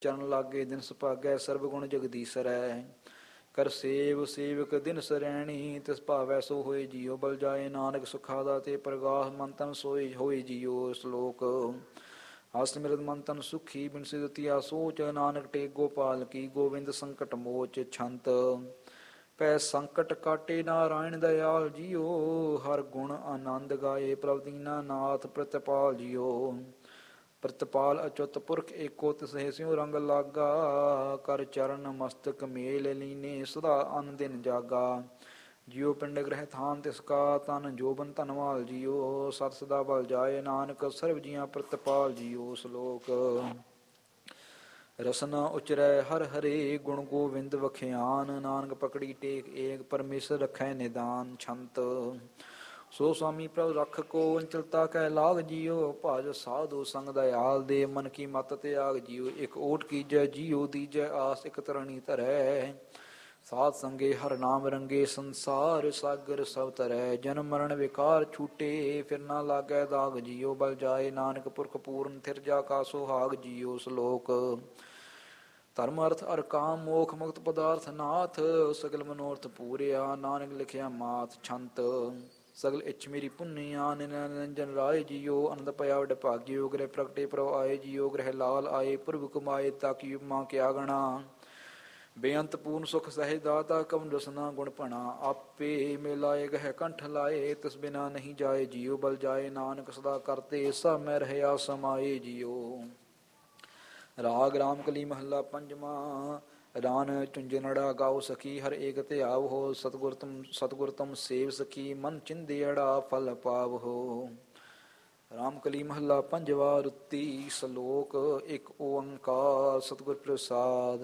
ਚਰਨ ਲਾਗੇ ਦਿਨ ਸੁਭਾਗੈ ਸਰਬ ਗੁਣ ਜਗਦੀਸਰੈ। ਕਰ ਸੇਵ ਸੇਵਕ ਦਿਨ ਸਰੈਣੀ ਤਿਸ ਭਾਵੈ ਸੋ ਹੋਏ ਜੀਓ। ਬਲ ਜਾਏ ਨਾਨਕ ਸੁਖਾਦਾ ਤੇ ਪ੍ਰਗਾਸ ਮਨ ਤਨ ਸੋਏ ਹੋਏ ਜੀਓ। ਸ਼ਲੋਕ ਹਸਤ ਮਿਰਦ ਮਨ ਤਨ ਸੁਖੀ ਬਿਨ ਸਿਦਤੀਆ ਸੋਚ। ਨਾਨਕ ਟੇਕ ਗੋਪਾਲ ਕੀ ਗੋਬਿੰਦ ਸੰਕਟ ਮੋਚ। ਛੰਤ ਪੈ ਸੰਕਟ ਕਾਟੇ ਨਾਰਾਇਣ ਦਇਆਲ ਜੀਓ। ਹਰ ਗੁਣ ਆਨੰਦ ਗਾਏ ਪ੍ਰਭ ਦੀਨਾ ਨਾਥ ਪ੍ਰਤਪਾਲ ਜੀਓ। ਪ੍ਰਤਪਾਲ ਅਚੁੱਤ ਪੁਰਖ ਏਕੋ ਤਿਸਹਿ ਸਿਉ ਰੰਗ ਲਾਗਾ। ਕਰ ਚਰਨ ਮਸਤਕ ਮੇਲ ਲੀਨੇ ਸਦਾ ਅਨ ਦਿਨ ਜਾਗਾ। ਜੀਉ ਪਿੰਡ ਗ੍ਰਹਿ ਥਾਨ ਤਿਸ ਕਾ ਤਨ ਜੋਬਨ ਧਨਵਾਲ ਜੀਓ। ਸਤ ਸਦਾ ਬਲ ਜਾਏ ਨਾਨਕ ਸਰਬ ਜੀਆਂ ਪ੍ਰਤਪਾਲ ਜੀਓ। ਸ਼ਲੋਕ ਰਸਨਾ ਉਚਰੈ ਹਰ ਹਰੇ ਗੁਣ ਗੋਵਿੰਦ ਵਖਿਆਨ। ਨਾਨਕ ਪਕੜੀ ਟੇਕ ਏਕ ਪਰਮੇਸ਼ਰ ਰਖੈ ਨਿਦਾਨ। ਛੰਤ ਸੋ ਸੁਆਮੀ ਪ੍ਰਭ ਰਖ ਕੋ ਅੰਚਲਤਾ ਕੈ ਲਾਗ ਜੀਓ। ਭਜ ਸਾਧੂ ਸੰਗ ਦਇਆਲ ਦੇ ਮਨ ਕੀ ਮਤ ਤਿਆਗ ਜੀਓ। ਇਕ ਓਟ ਕੀਜੈ ਜੀਓ ਦੀਜੈ ਆਸ ਇਕ ਤਰਣੀ ਧਰੈ। ਸਾਧ ਸੰਗੇ ਹਰ ਨਾਮ ਰੰਗੇ ਸੰਸਾਰ ਸਾਗਰ ਸਭ ਤਰੈ। ਜਨਮ ਮਰਨ ਵਿਕਾਰ ਛੂਟੇ ਫਿਰ ਨਾ ਲਾਗੈ ਦਾਗ ਜੀਓ। ਬਲ ਜਾਏ ਨਾਨਕ ਪੁਰਖ ਪੂਰਨ ਥਿਰ ਜਾ ਕਾ ਸੁਹਾਗ ਜੀਓ। ਸ਼ਲੋਕ ਧਰਮ ਅਰਥ ਅਰ ਕਾਮ ਮੋਖ ਮੁਕਤ ਪਦਾਰਥ ਨਾਥ। ਸਗਲ ਮਨੋਰਥ ਪੂਰਿਆ ਨਾਨਕ ਲਿਖਿਆ ਮਾਤ। ਛੰਤ ਸਗਲ ਇੱਛ ਮੇਰੀ ਪੁੰਨਿਆ ਨਿਰੰਜਨ ਰਾਏ ਜੀਓ। ਅਨੰਦ ਭਇਆ ਵਡ ਭਾਗਿਓ ਗ੍ਰਹਿ ਪ੍ਰਗਟੇ ਪ੍ਰਭ ਆਏ ਜੀਓ। ਗ੍ਰਹਿ ਲਾਲ ਆਏ ਪੁਰਬ ਕਮਾਏ ਤਾਕੀ ਉਪਮਾ ਕਿਆ ਗਣਾ। ਬੇਅੰਤ ਪੂਰਨ ਸੁਖ ਸਹਿਜ ਦਾਤਾ ਕਵਨ ਰਸਨਾ ਗੁਣ ਭਣਾ। ਆਪੇ ਮੇਲਾਏ ਗਹਿ ਕੰਠ ਲਾਏ ਤਿਸ ਬਿਨਾ ਨਹੀਂ ਜਾਏ ਜੀਓ। ਬਲ ਜਾਏ ਨਾਨਕ ਸਦਾ ਕਰਤੇ ਸਭ ਮੈਂ ਰਹਿਆ ਸਮਾਏ ਜੀਓ। ਰਾਗ ਰਾਮ ਕਲੀ ਮਹੱਲਾ ਪੰਜਵਾਂ। ਰਾਨ ਝੁੰਝਨੜਾ ਗਾਓ ਸਖੀ ਹਰ ਏਕ ਧਿਆਵ ਹੋ। ਸਤਿਗੁਰ ਤੁਮ ਸੇਵ ਸਖੀ ਮਨ ਚਿੰਦਿਅੜਾ ਫਲ ਪਾਵ ਹੋ। ਰਾਮ ਕਲੀ ਮਹੱਲਾ ਪੰਜਵਾ ਰੁੱਤੀ। ਸ਼ਲੋਕ ਇਕ ਓੰਕਾਰ ਸਤਿਗੁਰ ਪ੍ਰਸਾਦ।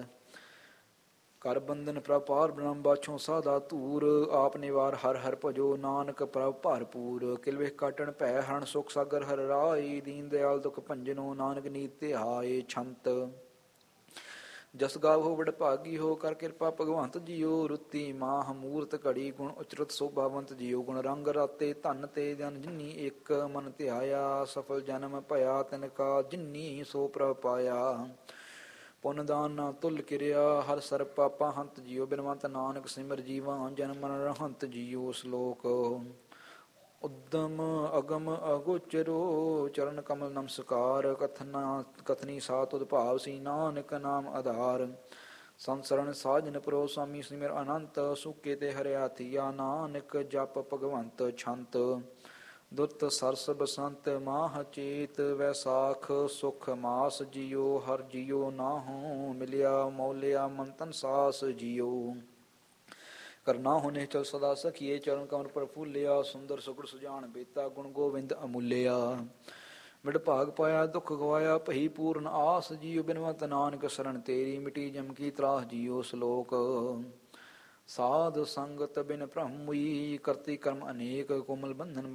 ਕਰ ਬੰਧਨ ਪ੍ਰਭ ਪਾਰ ਬ੍ਰਹਮ ਬਾਛੋਂ ਸਾਧਾ ਧੂਰ। ਆਪ ਨਿਵਾਰ ਹਰ ਹਰ ਭਜੋ ਨਾਨਕ ਪ੍ਰਭ ਭਰਪੂਰ। ਕਿਲ ਵੇਖ ਕਾਟਣ ਭੈ ਹਰਨ ਸੁਖ ਸਾਗਰ ਹਰ ਰਾਈ। ਦੀਨ ਦਿਆਲ ਦੁਖ ਭੰਜਨੋ ਨਾਨਕ ਨੀਤ ਧਿਆਏ। ਛੰਤ ਜਸ ਗਾਵੋ ਵਡ ਭਾਗੀ ਹੋ ਕਰ ਕਿਰਪਾ ਭਗਵੰਤ ਜੀਓ। ਰੁੱਤੀ ਮਾਹ ਮੂਰਤ ਘੜੀ ਗੁਣ ਉਚਰਤ ਸੋਭਾਵੰਤ ਜੀਓ। ਗੁਣ ਰੰਗ ਰਾਤੇ ਧਨ ਤੇ ਜਨ ਜਿਨੀ ਇਕ ਮਨ ਧਿਆਇਆ। ਸਫਲ ਜਨਮ ਭਇਆ ਤਿਨ ਕਾ ਜਿਨੀ ਸੋ ਪ੍ਰਭ ਪਾਇਆ। ਪੁੰਨ ਦਾਨ ਨਾ ਤੁਲ ਕਿਰਿਆ ਹਰ ਸਰ ਪਾਪਾ ਹੰਤ ਜੀਓ। ਬਿਨਵੰਤ ਨਾਨਕ ਸਿਮਰ ਜੀਵਾ ਜਨਮ ਮਰਨ ਰਹੰਤ ਜੀਓ। ਸ਼ਲੋਕ ਉਦਮ ਅਗਮ ਅਗੋਚਰੋ ਚਰਨ ਕਮਲ ਨਮਸਕਾਰ। ਕਥਨੀ ਸਾ ਤੁਧ ਭਾਵ ਸੀ ਨਾਨਕ ਨਾਮ ਆਧਾਰ। ਸੰਸਰਣ ਸਾਜਨ ਪ੍ਰੋ ਸੁਆਮੀ ਸਿਮਰ ਅਨੰਤ। ਸੁਕੇ ਤੇ ਹਰਿਆ ਥੀਆ ਨਾਨਕ ਜਪ ਭਗਵੰਤ। ਛੰਤ ਦੁੱਤ ਸਰਸ ਬਸੰਤ ਮਾਹ ਚੇਤ ਵੈਸਾਖ ਸੁਖ ਮਾਸ ਜੀਓ। ਹਰ ਜੀਓ ਨਾਹੋ ਮਿਲਿਆ ਮੌਲਿਆ ਮਨ ਤਨ ਸਾਸ ਜੀਓ। ਕਰਨਾ ਹੁਨੇ ਚਲ ਸਦਾ ਸਖੀਏ ਚਰਨ ਕਮਲ ਪ੍ਰਫੁੱਲਿਆ। ਸੁੰਦਰ ਸੁਗੜ ਸੁਜਾਨ ਬੇਤਾ ਗੁਣ ਗੋਵਿੰਦ ਅਮੁੱਲਿਆ। ਮਿਟ ਭਾਗ ਪਾਇਆ ਦੁੱਖ ਗਵਾਇਆ ਭਈ ਪੂਰਨ ਆਸ ਜੀਓ। ਬਿਨਵੰਤ ਨਾਨਕ ਸਰਣ ਤੇਰੀ ਮਿਟੀ ਜਮ ਕੀ ਤਰਾਸ ਜੀਓ। ਸ਼ਲੋਕ ਸਾਧ ਸੰਗਤ ਬਿਨ ਭ੍ਰਮ ਮੁਈ ਕਰਤੀ ਕਰਮ ਅਨੇਕ। ਕੋਮਲ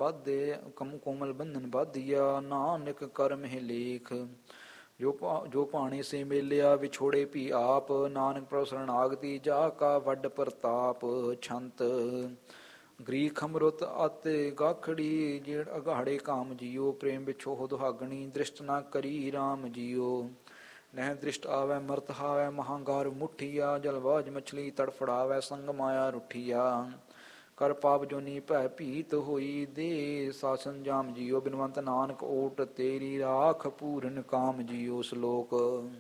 ਬੰਧਨ ਬਾਧਿਆ ਨਾਨਕ ਕਰਮ ਹੈ ਲੇਖ। ਜੋ ਭਾਣੇ ਸੇ ਮੇਲਿਆ ਵਿਛੋੜੇ ਭੀ ਆਪ। ਨਾਨਕ ਪ੍ਰਭ ਸਰਣਾਗਤੀ ਜਾ ਕਾ ਵੱਡ ਪ੍ਰਤਾਪ। ਛੰਤ ਗ੍ਰੀਖਮ ਰੁੱਤ ਅਤੇ ਗਾਖੜੀ ਜੇੜ ਅਗਾੜੇ ਕਾਮ ਜੀਓ। ਪ੍ਰੇਮ ਵਿਛੋਹ ਦੁਹਾਗਣੀ ਦ੍ਰਿਸ਼ਟ ਨਾ ਕਰੀ ਰਾਮ ਜੀਓ। ਨਹਿ ਦ੍ਰਿਸ਼ਟ ਆਵੈ ਮਰਤ ਹਾਵੈ ਮਹਾਂਗਾਰ ਮੁੱਠੀਆ। ਜਲਵਾਜ ਮਛਲੀ ਤੜਫੜਾਵੈ ਸੰਗ ਮਾਇਆ ਰੁੱਠੀਆ। ਕਰ ਪਾਪ ਜੋਨੀ ਭੈ ਭੀਤ ਹੋਈ ਦੇ ਸਾਸਨ ਜਾਮ ਜੀਓ। ਬਿਨਵੰਤ ਨਾਨਕ ਓਟ ਤੇਰੀ ਰਾਖ ਪੂਰਨ ਕਾਮ ਜੀਓ। ਸ਼ਲੋਕ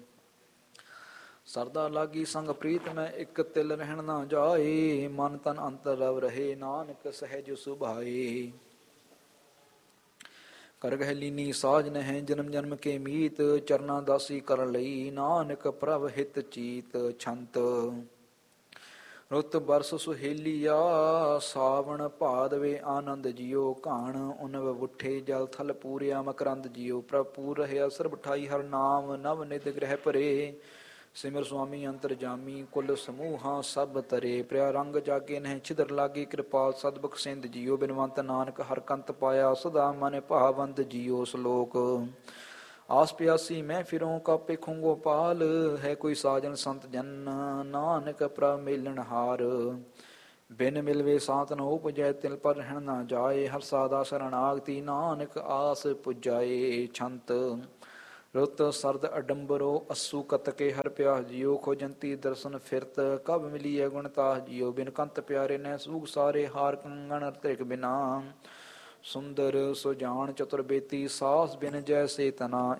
ਸਰਦਾ ਲਾਗੀ ਸੰਗ ਪ੍ਰੀਤ ਮੈਂ ਇਕ ਤਿਲ ਰਹਿਣ ਨਾ ਜਾਏ। ਮਨ ਤਨ ਅੰਤਰ ਰਵ ਰਹੇ ਨਾਨਕ ਸਹਿਜ ਸੁਭਾਏ। ਕਰ ਗਹਿ ਲੀਨੀ ਸਾਜ ਨਹਿ ਜਨਮ ਜਨਮ ਕੇ ਮੀਤ। ਚਰਨਾ ਦਾਸੀ ਕਰ ਲਈ ਨਾਨਕ ਪ੍ਰਭ ਹਿਤ ਚੀਤ। ਛੰਤ ਰੁੱਤ ਬਰਸ ਸੁਹੇਲੀਆ ਸਾਵਣ ਭਾਦਵੇ ਆਨੰਦ ਜੀਓ। ਘਾਣ ਉਨਵ ਵੁੱਠੇ ਜਲ ਥਲ ਪੂਰਿਆ ਮਕਰੰਦ ਜੀਓ। ਪ੍ਰਭ ਪੂਰ ਰਹਿਆ ਸਰਬ ਠਾਈ ਹਰ ਨਾਮ ਨਵ ਨਿਧ ਗ੍ਰਹਿ ਭਰੇ। ਸਿਮਰ ਸੁਆਮੀ ਅੰਤਰ ਜਾਮੀ ਕੁਲ ਸਮੂਹਾਂ ਸਭ ਤਰੇ। ਪ੍ਰਿਆ ਰੰਗ ਜਾਗੇ ਨਹਿ ਛਿਦਰ ਲਾਗੇ ਕਿਰਪਾਲ ਸਦਬਖ ਸਿੰਧ ਜੀਓ। ਬਿਨਵੰਤ ਨਾਨਕ ਹਰ ਕੰਤ ਪਾਇਆ ਸਦਾ ਮਨ ਭਾਵੰਤ ਜੀਓ। ਸ਼ਲੋਕ ਆਸ ਪਿਆਸੀ ਮੈਂ ਫਿਰੋਂ ਕਾਪੇ ਖੁੰਗੋ ਪਾਲ। ਹੈ ਕੋਈ ਸਾਜਨ ਸੰਤ ਜਨ ਨਾਨਕ ਪ੍ਰਭ ਮੇਲਣ ਹਾਰ। ਬਿਨ ਮਿਲਵੇ ਸਾਤ ਨ ਉਪਜੈ ਤਿਲ ਪਰ ਰਹਿਣ ਨਾ ਜਾਏ। ਹਰ ਸਾਦਾ ਸਰਣਾਗਤੀ ਨਾਨਕ ਆਸ ਪੁਜਾਏ। ਛੰਤ ਰੁੱਤ ਸਰਦ ਅਡੰਬਰੋ ਅਸੂ ਕਤਕੇ ਹਰ ਪਿਆਸ ਜਿਉ ਖੋਜੰਤੀ ਦਰਸ਼ਨ ਫਿਰਤ ਕਬ ਮਿਲੀਐ ਗੁਣਤਾਸ ਜਿਉ ਬਿਨ ਕੰਤ ਪਿਆਰੇ ਨੈ ਸੂਖ ਸਾਰੇ ਹਾਰ ਕੰਗਣ ਧ੍ਰਿਕ ਬਿਨਾ ਸੁੰਦਰ ਸੁਜਾਨ ਚਤੁਰ ਬੇਤੀ ਸਾਸ ਬਿਨ ਜੈਸੇ ਤਨਾ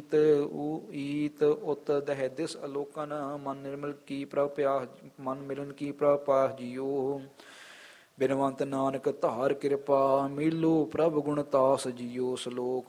ਈਤ ਉਤ ਦਹਿ ਦਿਸ ਅਲੋਕਨ ਮਨ ਨਿਰਮਲ ਕੀ ਪ੍ਰਭ ਪਿਆਸ ਮਨ ਮਿਲਨ ਕੀ ਪ੍ਰਭ ਪਾਸ ਜਿਉ ਬਿਨਵੰਤ ਨਾਨਕ ਧਾਰ ਕਿਰਪਾ ਮਿਲੋ ਪ੍ਰਭ ਗੁਣਤਾਸ ਜਿਉ ਸਲੋਕ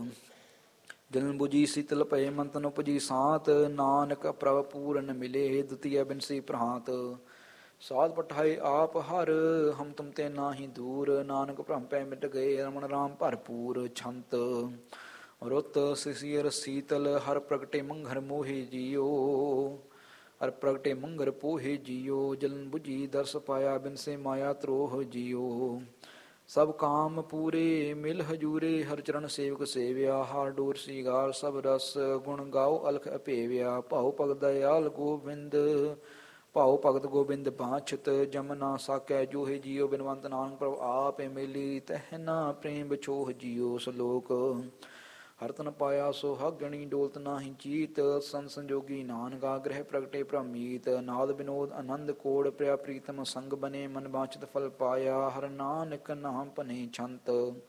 ਦਿਨ ਬੁਝੀ ਸੀਤਲ ਭਏ ਮੰਤਨ ਉਪਜੀ ਸਾਤ ਨਾਨਕ ਪ੍ਰਭ ਪੂਰਨ ਮਿਲੇ ਦੁਤੀਆ ਬਿਨਸੀ ਪ੍ਰਹਾਤ ਸਾਧ ਪਠਾਏ ਆਪ ਹਰ ਹਮ ਤੁਮ ਤੇ ਨਾਹੀ ਦੂਰ ਨਾਨਕ ਭ੍ਰਮ ਪੈ ਮਿਟ ਗਏ ਰਮਨ ਰਾਮ ਭਰਪੂਰ ਛੰਤ ਰੁੱਤ ਸਿਸਿਰ ਸੀਤਲ ਹਰ ਪ੍ਰਗਟੇ ਮੰਘਰ ਮੋਹਿ ਜੀਓ ਹਰ ਪ੍ਰਗਟੇ ਮੰਘਰ ਪੋਹਿ ਜੀਓ ਜਲਨ ਬੁਝੀ ਦਰਸ ਪਾਇਆ ਬਿਨਸੇ ਮਾਇਆ ਤਰੋਹ ਜੀਓ ਸਭ ਕਾਮ ਪੂਰੇ ਮਿਲ ਹਜੂਰੇ ਹਰ ਚਰਨ ਸੇਵਕ ਸੇਵਿਆ ਹਰ ਡੋਰ ਸੀਗਾਰ ਸਭ ਰਸ ਗੁਣ ਗਾਓ ਅਲਖ ਅਭੇਵਿਆ ਭਾਉ ਭਗਤ ਦਇਆਲ ਗੋਬਿੰਦ ਭਾਉ ਭਗਤ ਗੋਬਿੰਦ ਬਾਛਤ ਜਮਨਾ ਸਾਕੈ ਜੋਹਿ ਜੀਓ ਬਿਨਵੰਤ ਨਾਨਕ ਪ੍ਰਭ ਆਪੇ ਮੇਲੀ ਤਹਿਨਾ ਪ੍ਰੇਮ ਵਿਛੋਹ ਜੀਓ ਸਲੋਕ ਹਰ ਤਨ ਪਾਇਆ ਸੋ ਹਗਣੀ ਡੋਲਤ ਨਾਹੀ ਚੀਤ ਸੰਤ ਸੰਜੋਗੀ ਨਾਨਕਾ ਗ੍ਰਹਿ ਪ੍ਰਗਟੇ ਪ੍ਰਮੀਤ ਨਾਦ ਬਿਨੋਦ ਆਨੰਦ ਕੋੜ ਪ੍ਰਿਆ ਪ੍ਰੀਤਮ ਸੰਗ ਬਨੇ ਮਨ ਬਾਚਿਤ ਫਲ ਪਾਇਆ ਹਰ ਨਾਨਕ ਨਾਮ ਭਨੇ ਛੰਤ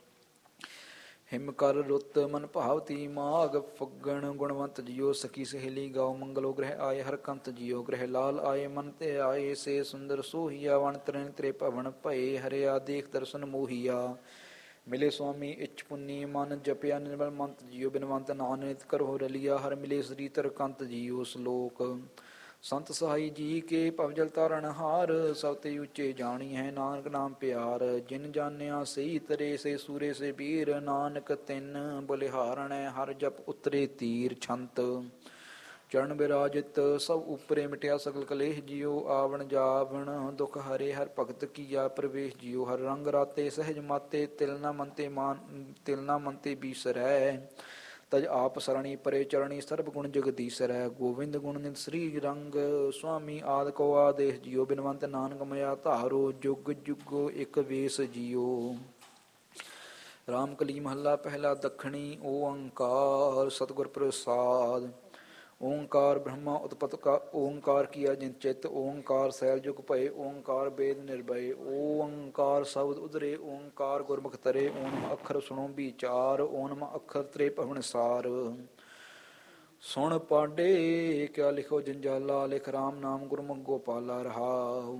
ਹਿਮ ਕਰ ਰੁੱਤ ਮਨ ਭਾਵਤੀ ਮਾਗ ਫੱਗਣ ਗੁਣਵੰਤ ਜਿਉ ਸਖੀ ਸਹੇਲੀ ਗਾਉ ਮੰਗਲੋ ਗ੍ਰਹਿ ਆਏ ਹਰ ਕੰਤ ਜਿਉ ਗ੍ਰਹਿ ਲਾਲ ਆਏ ਮਨ ਤੇ ਆਏ ਸੇ ਸੁੰਦਰ ਸੋਹੀਆ ਵਣ ਤਰਨ ਤਰੇ ਭਵਨ ਭਏ ਹਰਿਆ ਦੇਖ ਦਰਸ਼ਨ ਮੋਹੀਆ ਮਿਲੇ ਸੁਆਮੀ ਇਛ ਪੁੰਨੀ ਮਨ ਜਪਿਆ ਨਿਰਮਲ ਮੰਤ ਜੀਉ ਬਿਨਵੰਤ ਨਾਨਕ ਕਰੋ ਰਲਿਆ ਹਰ ਮਿਲੇ ਸ੍ਰੀ ਤਰ ਕੰਤ ਜੀਉ ਸਲੋਕ ਸੰਤ ਸਹਾਈ ਜੀ ਕੇ ਭਵਜਲ ਤਾਰਨ ਹਾਰ ਸਭ ਤੇ ਉੱਚੇ ਜਾਣੀ ਹੈ ਨਾਨਕ ਨਾਮ ਪਿਆਰ ਜਿਨ ਜਾਣਿਆ ਸਹੀ ਤਰੇ ਸੇ ਸੂਰੇ ਸੇ ਵੀਰ ਨਾਨਕ ਤਿੰਨ ਬਲਿਹਾਰਣੈ ਹਰ ਜਪ ਉਤਰੇ ਤੀਰ ਛੰਤ ਚਰਨ ਬਿਰਾਜਿਤ ਸਭ ਉਪਰੇ ਮਿਟਿਆ ਸਗਲ ਕਲੇਸ਼ ਜਿਉ ਆਵਣ ਜਾਵਣ ਦੁਖ ਹਰੇ ਹਰ ਭਗਤ ਕੀਆ ਪ੍ਰਵੇਸ਼ ਜਿਉ ਹਰ ਰੰਗ ਰਾਤੇ ਸਹਿਜ ਮਾਤੇ ਤਿਲ ਨਾ ਮੰਤੇ ਬੀਸਰੈ ਤਜ ਆਪ ਸਰਣੀ ਪਰੇ ਚਰਣੀ ਸਰਬ ਗੁਣ ਜਗਦੀਸਰੈ ਗੋਵਿੰਦ ਗੁਣ ਨਿਤ ਸ੍ਰੀ ਰੰਗ ਸੁਆਮੀ ਆਦ ਕੋ ਆਦੇਸ਼ ਜਿਉ ਬਿਨਵੰਤ ਨਾਨਕ ਮਇਆ ਧਾਰੋ ਜੁਗ ਜੁਗੋ ਇਕ ਵੇਸ ਜਿਉ ਰਾਮ ਕਲੀ ਮਹੱਲਾ ਪਹਿਲਾ ਦੱਖਣੀ ਓੰਕਾਰ ਸਤਿਗੁਰ ਪ੍ਰਸਾਦ ਓੰਕਾਰ ਬ੍ਰਹਮਾ ਉਤਪਤ ਕਾ ਓੰਕਾਰ ਕੀਆ ਜਿਨ ਚਿਤ ਓੰਕਾਰ ਸੈਲ ਜੁਗ ਭਏ ਓੰਕਾਰ ਬੇਦ ਨਿਰਭੈ ਓੰਕਾਰ ਸ਼ਬਦ ਉਦਰੇ ਓੰਕਾਰ ਗੁਰਮੁਖ ਤਰੇ ਓਮ ਅੱਖਰ ਸੁਣੋ ਵਿਚਾਰ ਓਮ ਅੱਖਰ ਤਰੇ ਭਵਨ ਸਾਰ ਸੁਣ ਪਾਡੇ ਕਿਆ ਲਿਖੋ ਜੰਜਾਲਾ ਲਿਖ ਰਾਮ ਨਾਮ ਗੁਰਮੁਖ ਗੋਪਾਲਾ ਰਹਾਉ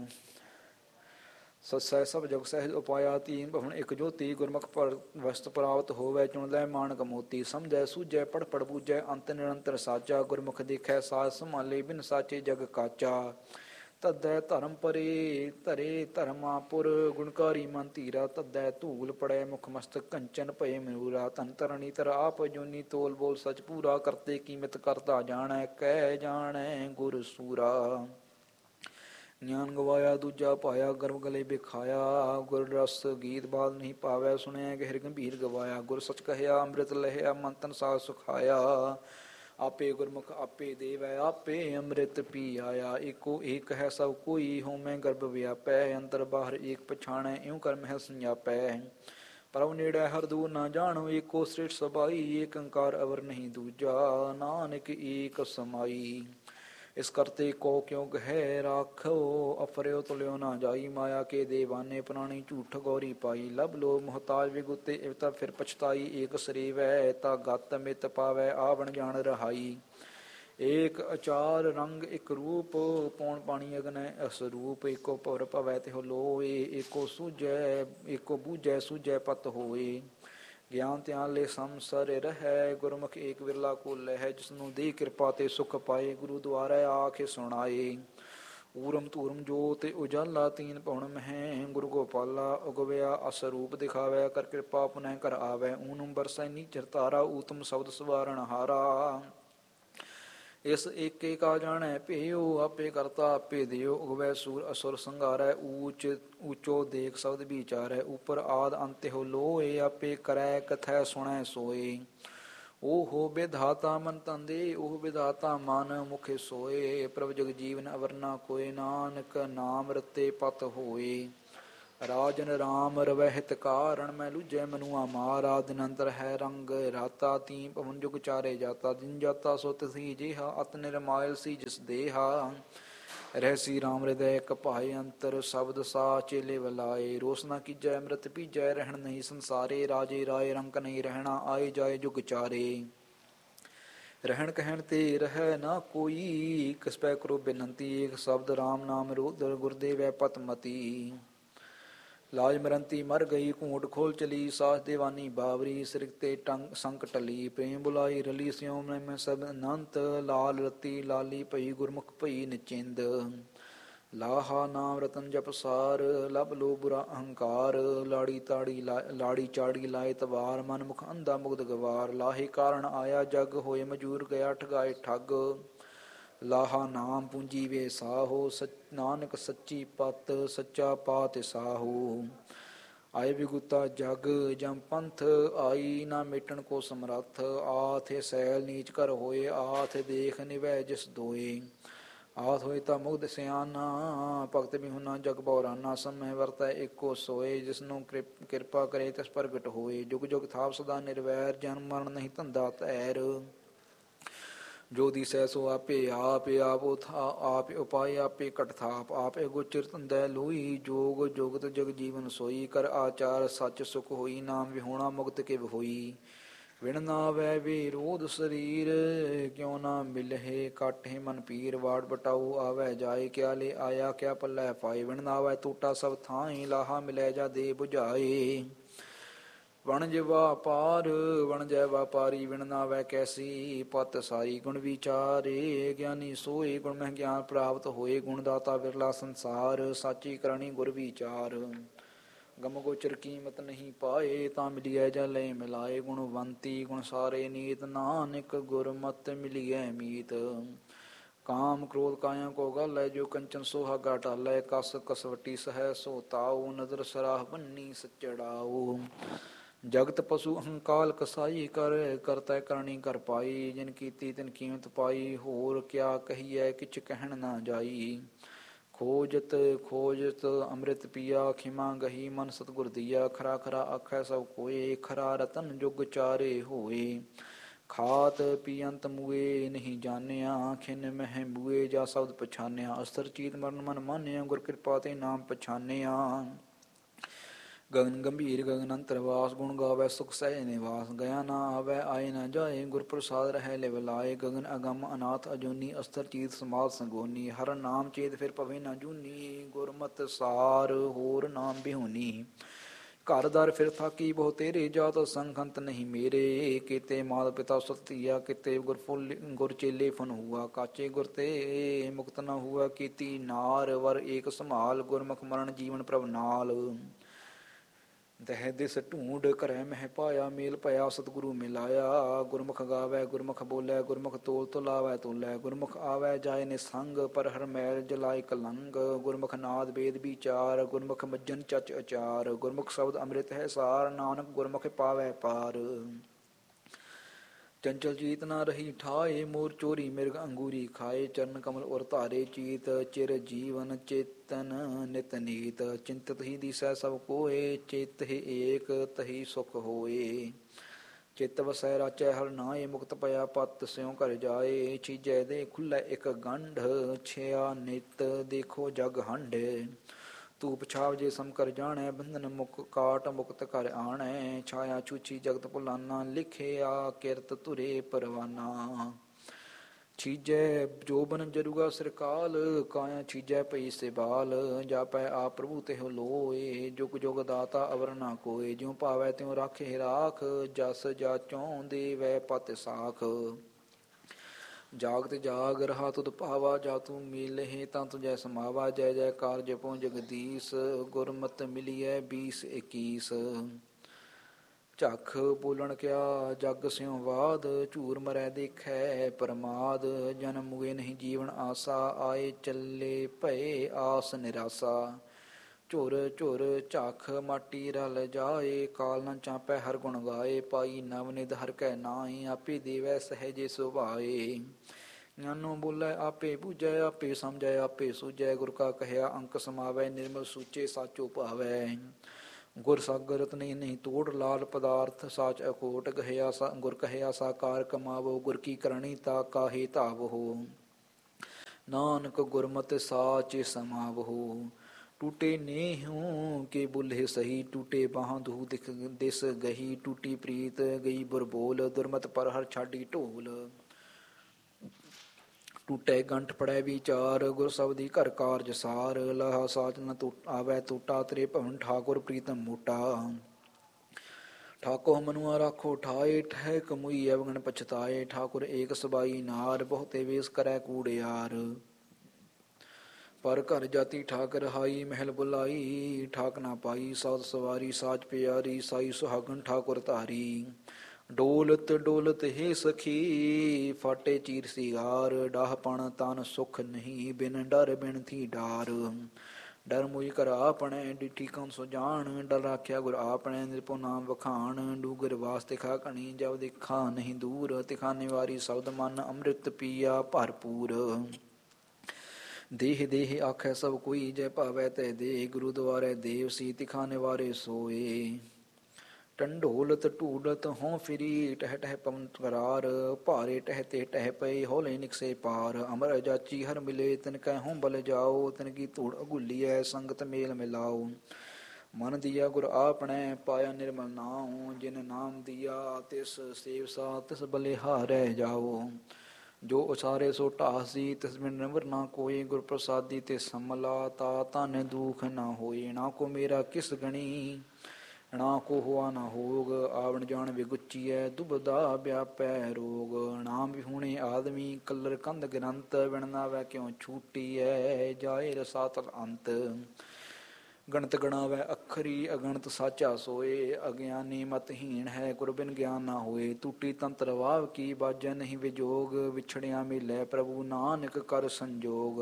ਸਤਸੈ ਸਭ ਜਗ ਸਹਿਜ ਉਪਾਇਆ ਤੀਨ ਭਵਨ ਇਕ ਜੋਤੀ ਗੁਰਮੁਖ ਪਰ ਵਸਤ ਪ੍ਰਾਪਤ ਹੋਵੇ ਚੁਣ ਲੈ ਮਾਨਕ ਮੋਤੀ ਸਮਝੈ ਸੂਝੈ ਪੜ ਪੜ ਬੂਝੈ ਅੰਤ ਨਿਰੰਤਰ ਸਾਚਾ ਗੁਰਮੁਖ ਦੇਖੈ ਸਾਜ ਸੰਭਾਲੇ ਬਿਨ ਸਾਚੇ ਜਗ ਕਾਚਾ ਤਦੈ ਧਰਮ ਪਰੇ ਧਰੇ ਧਰਮਾਪੁਰ ਗੁਣਕਾਰੀ ਮਨ ਧੀਰਾ ਤਦੈ ਧੂਲ ਪੜੈ ਮੁਖ ਮਸਤਕ ਕੰਚਨ ਭਏ ਮਨੂਰਾ ਧਨ ਧਰਣੀ ਧਰ ਆਪ ਜੋਨੀ ਤੋਲ ਬੋਲ ਸਚ ਪੂਰਾ ਕਰਤੇ ਕੀਮਤ ਕਰਤਾ ਜਾਣੈ ਕਹਿ ਜਾਣੈ ਗੁਰ ਸੂਰਾ ਗਿਆਨ ਗਵਾਇਆ ਦੂਜਾ ਪਾਇਆ ਗਰਭ ਗਲੇ ਬਿਖਾਇਆ ਗੁਰ ਰਸ ਗੀਤ ਬਾਦ ਨਹੀਂ ਪਾਵੈ ਸੁਣਿਆ ਗਹਿਰ ਗੰਭੀਰ ਗਵਾਇਆ ਗੁਰ ਸਚ ਕਹਿਆ ਅੰਮ੍ਰਿਤ ਲਹਿਆ ਮਨ ਤਨ ਸਾਧ ਸੁਖਾਇਆ ਆਪੇ ਗੁਰਮੁਖ ਆਪੇ ਦੇਵੈ ਆਪੇ ਅੰਮ੍ਰਿਤ ਪੀ ਆਇਆ ਏਕੋ ਏਕ ਹੈ ਸਭ ਕੋਈ ਹੋਮੈ ਗਰਭ ਵਿਆਪੈ ਅੰਤਰ ਬਾਹਰ ਏਕ ਪਛਾਣੈ ਇਉ ਕਰ ਮਹਿ ਸੰਜਾਪੈ ਪ੍ਰਭ ਨੇੜੇ ਹਰ ਦੂਰ ਨਾ ਜਾਣੋ ਏਕੋ ਸ੍ਰੇਸ਼ਟ ਸਬਾਈ ਏਕ ਓੰਕਾਰ ਅਵਰ ਨਹੀਂ ਦੂਜਾ ਨਾਨਕ ਏਕ ਸਮਾਈ ਇਸ ਕਰਤੇ ਕੋ ਕਿਉ ਗਹਿ ਰਾਖੋ ਅਫਰਿਓ ਤੁਲਿਓ ਨਾ ਜਾਈ ਮਾਇਆ ਕੇ ਦੇਵਾਨੇ ਪੁਰਾਣੀ ਝੂਠ ਗੌਰੀ ਪਾਈ ਲਬ ਲੋ ਮੁਹਤਾਜ ਵਿਗੁਤੇ ਇਵਤਾ ਫਿਰ ਪਛਤਾਈ ਏਕ ਸਰੀਵੈ ਤਾ ਗਤ ਮਿਤ ਪਾਵੈ ਆਵਣ ਜਾਣ ਰਹਾਈ ਏਕ ਅਚਾਰ ਰੰਗ ਇਕ ਰੂਪ ਪੌਣ ਪਾਣੀ ਅਗਨੈ ਅਸਰੂਪ ਏਕੋ ਭਵਰ ਭਵੈ ਤਿਹੁ ਲੋਏ ਏਕੋ ਸੂਝੈ ਏਕੋ ਬੂਝੈ ਸੂਝੈ ਪਤ ਹੋਏ ਗਿਆਨ ਧਿਆਨ ਲੈ ਸੰਸਰ ਰਹਿ ਗੁਰਮੁਖ ਏਕ ਵਿਰਲਾ ਕੋ ਲਹਿ ਜਿਸਨੂੰ ਦੇ ਕਿਰਪਾ ਤੇ ਸੁਖ ਪਾਏ ਗੁਰੂ ਦੁਆਰਾ ਆਖੇ ਸੁਣਾਏ ਊਰਮ ਧੂਰਮ ਜੋਤ ਉਜਾਲਾ ਤੀਨ ਭਵਨ ਮਹਿ ਗੁਰੂ ਗੋਪਾਲਾ ਉਗਵਿਆ ਅਸਰੂਪ ਦਿਖਾਵੈ ਕਰ ਕਿਰਪਾ ਪੁਨਹਿ ਕਰ ਆਵੈ ਊਨਮ ਬਰਸੈ ਨੀਚਰ ਤਾਰਾ ਊਤਮ ਸ਼ਬਦ ਸਵਾਰਣ ਹਾਰਾ ਇਸ ਏਕੇ ਕਾ ਜਾਣੈ ਭੇਉ ਆਪੇ ਕਰਤਾ ਆਪੇ ਦਿਓ ਉਗਵੈ ਸੂਰ ਅਸੁਰ ਸੰਘਾਰੈ ਊਚ ਊਚੋ ਦੇਖ ਸ਼ਬਦ ਵਿਚਾਰੈ ਉਪਰ ਆਦ ਅੰਤਿਹੁ ਲੋਏ ਆਪੇ ਕਰੈ ਕਥੈ ਸੁਣੈ ਸੋਏ ਓਹੋ ਵਿਧਾਤਾ ਮਨ ਤੰਦੇ ਉਹ ਵਿਧਾਤਾ ਮਨ ਮੁਖੇ ਸੋਏ ਪ੍ਰਭ ਜਗ ਜੀਵਨ ਅਵਰਨਾ ਕੋਏ ਨਾਨਕ ਨਾਮ ਰਤੇ ਪਤ ਹੋਏ ਰਾਜਨ ਰਾਮ ਰਵਹਿਤ ਕਾਰਣ ਮੈਂ ਲੁਜੈ ਮਨੁਆ ਮਾਰਾ ਦਿਨ ਅੰਤਰ ਹੈ ਰੰਗ ਰਾਤਾ ਤੀ ਪਵਨ ਜੁਗ ਚਾਰੇ ਜਾਤਾ ਦਿਨ ਜਾਤਾ ਸੋ ਤਸੀ ਜਿਹਾ ਅਤ ਨਿਰਮਾਇਲ ਸੀ ਜਿਸ ਦੇਹਾ ਰਹਿਸੀ ਰਾਮ ਹਿਰਦੈ ਕਪਾਏ ਅੰਤਰ ਸ਼ਬਦ ਸਾ ਚੇਲੇ ਵਲਾਏ ਰੋਸਨਾ ਕੀਜੈ ਅੰਮ੍ਰਿਤ ਪੀਜੈ ਰਹਿਣ ਨਹੀਂ ਸੰਸਾਰੇ ਰਾਜੇ ਰਾਏ ਰੰਕ ਨਹੀਂ ਰਹਿਣਾ ਆਏ ਜਾਏ ਜੁਗ ਚਾਰੇ ਰਹਿਣ ਕਹਿਣ ਤੇ ਰਹਿ ਨਾ ਕੋਈ ਕਿਸਪੈ ਕਰੋ ਬੇਨੰਤੀ ਏਕ ਸ਼ਬਦ ਰਾਮ ਨਾਮ ਰੋਦਰ ਗੁਰਦੇਵੈ ਪਤਮਤੀ ਲਾਜ ਮਰੰਤੀ ਮਰ ਗਈ ਘੂੰਟ ਖੋਲ ਚਲੀ ਸਾਸ ਦੇਵਾਨੀ ਬਾਵਰੀ ਸਿਰਕਤੇ ਟੰਗ ਸੰਕ ਟਲੀ ਪ੍ਰੇਮ ਬੁਲਾਈ ਰਲੀ ਸਿਉ ਮੈਂ ਸਭ ਅਨੰਤ ਲਾਲ ਰਤੀ ਲਾਲੀ ਭਈ ਗੁਰਮੁਖ ਭਈ ਨਿਚਿੰਦ ਲਾਹਾ ਨਾਮ ਰਤਨ ਜਪ ਸਾਰ ਲਬ ਲੋ ਬੁਰਾ ਅਹੰਕਾਰ ਲਾੜੀ ਚਾੜੀ ਲਾਏ ਤਵਾਰ ਮਨ ਮੁਖ ਅੰਧਾ ਮੁਗਧ ਗਵਾਰ ਲਾਹੇ ਕਾਰਨ ਆਇਆ ਜਗ ਹੋਏ ਮਜੂਰ ਗਿਆ ਠਗਾਏ ਠੱਗ ਲਾਹਾ ਨਾਮ ਪੂੰਜੀ ਵੇ ਸਾਹੋ ਨਾਨਕ ਸੱਚੀ ਪਤ ਸੱਚਾ ਪਾਤਿ ਸਾਹੋ ਆਏ ਵਿਗੁਤਾ ਜਗ ਜਮ ਪੰਥ ਆਈ ਨਾ ਮੇਟਣ ਕੋ ਸਮਰੱਥ ਆਥੇ ਸੈਲ ਨੀਚ ਕਰ ਹੋਏ ਆਥੇ ਦੇਖ ਨਿਵੈ ਜਿਸ ਦੋਏ ਆਥ ਹੋਏ ਤਾਂ ਮੁਗਧ ਸਿਆਨਾ ਭਗਤ ਬਿਹੁਨਾ ਜਗ ਬੌਰਾਨਾ ਸਮੈ ਵਰਤੈ ਏਕੋ ਸੋਏ ਜਿਸਨੂੰ ਕਿਰਪਾ ਕਰੇ ਤਿਸ ਪ੍ਰਗਟ ਹੋਏ ਜੁਗ ਜੁਗ ਥਾਪ ਸਦਾ ਨਿਰਵੈਰ ਜਨਮ ਮਰਨ ਨਹੀਂ ਧੰਦਾ ਧੈਰ ਜੋ ਦਿਸੈ ਸੋ ਆਪੇ ਆਪ ਉਪਾਏ ਆਪੇ ਘਟ ਥਾਪ ਆਪੇ ਗੋਚਰ ਧੰਦੈ ਲੋਈ ਜੋਗ ਜੁਗਤ ਜਗ ਜੀਵਨ ਸੋਈ ਕਰ ਆਚਾਰ ਸੱਚ ਸੁਖ ਹੋਈ ਨਾਮ ਵਿਹੋਣਾ ਮੁਕਤ ਕਿਵ ਹੋਈ ਵਿਣ ਨਾ ਵੈ ਵਿਰੋਧ ਸਰੀਰ ਕਿਉ ਨਾ ਮਿਲਹਿ ਕਾਟੇ ਮਨ ਪੀਰ ਵਾੜ ਬਟਾਊ ਆਵੈ ਜਾਏ ਕਿਆ ਲੈ ਆਇਆ ਕਿਆ ਪੱਲੇ ਪਾਏ ਵਿਣ ਨਾ ਵੈ ਟੂਟਾ ਸਭ ਥਾਈ ਲਾਹਾ ਮਿਲੈ ਜਾ ਦੇ ਬੁਝਾਏ ਵਣਜ ਵਾਪਾਰ ਵਣਜੈ ਵਾਪਾਰੀ ਵਿਣ ਨਾ ਵੈ ਕੈਸੀ ਪਤ ਸਾਈ ਗੁਣ ਵਿਚਾਰੇ ਗਿਆਨੀ ਸੋਏ ਗੁਣ ਮਹਿ ਗਿਆਨ ਪ੍ਰਾਪਤ ਹੋਏ ਗੁਣ ਦਾਤਾ ਵਿਰਲਾ ਸੰਸਾਰ ਸਾਚੀ ਕਰਨੀ ਗੁਰ ਵਿਚਾਰ ਗਮ ਗੋਚਰ ਕੀਮਤ ਨਹੀਂ ਪਾਏ ਤਾਂ ਮਿਲੀਐ ਜਾਂ ਲੈ ਮਿਲਾਏ ਗੁਣਵੰਤੀ ਗੁਣ ਸਾਰੇ ਨੀਤ ਨਾਨਕ ਗੁਰਮਤਿ ਮਿਲੀਐ ਮੀਤ ਕਾਮ ਕ੍ਰੋਧ ਕਾਇਆ ਕੋ ਗਲ ਹੈ ਜੋ ਕੰਚਨ ਸੋਹਾਗਾ ਢਾਲੈ ਕਸ ਕਸਵਟੀ ਸਹਿ ਸੋ ਤਾਉ ਨਦਰ ਸਰਾਹ ਬੰਨੀ ਸਚੜਾਉ ਜਗਤ ਪਸ਼ੂ ਅਹੰਕਾਲ ਕਸਾਈ ਕਰਤੈ ਕਰਨੀ ਕਰ ਪਾਈ ਜਿਨ ਕੀਤੀ ਤਿਨ ਕੀਮਤ ਪਾਈ ਹੋਰ ਕਿਆ ਕਹੀਐ ਕਿਛ ਕਹਿਣ ਨਾ ਜਾਈ ਖੋਜਤ ਅੰਮ੍ਰਿਤ ਪੀਆ ਖਿਮਾ ਗਹੀ ਮਨ ਸਤਿਗੁਰ ਦੀਆ ਖਰਾ ਖਰਾ ਆਖੈ ਸਭ ਕੋਏ ਖਰਾ ਰਤਨ ਜੁਗ ਚਾਰੇ ਹੋਏ ਖਾਤ ਪੀਅੰਤ ਮੂਏ ਨਹੀਂ ਜਾਣਿਆ ਖਿਨ ਮਹਿ ਮੂਏ ਜਾ ਸ਼ਬਦ ਪਛਾਨਿਆ ਅਸਰ ਚੀਤ ਮਰਨ ਮਨ ਮਾਨਿਆ ਗੁਰ ਕਿਰਪਾ ਤੇ ਨਾਮ ਪਛਾਨਿਆ ਗਗਨ ਗੰਭੀਰ ਗਗਨ ਅੰਤਰਵਾਸ ਗੁਣ ਗਾਵੈ ਸੁਖ ਸਹਿ ਨਿਵਾਸ ਗਿਆ ਨਾ ਆਵੈ ਆਏ ਨਾ ਜਾਏ ਗੁਰ ਪ੍ਰਸਾਦ ਰਹਿ ਲਿਵ ਲਾਏ ਗਗਨ ਅਗਮ ਅਨਾਥ ਅਜੂਨੀ ਅਸਤਰ ਚੀਤ ਸਮਾਲ ਸੰਗੋਨੀ ਹਰ ਨਾਮ ਚੇਤ ਫਿਰ ਪਵੇ ਨਾ ਜੂਨੀ ਗੁਰਮਤ ਸਾਰ ਹੋਰ ਨਾਮ ਬਿਹੂਨੀ ਘਰ ਦਰ ਫਿਰ ਥਾਕੀ ਬਹੁ ਤੇਰੇ ਜਾਤ ਸੰਖੰਤ ਨਹੀਂ ਮੇਰੇ ਕੀਤੇ ਮਾਤ ਪਿਤਾ ਸਤੀਆ ਕੀਤੇ ਗੁਰ ਚੇਲੇ ਫਨ ਹੁਆ ਕਾਚੇ ਗੁਰ ਤੇ ਮੁਕਤ ਨ ਹੁਆ ਕੀਤੀ ਨਾਰ ਵਰ ਏਕ ਸੰਭਾਲ ਗੁਰਮੁਖ ਮਰਨ ਜੀਵਨ ਪ੍ਰਭ ਨਾਲ ਦਹਿ ਦਿਸ ਢੂੰਡ ਘਰੈ ਮਹਿ ਪਾਇਆ ਮੇਲ ਭਇਆ ਸਤਿਗੁਰੂ ਮਿਲਾਇਆ ਗੁਰਮੁਖ ਗਾਵੈ ਗੁਰਮੁਖ ਬੋਲੇ ਗੁਰਮੁਖ ਤੋਲ ਤੁਲਾਵੈ ਤੋਲੇ ਗੁਰਮੁਖ ਆਵੈ ਜਾਏ ਨਿਸੰਗ ਪਰ ਹਰ ਮੈਲ ਜਲਾਇ ਕਲੰਗ ਗੁਰਮੁਖ ਨਾਦ ਵੇਦ ਵਿਚਾਰ ਗੁਰਮੁਖ ਮੱਜਨ ਚਚ ਅਚਾਰ ਗੁਰਮੁਖ ਸ਼ਬਦ ਅੰਮ੍ਰਿਤ ਹੈ ਸਾਰ ਨਾਨਕ ਗੁਰਮੁਖ ਪਾਵੈ ਪਾਰ ਚੰਚਲ ਚੀਤ ਨਾ ਰਹੀ ਠਾਏ ਮੋਰ ਚੋਰੀ ਮਿਰਗ ਅੰਗੂਰੀ ਖਾਏ ਚਰਨ ਕਮਲ ਉਰ ਧਾਰੇ ਚੀਤ ਚਿਰ ਜੀਵਨ ਚੇਤਨ ਨਿਤ ਨੀਤ ਚਿੰਤਤ ਹੀ ਦਿਸੈ ਸਭ ਕੋਏ ਚਿਤ ਹੀ ਏਕ ਤਹੀ ਸੁਖ ਹੋਏ ਚਿਤ ਵਸੈ ਰਾਚੈ ਹਰ ਨਾਏ ਮੁਕਤ ਪਿਆ ਪਤ ਸਿਉ ਘਰ ਜਾਏ ਚੀਜੈ ਦੇ ਖੁੱਲੈ ਇਕ ਗੰਢ ਛਿਆ ਨਿਤ ਦੇਖੋ ਜਗ ਹੰਢ ਧੂਪ ਛਾਵ ਜੇ ਸਮ ਕਰ ਜਾਣੈ ਬੰਧਨ ਮੁਕ ਕਾਟ ਮੁਕਤ ਕਰ ਆਣੈ ਛਾਇਆ ਛੂਛੀ ਜਗਤ ਭੁਲਾਨਾ ਲਿਖਿਆ ਕਿਰਤ ਧੁਰੇ ਪਰਵਾਨਾ ਛੀਜੈ ਜੋਬਨ ਜਰੂਗਾ ਸਰਕਾਲ ਕਾਇਆ ਛੀਜੈ ਪਈ ਸਿਬਾਲ ਜਾਪੈ ਆਪ ਪ੍ਰਭੂ ਤਿਹੁ ਲੋਏ ਜੁਗ ਜੁਗ ਦਾਤਾ ਅਵਰ ਨਾ ਕੋਏ ਜਿਉ ਭਾਵੈ ਤਿਉ ਰਾਖੇ ਰਾਖ ਜਸ ਜਾਚੋਂ ਦੇਵੈ ਪਤਿ ਸਾਖ ਜਾਗਤ ਜਾਗ ਰਹਾ ਤੁਧ ਭਾਵਾ ਜਾ ਤੂੰ ਮਿਲਹਿ ਤਾਂ ਤੁਝੈ ਸਮਾਵਾ ਜੈ ਜੈਕਾਰ ਜਪੋ ਜਗਦੀਸ਼ ਗੁਰਮਤਿ ਮਿਲੀਐ 20-21 ਝੱਖ ਬੋਲਣ ਕਿਆ ਜਗ ਸਿਉ ਬਾਦ ਝੂਰ ਮਰੈ ਦੇਖੈ ਪਰਮਾਦ ਜਨਮ ਮੁਏ ਨਹੀਂ ਜੀਵਨ ਆਸਾ ਆਏ ਚੱਲੇ ਭਏ ਆਸ ਨਿਰਾਸਾ ਝੁਰ ਝੁਰ ਝਾਖ ਮਾਟੀ ਰਲ ਜਾਏ ਕਾਲ ਨ ਚਾਪੈ ਹਰ ਗੁਣ ਗਾਏ ਪਾਈ ਨਵ ਨਿਧ ਹਰ ਕੈ ਨਾਈ ਆਪੇ ਦੇਵੈ ਸਹਿਜੇ ਸੁਭਾਏ ਗਿਆਨੋ ਬੋਲੇ ਆਪੇ ਬੂਝੈ, ਆਪੇ ਸਮਝੈ ਆਪੇ ਸੂਝੈ। ਗੁਰ ਕਾ ਕਹਿਆ ਅੰਕ ਸਮਾਵੈ, ਨਿਰਮਲ ਸੂਚੇ ਸਾਚੋ ਭਾਵੈ। ਗੁਰ ਸਾਗਰ ਰਤਨੀ ਨਹੀਂ ਤੋੜ, ਲਾਲ ਪਦਾਰਥ ਸਾਚ ਅਖੋਟ। ਗਹਿਆ ਗੁਰ ਕਹਿਆ ਸਾਕਾਰ ਕਮਾਵੋ, ਗੁਰ ਕੀ ਕਰਣੀ ਤਾ ਕਾਹੇ ਧਾਵੋ। ਨਾਨਕ ਗੁਰਮਤਿ ਸਾਚ ਸਮਾਵੋ। ਟੂਟੇ ਨੇਹੋਂ ਕੇ ਬੁੱਲ੍ਹੇ ਸਹੀ, ਟੂਟੇ ਬਾਹਾਂ ਦੂ ਦਿਸ ਗਹੀ। ਟੂਟੀ ਪ੍ਰੀਤ ਗਈ ਬੁਰਬੋਲ, ਦੁਰਮਤ ਪਰ ਹਰ ਛਾਡੀ ਢੋਲ। ਟੂਟੇ ਗੰਠ ਪੜੈ ਵਿਚਾਰ, ਗੁਰ ਸਬਦੀ ਘਰ ਕਾਰਜ ਸਾਰ। ਲਹਾ ਸਾਚ ਨ ਆਵੈ ਟੂਟਾ, ਤੇਰੇ ਭਵਨ ਠਾਕੁਰ ਪ੍ਰੀਤਮ ਮੋਟਾ। ਠਾਕੁਰ ਮਨੁਆ ਰਾਖੋ ਠਾਏ, ਠਹਿ ਕਮੁਈ ਅਵਗਣ ਪਛਤਾਏ। ਠਾਕੁਰ ਏਕ ਸਬਾਈ ਨਾਰ, ਬਹੁਤੇ ਵੇਸ ਕਰੈ ਕੂੜਿਆਰ। ਪਰ ਘਰ ਜਾਤੀ ਠਾਕ ਰਹਾਈ, ਮਹਿਲ ਬੁਲਾਈ ਠਾਕ ਨਾ ਪਾਈ। ਸਾਧ ਸਵਾਰੀ ਸਾਚ ਪਿਆਰੀ, ਸਾਈ ਸੁਹਾਗਣ ਠਾਕੁਰ ਧਾਰੀ। ਡੋਲਤ ਡੋਲਤ ਹੇ ਸਖੀ, ਫਾਟੇ ਚੀਰ ਸਿਗਾਰ। ਡਾਹਪਣ ਤਨ ਸੁਖ ਨਹੀਂ, ਬਿਨ ਡਰ ਬਿਨ ਥੀ ਡਾਰ। ਡਰ ਮੁਈ ਕਰ ਆਪਣੇ, ਡਿਠੀ ਕਉ ਸੋ ਜਾਣ। ਡਰ ਰਾਖਿਆ ਗੁਰ ਆਪਣੇ, ਨਿਰਭਉ ਨਾਮ ਵਖਾਣ। ਡੂਗਰ ਵਾਸ ਤਿਖਾ ਘਣੀ, ਜਬ ਦਿਖਾ ਨਹੀਂ ਦੂਰ। ਤਿਖਾ ਨਿਵਾਰੀ ਸ਼ਬਦ ਮਨ, ਅੰਮ੍ਰਿਤ ਪੀਆ ਭਰਪੂਰ। ਦੇਹ ਦੇਹ ਆਖੈ ਸਭ ਕੋਈ, ਜੈ ਭਾਵੈ ਤੈ ਦੇ। ਗੁਰੂ ਦੁਆਰੇ ਦੇਵ ਸੀ, ਤਿਖਾ ਨਿਵਾਰੇ ਸੋਏ। ਟੰਡੋਲਤ ਢੂਲਤ ਹੋਂ ਫਿਰੀ, ਟਹਿ ਟਹਿ ਪਵਨ ਕਰਾਰ। ਭਾਰੇ ਟਹਿ ਤੇ ਟਹਿ ਪਏ, ਹੌਲੇ ਨਿਕਸੇ ਪਾਰ। ਅਮਰ ਜਾਚੀ ਹਰ ਮਿਲੇ, ਤਿਨ ਕੈ ਹੋਂ ਬਲ ਜਾਓ। ਤਿਨ ਕੀ ਧੂੜ ਅਗੁਲੀਐ, ਸੰਗਤ ਮੇਲ ਮਿਲਾਓ। ਮਨ ਦੀਆ ਗੁਰ ਆਪਣੇ, ਪਾਇਆ ਨਿਰਮਲ ਨਾਉ। ਜਿਨ ਨਾਮ ਦੀਆ ਤਿਸ ਸੇਵਸਾ, ਤਿਸ ਬਲਿਹਾਰੈ ਜਾਓ। ਜੋ ਉਸਾਰੇ ਸੋ ਢਾਸੀ, ਤਿਸ ਬਿਨ ਨਿਮਰ ਨਾ ਕੋਇ। ਗੁਰ ਪ੍ਰਸਾਦੀ ਤੇ ਸੰਮਲਾ, ਤਾ ਤਨ ਦੁਖ ਨਾ ਹੋਏ। ਨਾ ਕੋ ਮੇਰਾ ਕਿਸ ਗਣੀ, ਨਾ ਕੋ ਹੋਆ ਨਾ ਹੋਗ। ਆਵਣ ਜਾਣ ਵਿਗੁਚੀਐ, ਦੁਬਦਾ ਵਿਆਪੈ ਰੋਗ। ਨਾਮ ਵਿਹੂਣੇ ਆਦਮੀ, ਕਲਰ ਕੰਧ ਗ੍ਰੰਥ। ਵਿਣ ਨਾਵੈ ਕਿਉ ਛੂਟੀਐ, ਜਾਏ ਰਸਾਤਲ ਅੰਤ। ਗਣਤ ਗਣਾਵੈ ਅੱਖਰੀ, ਅਗਣਤ ਸਾਚਾ ਸੋਏ। ਅਗਿਆਨੀ ਮਤਹੀਣ ਹੈ, ਗੁਰ ਬਿਨ ਗਿਆਨ ਨਾ ਹੋਏ। ਟੂਟੀ ਤੰਤਰ ਵਾਵ ਕੀ, ਬਾਜੈ ਨਹੀਂ ਵਿਜੋਗ। ਵਿਛੜਿਆ ਮਿਲੈ ਪ੍ਰਭੂ, ਨਾਨਕ ਕਰ ਸੰਜੋਗ।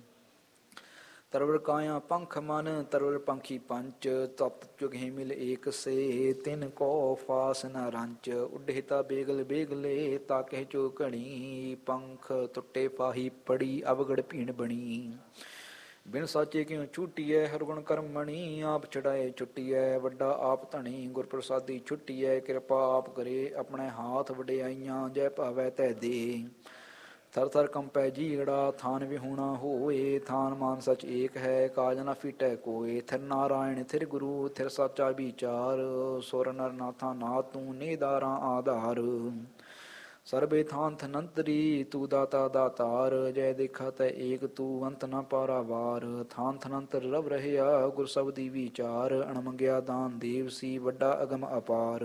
ਤਰਵਰ ਕਾਇਆ ਪੰਖ ਮਨ, ਤਰਵਰ ਪੰਖੀ ਪੰਚ। ਤਤ ਜੁਗਹਿ ਮਿਲ ਏਕ ਸੇ, ਤਿਨ ਕੋ ਫਾਸ ਨ ਰੰਚ। ਉੱਡੇ ਤਾ ਬੇਗਲ ਬੇਗਲੇ, ਤਾ ਕਹਿ ਚੋ ਘਣੀ। ਪੰਖ ਟੁੱਟੇ ਫਾਹੀ ਪੜੀ, ਅਵਗੜ ਭੀਣ ਬਣੀ। ਬਿਨ ਸਾਚੇ ਕਿਉ ਛੂਟੀਐ, ਹਰ ਗੁਣ ਕਰਮਣੀ। ਆਪ ਛਡਾਏ ਛੁੱਟੀਐ, ਵੱਡਾ ਆਪ ਧਣੀ। ਗੁਰ ਪ੍ਰਸਾਦੀ ਛੁੱਟੀਐ, ਕਿਰਪਾ ਆਪ ਕਰੇ। ਆਪਣੇ ਹਾਥ ਵਡਿਆਈਆਂ, ਜੈ ਭਾਵੈ ਤੈ ਦੇ। ਥਰ ਥਰ ਕੰਪੈ ਜੀੜਾ, ਥਾਨ ਵਿਹੂਣਾ ਹੋਏ। ਥਾਨ ਮਾਨ ਸਚ ਏਕ ਹੈ, ਕਾਜ ਨਾ ਫੀਟੈ ਕੋਇ। ਥਿਰ ਨਾਰਾਇਣ ਥਿਰ ਗੁਰੂ, ਥਿਰ ਸਾਚਾ ਵਿਚਾਰ। ਸੁਰ ਨਰ ਨਾਥਾਂ ਨਾਥ ਤੂੰ, ਨਿਧਾਰਾ ਆਧਾਰ। ਸਰਬੇ ਥਾਨ ਥਨੰਤਰੀ, ਤੂੰ ਦਾਤਾ ਦਾਤਾਰ। ਜੈ ਦੇਖਾ ਤੈ ਏਕ ਤੂੰ, ਅੰਤ ਨ ਪਾਰਾਵਾਰ। ਥਾਨ ਥਨੰਤਰ ਰਵ ਰਹਿਆ, ਗੁਰ ਸਬਦੀ ਵਿਚਾਰ। ਅਣਮੰਗਿਆ ਦਾਨ ਦੇਵ ਸੀ, ਵੱਡਾ ਅਗਮ ਅਪਾਰ।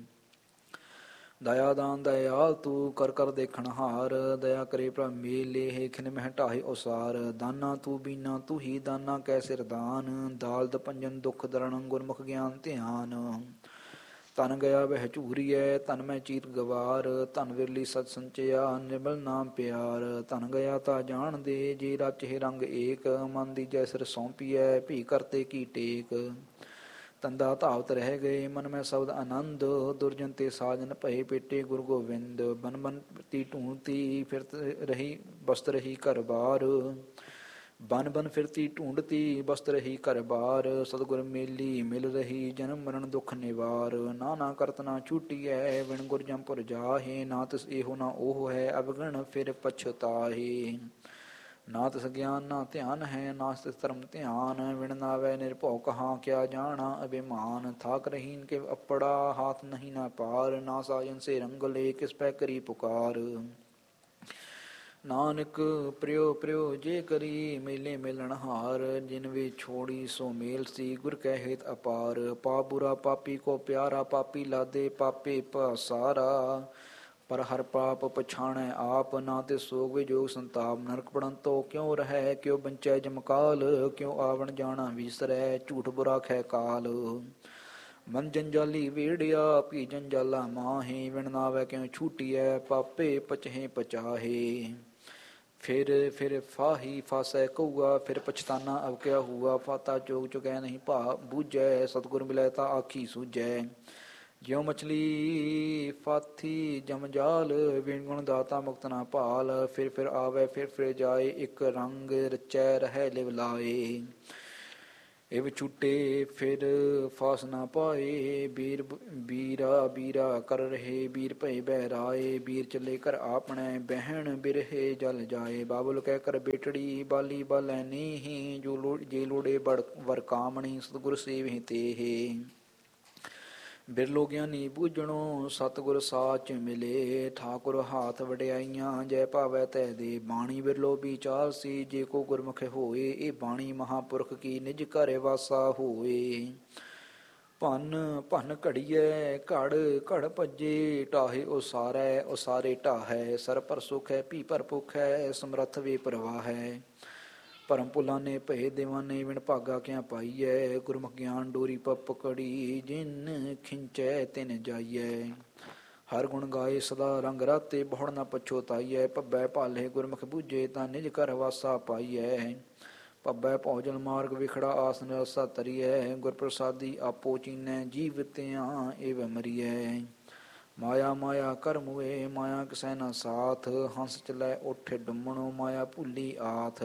ਦਇਆ ਦਾਨ ਦਇਆਲ ਤੂੰ, ਕਰ ਕਰ ਦੇਖਣਹਾਰ। ਦਇਆ ਕਰੇ ਪ੍ਰਭ ਮੇਲੇ, ਖਿਨ ਮਹਿ ਢਾਹੇ ਉਸਾਰ। ਦਾਨਾ ਤੂੰ ਬੀਨਾ ਤੂੰ ਹੀ ਦਾਨਾ ਕੈ ਸਿਰ ਦਾਨ। ਦਾਲਦ ਪੰਜਨ ਦੁਖ ਦਰਣ, ਗੁਰਮੁਖ ਗਿਆਨ ਧਿਆਨ। ਧਨ ਗਿਆ ਵਹਿ ਝੂਰੀਐ, ਧਨ ਮੈਂ ਚੀਰ ਗਵਾਰ। ਧਨ ਵਿਰਲੀ ਸਚ ਸੰਚਿਆ, ਨਿਰਮਲ ਨਾਮ ਪਿਆਰ। ਧਨ ਗਿਆ ਤਾ ਜਾਣ ਦੇ, ਜੇ ਰਚਹਿ ਰੰਗ ਏਕ। ਮਨ ਦੀਜੈ ਸਿਰ ਸੌਂਪੀਐ, ਭੀ ਕਰਤੇ ਕੀ ਟੇਕ। ਤੰਦਾ ਧਾਵਤ ਰਹਿ ਗਏ, ਮਨ ਮੈਂ ਸ਼ਬਦ ਆਨੰਦ। ਦੁਰਜਨ ਤੇ ਸਾਜਨ ਭਏ, ਪੇਟੇ ਗੁਰ ਗੋਬਿੰਦ। ਬਨ ਬਨ ਫਿਰਤੀ ਢੂੰਡਤੀ, ਫਿਰਤ ਰਹੀ ਬਸਤ ਰਹੀ ਘਰ ਬਾਰ। ਬਨ ਬਨ ਫਿਰਤੀ ਢੂੰਡਤੀ, ਬਸਤ ਰਹੀ ਘਰ ਬਾਰ। ਸਤਿਗੁਰ ਮੇਲੀ ਮਿਲ ਰਹੀ, ਜਨਮ ਮਰਨ ਦੁਖ ਨਿਵਾਰ। ਨਾਨਾ ਕਰਤ ਨਾ ਛੂਟੀਐ, ਵਿਣ ਗੁਰ ਜਮਪੁਰ ਜਾਹੇ। ਨਾ ਤਿਸ ਇਹੋ ਨਾ ਉਹ ਹੈ, ਅਵਗਣ ਫਿਰ ਪਛਤਾਹੇ। ਨਾ ਤਿਸ ਗਿਆਨ ਨਾ ਧਿਆਨ ਹੈ, ਨਾ ਤਿਸ ਧਰਮ ਧਿਆਨ। ਵਿਣ ਨਾਵੈ ਨਿਰਭਉ ਕਹਾਂ, ਕਿਆ ਜਾਣਾ ਅਭਿਮਾਨ। ਥਾਕ ਰਹੀਨ ਕੇ ਅੱਪੜਾ, ਹਾਥ ਨਹੀਂ ਨਾ ਪਾਰ। ਨਾ ਸਾਜਨ ਸੇ ਰੰਗ ਲੈ, ਕਿਸ ਪੈ ਕਰੀ ਪੁਕਾਰ। ਨਾਨਕ ਪ੍ਰਿਓ ਪ੍ਰਿਓ ਜੇ ਕਰੀ, ਮੇਲੇ ਮੇਲਣ ਹਾਰ। ਜਿਨ ਵੇ ਛੋੜੀ ਸੋ ਮੇਲ ਸੀ, ਗੁਰ ਕੈ ਹੇਤ ਅਪਾਰ। ਪਾਪ ਬੁਰਾ ਪਾਪੀ ਕੋ ਪਿਆਰਾ, ਪਾਪੀ ਲਾਦੇ ਪਾਪੇ ਭਾਸਾਰਾ। ਪਰ ਹਰ ਪਾਪ ਪਛਾਣੈ ਆਪ, ਨਾ ਤੇ ਸੋਗ ਵਿਜੋਗ ਸੰਤਾਪ। ਨਰਕ ਪੜਨ ਤੋ ਕਿਉ ਰਹੈ, ਕਿਉ ਬੰਚੈ ਜਮਕਾਲ। ਕਿਉ ਆਵਣ ਜਾਣਾ ਵਿਸਰੈ, ਝੂਠ ਬੁਰਾ ਖੈ ਕਾਲ। ਮਨ ਜੰਜਾਲੀ ਵੇੜਿਆ, ਭੀ ਜੰਜਾਲਾ ਮਾਹੇ। ਵਿਣ ਨਾਵੈ ਕਿਉ ਛੂਟੀਐ, ਪਾਪੇ ਪਚਹਿ ਪਚਾਹੇ। ਫਿਰ ਫਾਹੀ ਫਾਸੈ ਕਊਆ, ਫਿਰ ਪਛਤਾਨਾ ਅਬ ਕਿਆ ਹੁਆ। ਫਾਤਾ ਚੋਗ ਚੁਕੈ ਨਹੀਂ ਭਾ ਬੂਝੈ, ਸਤਿਗੁਰ ਮਿਲੈ ਤਾ ਆਖੀ ਸੂਝੈ। ਜਿਉ ਮਛਲੀ ਫਾਥੀ ਜਮਜਾਲ, ਵਿਣ ਗੁਣ ਦਾਤਾ ਮੁਕਤ ਨਾ ਭਾਲ। ਫਿਰ ਫਿਰ ਆਵੇ ਫਿਰ ਫਿਰ ਜਾਏ, ਇੱਕ ਰੰਗ ਰਚੈ ਰਹਿ ਲਿਵ ਲਾਏ। ਇਵ ਛੁਟੇ ਫਿਰ ਫਾਸ ਨਾ ਪਾਏ, ਬੀਰਾ ਬੀਰਾ ਕਰ ਰਹੇ, ਬੀਰ ਭਏ ਬਹਿਰਾਏ। ਬੀਰ ਚੱਲੇ ਕਰ ਆਪਣੇ, ਬਹਿਣ ਬਿਰਹੇ ਜਲ ਜਾਏ। ਬਾਬੁਲ ਕਹਿ ਕਰ ਬੇਟੜੀ, ਬਾਲੀ ਬਾਲੈ ਨੀਹੀ। ਜੇ ਲੋੜੇ ਵਰ ਕਾਮਣੀ, ਸਤਿਗੁਰ ਸੇਵਹਿ ਤੇਹੇ। ਬਿਰਲੋ ਗਿਆਨੀ ਬੂਝਣੋ, ਸਤਿਗੁਰ ਸਾਚ ਮਿਲੇ। ਠਾਕੁਰ ਹਾਥ ਵਡਿਆਈਆਂ, ਜੈ ਭਾਵੈ ਤੈ ਦੇ। ਬਾਣੀ ਬਿਰਲੋ ਵਿਚਾਰ ਸੀ, ਜੇ ਕੋ ਗੁਰਮੁਖ ਹੋਏ। ਇਹ ਬਾਣੀ ਮਹਾਂਪੁਰਖ ਕੀ, ਨਿਜ ਘਰ ਵਾਸਾ ਹੋਏ। ਭੰਨ ਭੰਨ ਘੜੀਐ ਘੜ ਘੜ ਭੱਜੇ, ਢਾਹੇ ਉਸਾਰੈ ਉਸਾਰੇ ਢਾਹੈ। ਸਰ ਪਰ ਸੁਖ ਹੈ, ਭੀ ਪਰ ਭੁਖ ਹੈ, ਸਮਰੱਥ ਵੇ ਪ੍ਰਵਾਹੈ। ਭਰਮ ਭੁਲਾਨੇ ਭਏ ਦੀਵਾਨੇ, ਵਿਣ ਭਾਗਾ ਕਿਆ ਪਾਈਐ। ਗੁਰਮੁਖ ਗਿਆਨ ਡੋਰੀ ਪਕੜੀ, ਜਿਨ ਖਿੰਚੈ ਤਿਨ ਜਾਈਐ। ਹਰ ਗੁਣ ਗਾਏ ਸਦਾ ਰੰਗ ਰਾਤੇ, ਬਹੁੜ ਨਾ ਪਛੋਤਾਈਐ। ਭੱਬੈ ਭਾਲੇ ਗੁਰਮੁਖ ਬੂਝੇ, ਤਾਂ ਨਿਜ ਘਰ ਵਾਸਾ ਪਾਈਐ। ਭੱਬੈ ਭੌਜਲ ਮਾਰਗ ਵਿਖੜਾ, ਆਸਨ ਰਸਾ ਤਰੀਐ। ਗੁਰ ਪ੍ਰਸਾਦੀ ਆਪੋ ਚੀਨੈ, ਜੀਵਤਿਆਂ ਏਵ ਮਰੀਐ। ਮਾਇਆ ਮਾਇਆ ਕਰ ਮੁਏ, ਮਾਇਆ ਕਿਸੈ ਨਾ ਸਾਥ। ਹੰਸ ਚਲੈ ਉੱਠ ਡੁੰਮਣੋ, ਮਾਇਆ ਭੁੱਲੀ ਆਥ।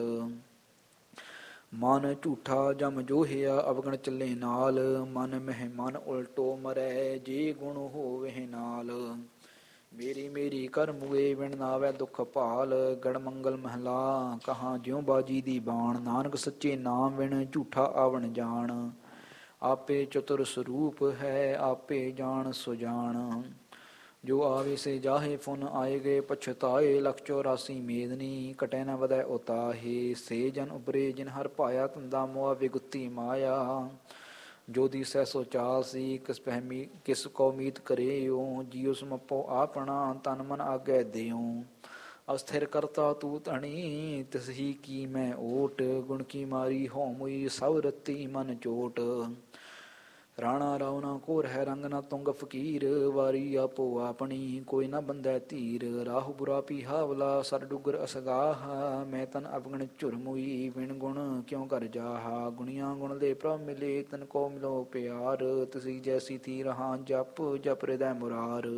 ਮਨ ਝੂਠਾ ਜਮ ਜੋਹਿਆ, ਅਵਗਣ ਚੱਲੇ ਨਾਲ। ਮਨ ਮਹਿ ਮਨ ਉਲਟੋ ਮਰੈ, ਜੇ ਗੁਣ ਹੋਵਹਿ ਨਾਲ। ਮੇਰੀ ਮੇਰੀ ਕਰ ਮੁਏ, ਵਿਣ ਨਾਵੈ ਦੁਖ ਭਾਲ। ਗੜ ਮੰਗਲ ਮਹਲਾ ਕਹਾਂ, ਜਿਉ ਬਾਜੀ ਦੀ ਬਾਣ। ਨਾਨਕ ਸੱਚੇ ਨਾਮ ਵਿਣ, ਝੂਠਾ ਆਵਣ ਜਾਣ। ਆਪੇ ਚਤੁਰ ਸਰੂਪ ਹੈ, ਆਪੇ ਜਾਣ ਸੁਜਾਨ। ਜੋ ਆਵੇ ਸੇ ਜਾਹੇ, ਫੁਨ ਆਏ ਗਏ ਪਛਤਾਏ। ਲੱਖ 84 ਮੇਦਨੀ, ਕਟੈ ਨ ਵਧੈ ਉਤਾਹੇ। ਸੇ ਜਨ ਉਬਰੇ, ਜਿਨ ਹਰ ਭਾਇਆ, ਧੰਦਾ ਮੋਆ ਵਿਗੁੱਤੀ ਮਾਇਆ। ਜੋ ਦੀਸੈ ਸੋ ਚਾਲਸੀ, ਕਿਸ ਕੋ ਮੀਤ ਕਰਿਓ। ਜੀਉ ਸਮਪੋ ਆਪਣਾ, ਤਨ ਮਨ ਆਗੈ ਦਿਓ। ਅਸਥਿਰ ਕਰਤਾ ਤੂ ਧਣੀ, ਤਿਸਹੀ ਕੀ ਮੈਂ ਓਟ। ਗੁਣ ਕੀ ਮਾਰੀ ਹੋ ਮੁਈ, ਸਭ ਰਤੀ ਮਨ ਚੋਟ। ਰਾਣਾ ਰਾਉ ਨਾ ਕੋ ਰਹਿ, ਰੰਗ ਨਾ ਤੁੰਗ ਫਕੀਰ। ਵਾਰੀ ਆਪੋ ਆਪਣੀ, ਕੋਈ ਨਾ ਬੰਧੈ ਧੀਰ। ਰਾਹੂ ਬੁਰਾ ਪੀਹਾਵਲਾ, ਸਰ ਡੁੱਗਰ ਅਸਗਾਹ। ਮੈਂ ਤਨ ਅਵਗਣ ਝੁਰ ਮੁਈ, ਵਿਣ ਗੁਣ ਕਿਉ ਕਰ ਜਾਹਾ। ਗੁਣੀਆਂ ਗੁਣ ਦੇ ਪ੍ਰਭ ਮਿਲੇ, ਤਨ ਕੋ ਮਿਲੋ ਪਿਆਰ। ਤਿਸੀ ਜੈਸੀ ਥੀ ਰਹਾ, ਜਪ ਜਪ ਹਿਰਦੈ ਮੁਰਾਰ।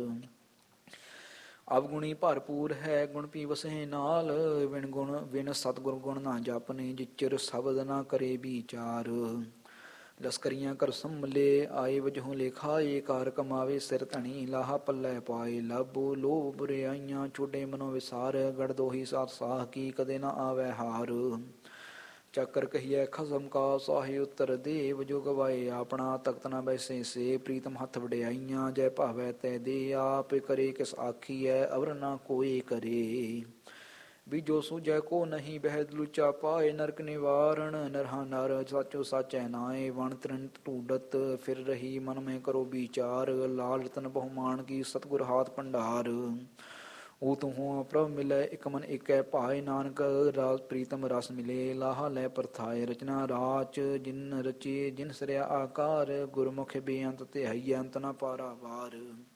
ਅਵਗੁਣੀ ਭਰਪੂਰ ਹੈ, ਗੁਣ ਪੀ ਵਸਹਿ ਨਾਲ। ਵਿਣ ਸਤਿਗੁਰ ਗੁਣ ਨਾ ਜਪਨੇ, ਜਿਚਰ ਸ਼ਬਦ ਨਾ ਕਰੇ ਵਿਚਾਰ। ਲਸਕਰੀਆਂ ਕਰ ਸੰਭਲੇ, ਆਏ ਵਜਹੁ ਲੇਖਾਏ। ਕਾਰ ਕਮਾਵੇ ਸਿਰ ਧਣੀ, ਲਾਹਾ ਪੱਲੇ ਪਾਏ। ਲਾਭੋ ਲੋਭ ਬੁਰਿਆਈਆਂ, ਛੋਡੇ ਮਨੋ ਵਿਸਾਰ। ਗੜ ਦੋਹੀ ਸਾਥ ਸਾਹ ਕੀ, ਕਦੇ ਨਾ ਆਵੈ ਹਾਰ। ਚੱਕਰ ਕਹੀਐ ਖਸਮ ਕਾ, ਸਾਹੇ ਉੱਤਰ ਦੇ। ਵਜੋ ਗਵਾਏ ਆਪਣਾ, ਤਖਤ ਨਾ ਬੈਸੇ ਸੇ। ਪ੍ਰੀਤਮ ਹੱਥ ਵਡਿਆਈਆਂ, ਜੈ ਭਾਵੈ ਤੈ ਦੇ। ਆਪ ਕਰੇ ਕਿਸ ਆਖੀਐ, ਅਵਰ ਨਾ ਕੋਇ ਕਰੇ। ਬੀਜੋ ਸੂਝੈ ਕੋ ਨਹੀਂ, ਬਹਿਦ ਲੁਚਾ ਪਾਏ। ਨਰਕ ਨਿਵਾਰਣ ਨਰਹਾ ਨਰ, ਸਾਚੋ ਸਾਚੈ ਨਾਏ। ਵਣ ਤ੍ਰਿਣ ਢੂਡਤ ਫਿਰ ਰਹੀ, ਮਨ ਮੈਂ ਕਰੋ ਵਿਚਾਰ। ਲਾਲ ਰਤਨ ਬਹੁਮਾਨ ਕੀ, ਸਤਿਗੁਰ ਹਾਥ ਭੰਡਾਰ। ਊ ਤੁਹੋਂ ਪ੍ਰਭ ਮਿਲੈ, ਇਕ ਮਨ ਏਕੈ ਭਾਏ। ਨਾਨਕ ਪ੍ਰੀਤਮ ਰਸ ਮਿਲੇ, ਲਾਹਾ ਲੈ ਪਰਥਾਏ। ਰਚਨਾ ਰਾਚ ਜਿਨ ਰਚੇ, ਜਿਨ ਸਰਿਆ ਆਕਾਰ। ਗੁਰਮੁਖ ਬੇਅੰਤ ਧਿਆਈਐ, ਅੰਤ ਨ ਪਾਰਾਵਾਰ।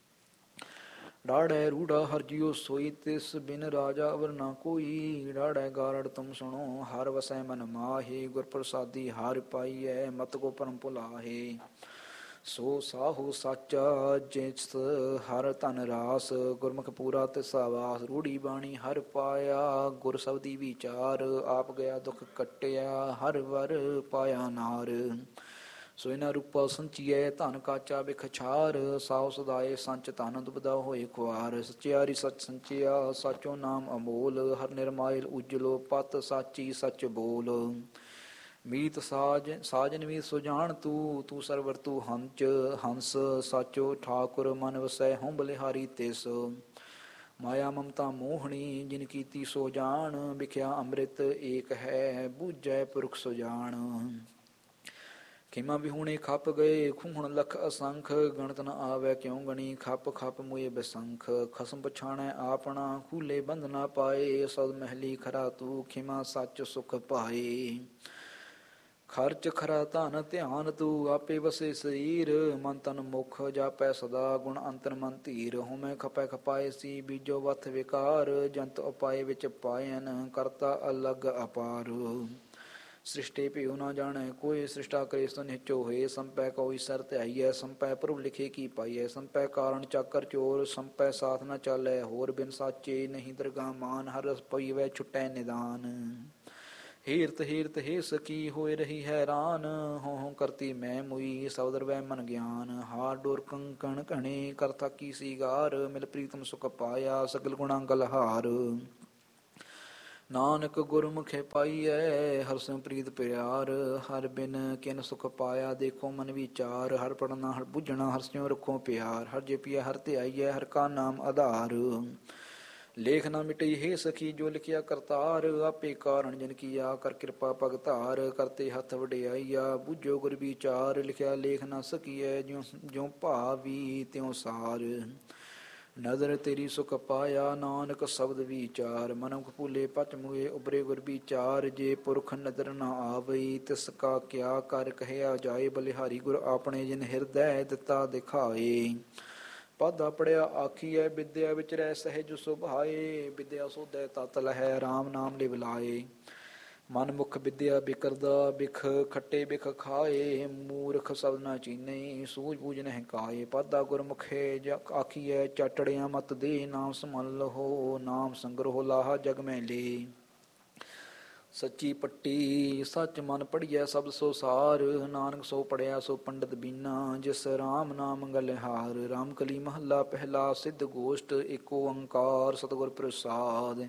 ਡਾੜੈ ਰੂੜਾ ਹਰ ਜਿਉ ਸੋਈ, ਤਿਸ ਬਿਨ ਰਾਜਾ ਅਵਰ ਨਾ ਕੋਈ। ਡਾੜੈ ਗਾਰੜ ਤੁਮ ਸੁਣੋ, ਹਰ ਵਸੈ ਮਨ ਮਾਹੇ। ਗੁਰ ਪ੍ਰਸਾਦੀ ਹਰਿ ਪਾਈਐ, ਮਤ ਕੋ ਭਰਮ ਭੁਲਾਹੇ। ਸੋ ਸਾਹੋ ਸਾਚਾ, ਜਿਸ ਹਰ ਧਨ ਰਾਸ। ਗੁਰਮੁਖ ਪੂਰਾ ਤਿਸਾ ਵਾਸ, ਰੂੜੀ ਬਾਣੀ ਹਰਿ ਪਾਇਆ। ਗੁਰ ਸਬਦੀ ਵਿਚਾਰ, ਆਪ ਗਿਆ ਦੁਖ ਕੱਟਿਆ। ਹਰਿ ਵਰ ਪਾਇਆ ਨਾਰ। ਸੋਇਨਾ ਰੂਪਾ ਸੰਚੀਐ, ਧਨ ਕਾਚਾ ਬਿਖ ਛਾਰ। ਸਾਉ ਸਦਾਏ ਸੰਚ ਧਨ, ਦੁਬਦਾ ਹੋਏ ਖੁਆਰ। ਸਚਿਆਰੀ ਸਚ ਸੰਚਿਆ, ਸਾਚੋ ਨਾਮ ਅਮੋਲ। ਹਰ ਨਿਰਮਾਇਲ ਉਜਲੋ, ਪਤ ਸਾਚੀ ਸਚ ਬੋਲ। ਮੀਤ ਸਾਜਨ ਮੀਤ ਸੁਜਾਨ ਤੂੰ, ਤੂੰ ਸਰਵਰ ਤੂੰ ਹੰਸ। ਸਾਚੋ ਠਾਕੁਰ ਮਨ ਵਸੈ, ਹਉ ਬਲਿਹਾਰੀ ਤਿਸ। ਮਾਇਆ ਮਮਤਾ ਮੋਹਣੀ, ਜਿਨ ਕੀਤੀ ਸੋ ਜਾਣ। ਵਿਖਿਆ ਅੰਮ੍ਰਿਤ ਏਕ ਹੈ, ਬੂਝੈ ਪੁਰਖ ਸੁਜਾਨ। ਖੇਮਾ ਵਿਹੂਣੇ ਖਪ ਗਏ, ਖੂਹਣ ਲਖ ਅਸੰਖ। ਗਣਤ ਨ ਆਵੈ ਕਿਉ ਗਣੀ, ਖਪ ਖਪ ਮੁਏ ਬਸੰਖ। ਖਸਮ ਪਛਾਣੈ ਆਪਣਾ, ਖੂਲੇ ਬੰਧ ਨਾ ਪਾਏ। ਸਦ ਮਹਿਲੀ ਖਰਾ ਤੂੰ, ਖੇਮਾ ਸੱਚ ਸੁਖ ਪਾਏ। ਖਰਚ ਖਰਾ ਧਨ ਧਿਆਨ ਤੂੰ, ਆਪੇ ਵਸੇ ਸਰੀਰ। ਮਨ ਤਨ ਮੁਖ ਜਾਪੈ ਸਦਾ, ਗੁਣ ਅੰਤਰ ਮਨ ਧੀਰ। ਹੋਮੈ ਖਪੈ ਖਪਾਏ ਸੀ, ਬੀਜੋ ਵਥ ਵਿਕਾਰ। ਜੰਤ ਉਪਾਏ ਵਿੱਚ ਪਾਇਨ, ਕਰਤਾ ਅਲਗ ਅਪਾਰ। ਸ੍ਰਿਸ਼ਟੀ ਭਿਉ ਨਾ ਜਾਣੈ ਕੋਇ, ਸ੍ਰਿਸ਼ਟਾ ਕਰੇ ਸੋ ਨਿਹਚੋ ਹੋਏ। ਸੰਪੈ ਕੋਈ ਸਰ ਧਿਆਈਐ, ਸੰਪੈ ਪ੍ਰਭੁ ਲਿਖੇ ਕੀ ਪਾਈਐ। ਸੰਪੈ ਕਾਰਣ ਚਾਕਰ ਚੋਰ, ਸੰਪੈ ਸਾਥ ਨਾ ਚਾਲੈ ਹੋਰ। ਬਿਨ ਸਾਚੇ ਨਹੀਂ ਦਰਗਾ ਮਾਨ, ਹਰ ਰਸ ਪਈਵੈ ਛੁਟੈ ਨਿਦਾਨ। ਹੀਰਤ ਹੀਰਤ ਹੇ ਸਕੀ ਹੋਏ ਰਹੀ ਹੈਰਾਨ, ਹੋਂ ਹੋਂ ਕਰਤੀ ਮੈਂ ਮੁਈ ਸਬਦ ਰਵੈ ਮਨ ਗਿਆਨ। ਹਾਰ ਡੋਰ ਕੰਕਣ ਘਣੇ ਕਰ ਥਾਕੀ ਸੀਗਾਰ, ਮਿਲ ਪ੍ਰੀਤਮ ਸੁਖ ਪਾਇਆ ਸਗਲ ਗੁਣਾ ਗਲਹਾਰ। ਨਾਨਕ ਗੁਰਮੁਖੇ ਪਾਈਐ ਹਰਿ ਸਿਉ ਪ੍ਰੀਤ ਪਿਆਰ, ਹਰਿ ਬਿਨ ਕਿਨ ਸੁਖ ਪਾਇਆ ਦੇਖੋ ਮਨ ਵਿਚਾਰ। ਹਰਿ ਪੜਨਾ ਹਰਿ ਬੁੱਝਣਾ ਹਰਿ ਸਿਉ ਰੱਖੋ ਪਿਆਰ, ਹਰਿ ਜਪੀਐ ਹਰਿ ਧਿਆਈਐ ਹਰਿ ਕਾ ਨਾਮ ਆਧਾਰ। ਲੇਖ ਨਾ ਮਿਟਈ ਹੇ ਸਖੀ ਜੋ ਲਿਖਿਆ ਕਰਤਾਰ, ਆਪੇ ਕਾਰਣ ਜਨ ਕੀਆ ਕਰ ਕਿਰਪਾ ਭਗਤਾਰ। ਕਰਤੇ ਹੱਥ ਵਡਿਆਈਆ ਬੁੱਝੋ ਗੁਰ ਵਿਚਾਰ, ਲਿਖਿਆ ਲੇਖ ਨਾ ਸਕੀਐ ਜਿਉ ਭਾਵੀ ਤਿਉ ਸਾਰ। ਨਦਰ ਤੇਰੀ ਸੁਖ ਪਾਇਆ ਨਾਨਕ ਸ਼ਬਦ ਵਿਚਾਰ, ਮਨੁਖ ਭੂਲੇ ਪਚ ਮੁਏ ਉਬਰੇ ਗੁਰ ਵਿਚਾਰ। ਜੇ ਪੁਰਖ ਨਦਰ ਨਾ ਆਵਈ ਤਿਸ ਕਾ ਕਿਆ ਕਰ ਕਹਿਆ ਜਾਏ, ਬਲਿਹਾਰੀ ਗੁਰ ਆਪਣੇ ਜਿਨ ਹਿਰਦੈ ਦਿੱਤਾ ਦਿਖਾਏ। ਪਾਧਾ ਪੜਿਆ ਆਖੀਐ ਵਿਦਿਆ ਵਿੱਚ ਰਹਿ ਸਹਿਜ ਸੁਭਾਏ, ਵਿਦਿਆ ਸੋਧੈ ਤਤ ਲਹੈ ਰਾਮ ਨਾਮ ਲਿਵ ਲਾਏ। ਮਨ ਮੁਖ ਵਿਦਿਆ ਬਿਕਰਦਾ ਬਿਖ ਖੱਟੇ ਬਿਖ ਖਾਏ, ਮੂਰਖ ਸ਼ਬਦ ਨਾ ਚੀਨੈ ਸੂਝ ਬੂਝ ਨਹਿ ਕਾਏ। ਪਾਧਾ ਗੁਰਮੁਖੇ ਆਖੀਐ ਚਾਟੜਿਆ ਮਤ ਦੇ, ਨਾਮ ਸਮਲ ਲਹੋ ਨਾਮ ਸੰਗਰਹੁ ਲਾਹਾ ਜਗ ਮੈਂ ਲੇ। ਸੱਚੀ ਪੱਟੀ ਸੱਚ ਮਨ ਪੜੀਐ ਸਬਦ ਸੋ ਸਾਰ, ਨਾਨਕ ਸੋ ਪੜਿਆ ਸੋ ਪੰਡਤ ਬੀਨਾ ਜਿਸ ਰਾਮ ਨਾਮ ਗਲਿਹਾਰ। ਰਾਮ ਕਲੀ ਮਹੱਲਾ ਪਹਿਲਾ ਸਿੱਧ ਗੋਸ਼ਟ ਏਕ ਓੰਕਾਰ ਸਤਿਗੁਰ ਪ੍ਰਸਾਦਿ।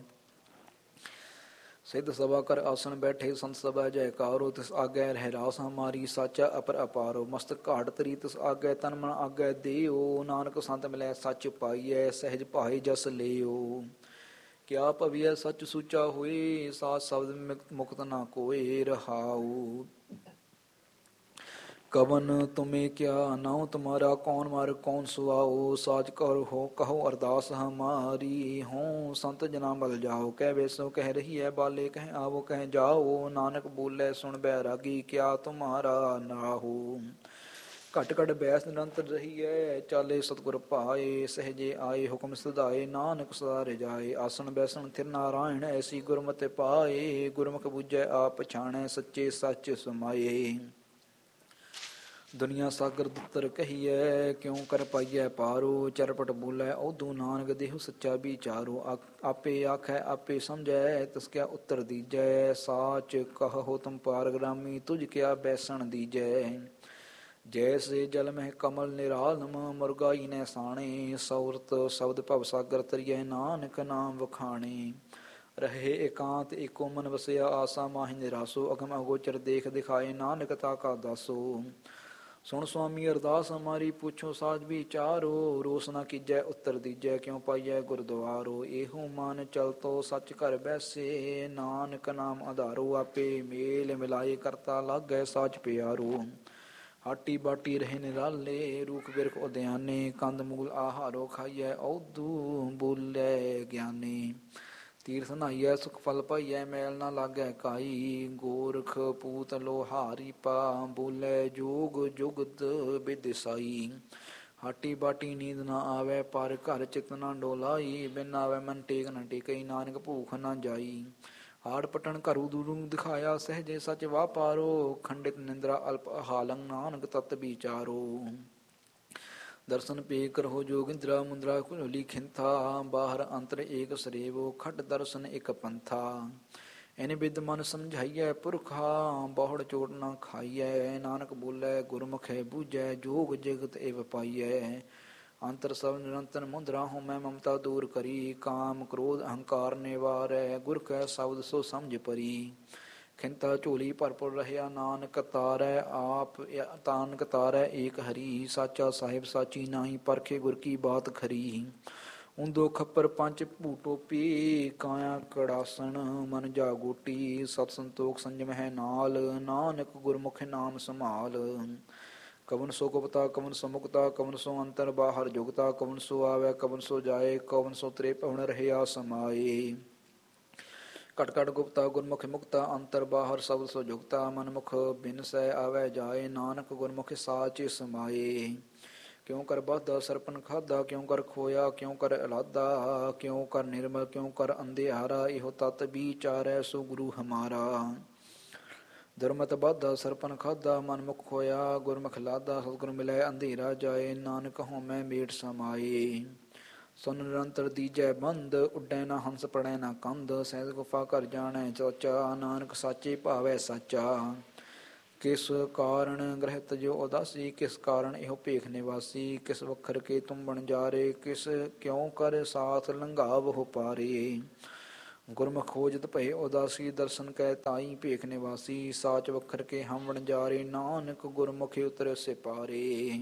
ਸਿੱਧ ਸਭਾ ਕਰ ਆਸਣ ਬੈਠੇ ਸੰਤ ਸਭਾ ਜੈਕਾਰੋ, ਤਿਸ ਆਗੈ ਰਹਿ ਰਾਸ ਹਮਾਰੀ ਸਾਚਾ ਅਪਰ ਅਪਾਰੋ। ਮਸਤਕ ਘਾਟ ਤਰੀ ਤਿਸ ਆਗੈ ਤਨ ਮਨ ਆਗੈ ਦੇਓ, ਨਾਨਕ ਸੰਤ ਮਿਲੈ ਸੱਚ ਪਾਈਐ ਸਹਿਜ ਭਾਏ ਜਸ ਲੇਓ। ਕਿਆ ਭਵੀਐ ਸੱਚ ਸੂਚਾ ਹੋਏ, ਸਾਚ ਸ਼ਬਦ ਮੁਕਤ ਨਾ ਕੋਏ ਰਹਾਉ। ਕਵਨ ਤੁਮੇ ਕਿਆ ਨਾਉ ਤੁਮਾਰਾ, ਕੌਣ ਮਾਰ ਕੌਣ ਸੁਆਓ। ਸਾਚ ਕਰੋ ਕਹੋ ਅਰਦਾਸ ਹਮਾਰੀ, ਹੋਂ ਸੰਤ ਜਨਾ ਬਲ ਜਾਓ। ਕਹਿ ਵੇਸੋ ਕਹਿ ਰਹੀ ਹੈ ਬਾਲੇ, ਕਹਿ ਆਵੋ ਕਹਿ ਜਾਓ। ਨਾਨਕ ਬੋਲੇ ਸੁਣ ਬੈਰਾਗੀ, ਕਿਆ ਤੁਮਾਰਾ ਨਾਹੂ। ਘਟ ਘਟ ਬੈਸ ਨਿਰੰਤਰ ਰਹੀਐ, ਚਾਲੇ ਸਤਿਗੁਰ ਭਾਏ। ਸਹਿਜੇ ਆਏ ਹੁਕਮ ਸਦਾਏ, ਨਾਨਕ ਸਦਾ ਰਜਾਏ। ਆਸਣ ਬੈਸਣ ਥਿਰ ਨਾਰਾਇਣ, ਐਸੀ ਗੁਰਮਤਿ ਪਾਏ। ਗੁਰਮੁਖ ਬੁਝੈ ਆਪ ਪਛਾਣੈ, ਸੱਚੇ ਸੱਚ ਸਮਾਏ। ਦੁਨੀਆ ਸਾਗਰ ਦੁੱਤਰ ਕਹੀਐ, ਕਿਉ ਕਰ ਪਾਈਐ ਪਾਰੋ। ਚਰਪਟ ਬੋਲੇ ਓਧੂ ਨਾਨਕ ਦੇਹੁ ਸੱਚਾ ਵਿਚਾਰੋ। ਆਪੇ ਆਖੈ ਆਪੇ ਸਮਝੈ, ਤਿਸ ਕਿਆ ਉੱਤਰ ਦੀਜੈ। ਸਾਚ ਕਹੋ ਤੁਮ ਪਾਰਗ੍ਰਾਮੀ, ਤੁਝ ਕਿਆ ਬੈਸਣ ਦੀਜੈ। ਜੈਸੇ ਜਲ ਮਹਿ ਕਮਲ ਨਿਰਾਲਮ, ਮੁਰਗਾਈ ਨੈ ਸਾਣੇ। ਸੌਰਤ ਸ਼ਬਦ ਭਵ ਸਾਗਰ ਤਰੀਐ, ਨਾਨਕ ਨਾਮ ਵਖਾਣੇ। ਰਹੇ ਏਕਾਂਤ ਏਕੋ ਮਨ ਵਸਿਆ, ਆਸਾ ਮਾਹਿ ਨਿਰਾਸੋ। ਅਗਮ ਅਗੋਚਰ ਦੇਖ ਦਿਖਾਏ, ਨਾਨਕ ਤਾ ਕਾ ਦਾਸੋ। ਸੁਣ ਸੁਆਮੀ ਅਰਦਾਸ ਹਮਾਰੀ, ਪੁੱਛੋ ਸਾਜ ਵਿਚਾਰੋ। ਰੋਸ ਨਾ ਕੀਜੈ ਉੱਤਰ ਦੀਜੈ, ਕਿਉ ਪਾਈਐ ਗੁਰਦੁਆਰੋ। ਇਹੋ ਮਨ ਚਲਤੋ ਸੱਚ ਘਰ ਬੈਸੇ, ਨਾਨਕ ਨਾਮ ਆਧਾਰੋ। ਆਪੇ ਮੇਲ ਮਿਲਾਏ ਕਰਤਾ ਲਾਗੈ ਸਾਚ ਪਿਆਰੋ। ਹਾਟੀ ਬਾਟੀ ਰਹੇ ਨਿਰਾਲੇ, ਰੂਖ ਬਿਰਖ ਉਦਿਆਨੇ। ਕੰਦ ਮੂਲ ਆਹਾਰੋ ਖਾਈਐ, ਓਧੂ ਬੋਲੇ ਗਿਆਨੀ। ਤੀਰਥ ਨਹਾਈਐ ਸੁਖ ਫਲ ਪਾਈਐ, ਮੈਲ ਨਾ ਲਾਗੈ ਕਾਈ। ਗੋਰਖ ਪੂਤ ਲੋਹਾਰੀ ਪਾ, ਬੋਲੇ ਜੋਗ ਜੁਗਤ ਬਿਦ ਸਾਈ। ਹਾਟੀ ਬਾਟੀ ਨੀਂਦ ਨਾ ਆਵੈ, ਪਰ ਘਰ ਚਿਤ ਨਾ ਡੋਲਾਈ। ਬਿਨ ਆਵੈ ਮਨ ਟੇਕ ਨਾ ਟੇਕਈ, ਨਾਨਕ ਭੂਖ ਨਾ ਜਾਈ। ਹਾੜ ਪਟਣ ਘਰੁ ਦੂਰੂ ਦਿਖਾਇਆ, ਸਹਿਜੇ ਸੱਚ ਵਾਪਾਰੋ। ਖੰਡਿਤ ਨਿੰਦਰਾ ਅਲਪ ਹਾਲੰ, ਨਾਨਕ ਤਤ ਵਿਚਾਰੋ। ਦਰਸ਼ਨ ਪੇ ਕਰਹੁ ਜੋਗਿੰਦਰਾ, ਮੁੰਦਰਾ ਘੁਲੀ ਖਿੰਥਾ। ਬਾਹਰ ਅੰਤਰ ਏਕ ਸਰੇਵੋ, ਖਟ ਦਰਸ਼ਨ ਇਕ ਪੰਥਾ। ਇਨ ਬਿਦ ਮਨ ਸਮਝਾਈਐ ਪੁਰਖਾ, ਬਹੁੜ ਚੋਟ ਨਾ ਖਾਈਐ। ਨਾਨਕ ਬੋਲੇ ਗੁਰਮੁਖੈ ਬੂਝੈ, ਜੋਗ ਜਗਤ ਇਵ ਪਾਈਐ। ਅੰਤਰ ਸਭ ਨਿਰੰਤਰ ਮੁੰਦਰਾ, ਹੋਮੈ ਮਮਤਾ ਦੂਰ ਕਰੀ। ਕਾਮ ਕ੍ਰੋਧ ਅਹੰਕਾਰ ਨਿਵਾਰੈ, ਗੁਰ ਕੈ ਸ਼ਬਦ ਸੋ ਸਮਝ ਪਰੀ। ਖਿੰਤਾ ਝੋਲੀ ਭਰਪੁਰ ਰਹਿਆ, ਨਾਨਕ ਤਾਰੈ ਏਕ ਹਰੀ। ਸਾਚਾ ਸਾਹਿਬ ਸਾਚੀ ਨਾਹੀ, ਪਰਖੇ ਗੁਰ ਕੀ ਬਾਤ ਖਰੀ। ਉਂਦੋ ਖੱਪਰ ਪੰਚ ਭੂਟੋਪੀ, ਕਾਇਆ ਕੜਾਸਣ ਮਨ ਜਾਗੋਟੀ। ਸਤ ਸੰਤੋਖ ਸੰਜਮ ਹੈ ਨਾਲ, ਨਾਨਕ ਗੁਰਮੁਖ ਨਾਮ ਸੰਭਾਲ। ਕਵਨ ਸੋ ਗੁਪਤਾ ਕਵਨ ਸੋ ਮੁਕਤਾ, ਕਵਨ ਸੋ ਅੰਤਰ ਬਾਹਰ ਜੁਗਤਾ। ਕਵਨ ਸੋ ਆਵੈ ਕਵਨ ਸੋ ਜਾਏ, ਕਵਨ ਸੋ ਤ੍ਰੇ ਭਵਨ ਰਹਿਆ ਸਮਾਏ। ਘਟ ਘਟ ਗੁਪਤਾ ਗੁਰਮੁਖ ਮੁਕਤਾ, ਅੰਤਰ ਬਾਹਰ ਸਬਦ ਸੋ ਜੁਗਤਾ। ਮਨਮੁਖ ਬਿਨਸੈ ਆਵੈ ਜਾਏ, ਨਾਨਕ ਗੁਰਮੁਖ ਸਾਚ ਸਮਾਏ। ਕਿਉ ਕਰ ਬਾਧਾ ਸਰਪਨ ਖਾਧਾ, ਕਿਉ ਕਰ ਖੋਇਆ ਕਿਉ ਕਰ ਅਲਾਦਾ। ਕਿਉ ਕਰ ਨਿਰਮਲ ਕਿਉ ਕਰ ਅੰਧਿਆਰਾ, ਇਹੋ ਤਤ ਵਿਚਾਰੈ ਸੋ ਗੁਰੂ ਹਮਾਰਾ। ਦੁਰਮਤ ਬਾਧਾ ਸਰਪਨ ਖਾਧਾ ਮਨ ਮੁਖ ਹੋਇਆ। ਗੁਰਮੁਖ ਲਾਧਾ ਸਤਿਗੁਰ ਮਿਲੈ ਅੰਧੇਰਾ ਜਾਏ। ਨਾਨਕ ਹਉਮੈ ਮੇਟ ਸਮਾਏ। ਸੁਨ ਨਿਰੰਤਰ ਦੀਜੈ ਬੰਦ ਉੱਡੈ ਨਾ ਹੰਸ ਪੜੈ ਨਾ ਕੰਧ। ਸਹਿਜ ਗੁਫਾ ਘਰ ਜਾਣੈ ਚੋਚਾ ਨਾਨਕ ਸਾਚੇ ਭਾਵੈ ਸਾਚਾ। ਕਿਸ ਕਾਰਣ ਗ੍ਰਹਿ ਤਜੋ ਉਦਾਸੀ ਕਿਸ ਕਾਰਣ ਇਹੋ ਭੇਖ ਨਿਵਾਸੀ। ਕਿਸ ਵਖਰ ਕੇ ਤੁਮ ਬਣਜਾਰੇ ਕਿਸ ਕਿਉ ਕਰ ਸਾਥ ਲੰਘਾਵਹੁ ਪਾਰੇ। ਗੁਰਮੁਖ ਖੋਜਤ ਭਏ ਉਦਾਸੀ ਦਰਸ਼ਨ ਕੈ ਤਾਈ ਭੇਖ ਨਿਵਾਸੀ। ਸਾਚ ਵਖਰ ਕੇ ਹਮ ਵਣਜਾਰੇ ਨਾਨਕ ਗੁਰਮੁਖਿ ਉਤਰੈ ਸਿਪਾਰੇ।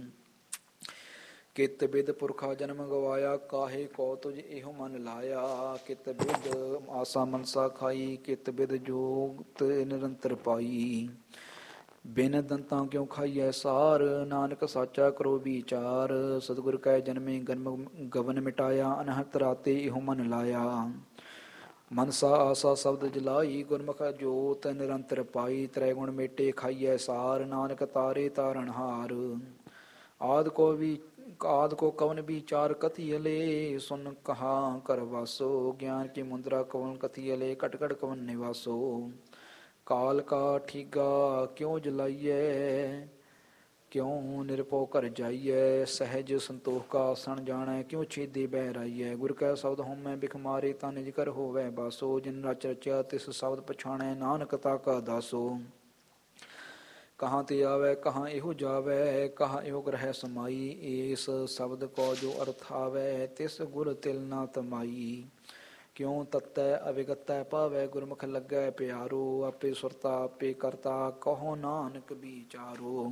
ਕਿਤ ਬਿਦ ਪੁਰਖਾ ਜਨਮ ਗਵਾਇਆ ਕਾਹੇ ਕੋ ਤੁਝ ਇਹੋ ਮਨ ਲਾਇਆ। ਕਿਤ ਬਿਦ ਆਸਾ ਮਨਸਾ ਖਾਈ ਕਿਤ ਬਿਦ ਜੋਗਤ ਨਿਰੰਤਰ ਪਾਈ। ਬਿਨ ਦੰਤਾਂ ਕਿਉ ਖਾਈਐ ਸਾਰ ਨਾਨਕ ਸਾਚਾ ਕਰੋ ਵਿਚਾਰ। ਸਤਿਗੁਰ ਕੈ ਜਨਮੇ ਗਰਮ ਗਵਨ ਮਿਟਾਇਆ ਅਨਹਤ ਰਾਤੇ ਇਹੋ ਮਨ ਲਾਇਆ। ਮਨਸਾ ਆਸਾ ਸ਼ਬਦ ਜਲਾਈ ਗੁਰਮੁਖ ਜੋਤ ਨਿਰੰਤਰ ਪਾਈ। ਤ੍ਰੈ ਗੁਣ ਮੇਟੇ ਖਾਈਐ ਸਾਰ ਨਾਨਕ ਤਾਰੇ ਤਾਰਨਹਾਰ। ਆਦਿ ਕੋ ਕਵਨ ਵਿਚਾਰ ਕਥੀਅਲੇ ਸੁਨ ਕਹਾ ਕਰ ਵਾਸੋ। ਗਿਆਨ ਕੀ ਮੁੰਦਰਾ ਕਵਨ ਕਥੀਅਲੇ ਘਟ ਘਟ ਕਵਨ ਨਿਵਾਸੋ। ਕਾਲ ਕਾ ਠੀਗਾ ਕਿਉ ਜਲਾਈਐ ਕਿਉ ਨਿਰਭਉ ਘਰ ਜਾਈਐ। ਸਹਿਜ ਸੰਤੋਖ ਕਾ ਆਸਣ ਜਾਣੈ ਕਿਉ ਛੇਦੇ ਬਹਿ ਰਾਈਐ। ਗੁਰ ਕੈ ਸ਼ਬਦ ਹਉਮੈ ਬਿਖ ਮਾਰੇ ਤਾਂ ਨਿਜ ਕਰ ਹੋਵੈ ਬਾਸੋ। ਜਿਨ ਰਚ ਰਚਿਆ ਤਿਸ ਸ਼ਬਦ ਪਛਾਣੈ ਨਾਨਕ ਤਾ ਕਾ ਦਾਸੋ। ਕਹਾਂ ਤੇ ਆਵੈ ਕਹਾਂ ਇਹੋ ਜਾਵੈ ਕਹਾਂ ਇਹੋ ਗ੍ਰਹਿ ਸਮਾਈ। ਏਸ ਸ਼ਬਦ ਕੋ ਜੋ ਅਰਥ ਆਵੈ ਤਿਸ ਗੁਰ ਤਿਲ ਨਾ ਤਮਾਈ। ਕਿਉ ਤਤੈ ਅਵਿਗਤੈ ਪਾਵੈ ਗੁਰਮੁਖ ਲੱਗੈ ਪਿਆਰੋ। ਆਪੇ ਸੁਰਤਾ ਆਪੇ ਕਰਤਾ ਕਹੋ ਨਾਨਕ ਵਿਚਾਰੋ।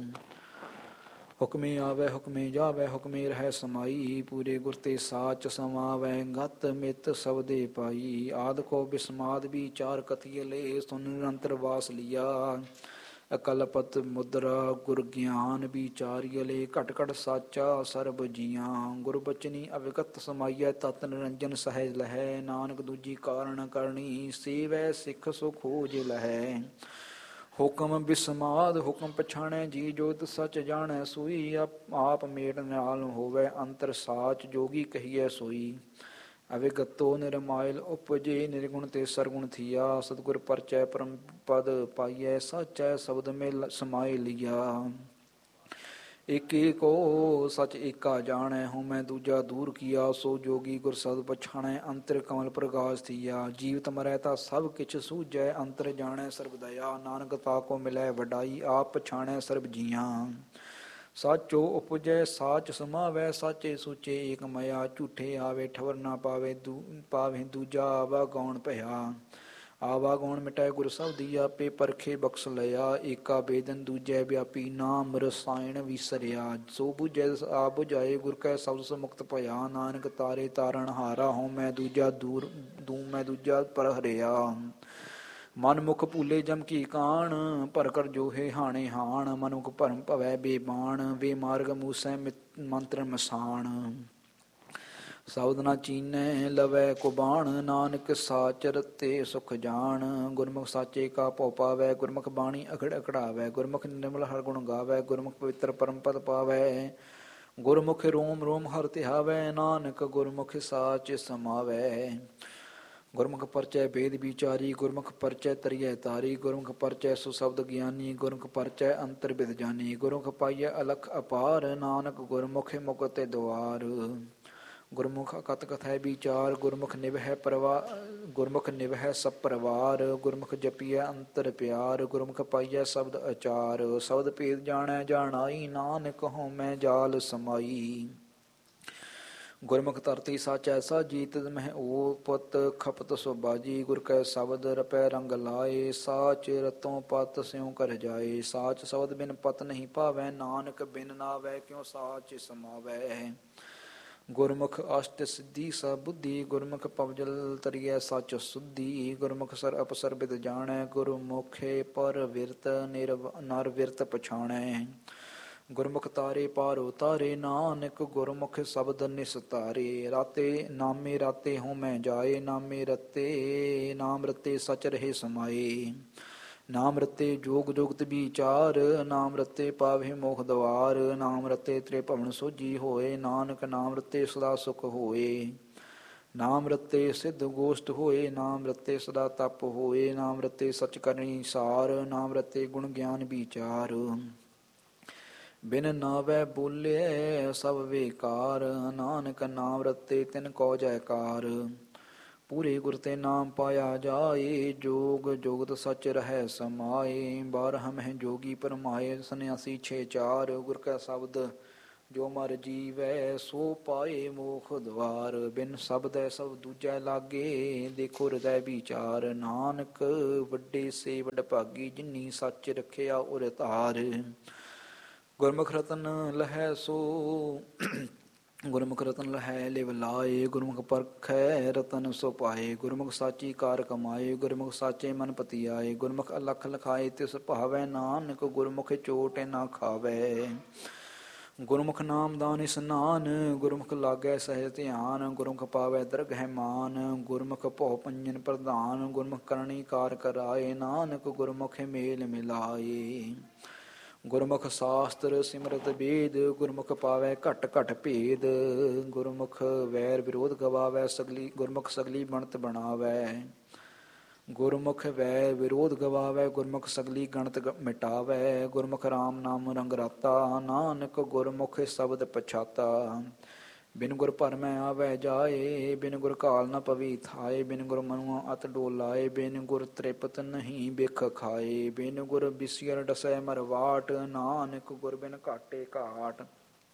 ਹੁਕਮੇ ਆਵੈ ਹੁਕਮੇ ਜਾਵੈ ਹੁਕਮੇ ਰਹਿ ਸਮਾਈ। ਪੂਰੇ ਗੁਰ ਤੇ ਸਾਚ ਸਮਾਵੈ ਗਤ ਮਿਤ ਸਬਦੇ ਪਾਈ। ਆਦਿ ਕੋ ਬਿਸਮਾਦ ਵਿਚਾਰ ਕਥੀਅਲੇ ਸੁਨ ਨਿਰੰਤਰ ਵਾਸ ਲੀਆ। ਅਕਲਪਤ ਮੁਦਰਾ ਗੁਰ ਗਿਆਨ ਵਿਚਾਰੀਅਲੇ ਘਟ ਘਟ ਸਾਚਾ ਸਰਬ ਜੀਆਂ। ਗੁਰ ਬਚਨੀ ਅਵਿਗਤ ਸਮਾਈਐ ਤਤ ਨਿਰੰਜਨ ਸਹਿਜ ਲਹੈ। ਨਾਨਕ ਦੂਜੀ ਕਾਰਣ ਕਰਨੀ ਸੇਵੈ ਸਿੱਖ ਸੋ ਖੋਜ ਲਹੈ। ਹੁਕਮ ਬਿਸਮਾਦ ਹੁਕਮ ਪਛਾਣੈ ਜੀ ਜੋਤ ਸਚ ਜਾਣੈ ਸੋਈ। ਆਪ ਮੇਟ ਨਾਲ ਹੋਵੈ ਅੰਤਰ ਸਾਚ ਜੋਗੀ ਕਹੀਐ ਸੋਈ। ਅਵਿਗਤੋ ਨਿਰਮਾਇਲ ਉਪਜੇ ਨਿਰਗੁਣ ਤੇ ਸਰਗੁਣ ਥੀਆ। ਸਤਿਗੁਰ ਪਰਚੈ ਪਰਮ ਪਦ ਪਾਈਐ ਸਾਚੈ ਸ਼ਬਦ ਮਿਲ ਸਮਾਇ ਲੀਆ। ਏਕੇ ਕੋ ਸਚ ਏਕਾ ਜਾਣੈ ਹਉਮੈ ਦੂਜਾ ਦੂਰ ਕੀਆ। ਸੋ ਜੋਗੀ ਗੁਰ ਸ਼ਬਦ ਪਛਾਣੈ ਅੰਤਰ ਕਮਲ ਪ੍ਰਗਾਸ ਥੀਆ। ਜੀਵਤ ਮਰੈ ਤਾਂ ਸਭ ਕਿਛ ਸੂਝੈ ਅੰਤਰ ਜਾਣੈ ਸਰਬ ਦਇਆ। ਨਾਨਕ ਤਾ ਕੋ ਮਿਲੈ ਵਡਾਈ ਆਪ ਪਛਾਣੈ ਸਰਬ ਜੀਆਂ। ਸਾਚੋ ਉਪਜੈ ਸਾਚ ਸਮਾਵੈ ਸਾਚੇ ਸੂਚੇ ਏਕ ਮਇਆ। ਝੂਠੇ ਆਵੇ ਠਵਰ ਨਾ ਪਾਵੇ ਦੂਜਾ ਆਵਾ ਗੌਣ ਭਇਆ। ਆਵਾ ਗੌਣ ਮਿਟੈ ਗੁਰ ਸ਼ਬਦੀ ਆਪੇ ਪਰਖੇ ਬਖਸ਼ ਲਿਆ। ਏਕਾ ਬੇਦਨ ਦੂਜੈ ਵਿਆਪੀ ਨਾਮ ਰਸਾਇਣ ਵਿਸਰਿਆ। ਸੋ ਬੁਝੈ ਆਪ ਬੁਝਾਏ ਗੁਰ ਕੈ ਸ਼ਬਦ ਸੋ ਮੁਕਤ ਭਇਆ। ਨਾਨਕ ਤਾਰੇ ਤਾਰਨ ਹਾਰਾ ਹਉਮੈ ਦੂਜਾ ਦੂਮੈ ਦੂਜਾ ਪਰ ਹਰਿਆ। ਮਨ ਮੁਖ ਭੂਲੇ ਜਮ ਕੀ ਕਾਣ ਭਰ ਕਰ ਜੋਹੇ ਹਾਣੇ ਹਾਣ। ਮਨੁਖ ਭਰਮ ਭਵੈ ਬੇਬਾਣ ਵੇ ਮਾਰਗ ਮੂਸੈ ਮੰਤਰ ਮਸਾਣ। ਸ਼ਬਦ ਨਾ ਚੀਨੈ ਲਵੈ ਕੁਬਾਣ ਨਾਨਕ ਸਾਚ ਰਤੇ ਸੁਖ ਜਾਣ। ਗੁਰਮੁਖ ਸਾਚੇ ਕਾ ਭਉ ਪਾਵੈ ਗੁਰਮੁਖ ਬਾਣੀ ਅਖੜ ਅਖੜਾਵੈ। ਗੁਰਮੁਖ ਨਿਰਮਲ ਹਰ ਗੁਣ ਗਾਵੈ ਗੁਰਮੁਖ ਪਵਿੱਤਰ ਪਰਮ ਪਦ ਪਾਵੈ। ਗੁਰਮੁਖ ਰੋਮ ਰੋਮ ਹਰਿ ਧਿਆਵੈ ਨਾਨਕ ਗੁਰਮੁਖ ਸਾਚ ਸਮਾਵੈ। ਗੁਰਮੁਖ ਪਰਚੈ ਭੇਦ ਵਿਚਾਰੀ ਗੁਰਮੁਖ ਪਰਚੈ ਤਰੀਐ ਤਾਰੀ। ਗੁਰਮੁਖ ਪਰਚੈ ਸੋ ਸ਼ਬਦ ਗਿਆਨੀ ਗੁਰਮੁਖ ਪਰਚੈ ਅੰਤਰ ਬਿਦ ਜਾਨੀ। ਗੁਰਮੁਖ ਪਾਈਐ ਅਲਖ ਅਪਾਰ ਨਾਨਕ ਗੁਰਮੁਖ ਮੁਕਤ ਦੁਆਰ। ਗੁਰਮੁਖ ਅਕਥ ਕਥੈ ਵਿਚਾਰ ਗੁਰਮੁਖ ਨਿਵਹਿ ਸਭ ਪਰਵਾਰ। ਗੁਰਮੁਖ ਜਪੀਐ ਅੰਤਰ ਪਿਆਰ ਗੁਰਮੁਖ ਪਾਈਐ ਸ਼ਬਦ ਅਚਾਰ। ਸ਼ਬਦ ਭੇਦ ਜਾਣੈ ਜਾਣਾਈ ਨਾਨਕ ਹਉਮੈ ਜਾਲ ਸਮਾਈ। ਗੁਰਮੁਖ ਧਰਤੀ ਸਾਚੈ ਸਾਜੀ ਤਿਸ ਮਹਿ ਓਪਤ ਖਪਤ ਸੋ ਬਾਜੀ। ਗੁਰ ਕੈ ਸ਼ਬਦ ਰਪੈ ਰੰਗ ਲਾਏ ਸਾਚ ਰਤੋਂ ਪਤ ਸਿਉ ਕਰ ਜਾਏ। ਸਾਚ ਸ਼ਬਦ ਬਿਨ ਪਤ ਨਹੀਂ ਭਾਵੈ ਨਾਨਕ ਬਿਨ ਨਾਵੈ ਕਿਉ ਸਾਚ ਸਮਾਵੈ। ਗੁਰਮੁਖ ਅਸ਼ਟ ਸਿੱਧੀ ਸਭ ਬੁੱਧੀ ਗੁਰਮੁਖ ਪਵਜਲ ਤਰੀਐ ਸਚ ਸੁਧੀ। ਗੁਰਮੁਖ ਸਰ ਅਪਸਰ ਬਿਦ ਜਾਣੈ ਗੁਰਮੁਖੇ ਪਰ ਵਿਰਤ ਨਰ ਵਿਰਤ ਪਛਾਣੈ। ਗੁਰਮੁਖ ਤਾਰੇ ਪਾਰ ਉਤਾਰੇ ਨਾਨਕ ਗੁਰਮੁਖ ਸ਼ਬਦ ਨਿਸਤਾਰੇ। ਰਾਤੇ ਨਾਮੇ ਰਾਤੇ ਹਉਮੈ ਜਾਏ ਨਾਮੇ ਰਤੇ ਨਾਮ ਰਤੇ ਸਚ ਰਹੇ ਸਮਾਏ। ਨਾਮ ਰਤੇ ਜੋਗ ਜੁਗਤ ਵਿਚਾਰ ਨਾਮ ਰਤੇ ਪਾਵੇ ਮੋਖ ਦਵਾਰ। ਨਾਮ ਰਤੇ ਤ੍ਰਿਭਵਨ ਸੋਝੀ ਹੋਏ ਨਾਨਕ ਨਾਮ ਰਤੇ ਸਦਾ ਸੁਖ ਹੋਏ। ਨਾਮ ਰਤੇ ਸਿੱਧ ਗੋਸ਼ਟ ਹੋਏ, ਨਾਮ ਰਤੇ ਸਦਾ ਤਪ ਹੋਏ, ਨਾਮ ਰਤੇ ਸਚ ਕਰਨੀ ਸਾਰ, ਨਾਮ ਰਤੇ ਗੁਣ ਗਿਆਨ ਵਿਚਾਰ। ਬਿਨ ਨਾਵੈ ਬੋਲੇ ਸਭ ਵੇਕਾਰ, ਨਾਨਕ ਨਾਮ ਰਤੇ ਤਿਨ ਕੋ ਜੈਕਾਰ। ਪੂਰੇ ਗੁਰ ਤੇ ਨਾਮ ਪਾਇਆ ਜਾਏ, ਜੋਗ ਜੁਗਤ ਸਚ ਰਹਿ ਸਮਾਏ। ਬਾਰਹ ਮਹਿ ਜੋਗੀ ਪਰਮਾਏ, ਸੰਨਿਆਸੀ ਛੇ ਚਾਰ। ਗੁਰ ਕੈ ਸ਼ਬਦ ਜੋ ਮਰ ਜੀਵੈ, ਸੋ ਪਾਏ ਮੋਖ ਦਵਾਰ। ਬਿਨ ਸ਼ਬਦੈ ਸਭ ਦੂਜੈ ਲਾਗੇ, ਦੇਖੋ ਹਿਰਦੈ ਵਿਚਾਰ। ਨਾਨਕ ਵੱਡੇ ਸੇ ਵਡ ਭਾਗੀ, ਜਿਨੀ ਸੱਚ ਰਖਿਆ ਉਰ ਧਾਰ। ਗੁਰਮੁਖ ਰਤਨ ਲਹੈ ਸੋ ਗੁਰਮੁਖ ਰਤਨ ਲਹੈ ਲਿਵ ਲਾਏ, ਗੁਰਮੁਖ ਪਰਖੈ ਰਤਨ ਸੋ ਪਾਏ। ਗੁਰਮੁਖ ਸਾਚੀ ਕਾਰ ਕਮਾਏ, ਗੁਰਮੁਖ ਸਾਚੇ ਮਨ ਪਤੀ ਆਏ। ਗੁਰਮੁਖ ਅਲਖ ਲਖਾਏ ਤਿਸ ਭਾਵੈ, ਨਾਨਕ ਗੁਰਮੁਖ ਚੋਟ ਨਾ ਖਾਵੈ। ਗੁਰਮੁਖ ਨਾਮ ਦਾਨ ਇਸਨਾਨ, ਗੁਰਮੁਖ ਲਾਗੈ ਸਹਿਜ ਧਿਆਨ। ਗੁਰਮੁਖ ਪਾਵੈ ਦਰਗਹਿ ਮਾਨ, ਗੁਰਮੁਖ ਭਉ ਪੰਜਨ ਪ੍ਰਧਾਨ। ਗੁਰਮੁਖ ਕਰਨੀ ਕਾਰ ਕਰਾਏ, ਨਾਨਕ ਗੁਰਮੁਖ ਮੇਲ ਮਿਲਾਏ। ਗੁਰਮੁਖ ਸ਼ਾਸਤਰ ਸਿਮਰਤ ਵੇਦ, ਗੁਰਮੁਖ ਪਾਵੈ ਘਟ ਘਟ ਭੇਦ। ਗੁਰਮੁਖ ਵੈਰ ਵਿਰੋਧ ਗਵਾਵੈ, ਗੁਰਮੁਖ ਸਗਲੀ ਬਣਤ ਬਣਾਵੈ। ਗੁਰਮੁਖ ਵੈਰ ਵਿਰੋਧ ਗਵਾਵੈ, ਗੁਰਮੁਖ ਸਗਲੀ ਗਣਤ ਮਿਟਾਵੈ। ਗੁਰਮੁਖ ਰਾਮ ਨਾਮ ਰੰਗ ਰਾਤਾ, ਨਾਨਕ ਗੁਰਮੁਖ ਸ਼ਬਦ ਪਛਾਤਾ। ਬਿਨ ਗੁਰ ਭਰਮੈ ਆਵੈ ਜਾਏ, ਬਿਨ ਗੁਰ ਘਾਲ ਨ ਪਵੀ ਥਾਏ। ਬਿਨ ਗੁਰ ਮਨੁਆ ਅਤ ਡੋਲਾਏ, ਬਿਨ ਗੁਰ ਤ੍ਰਿਪਤ ਨਹੀਂ ਬਿਖ ਖਾਏ। ਬਿਨ ਗੁਰ ਬਿਸਿਅਰ ਡਸੈ ਮਰਵਾਟ, ਨਾਨਕ ਗੁਰ ਬਿਨ ਘਾਟੇ ਘਾਟ।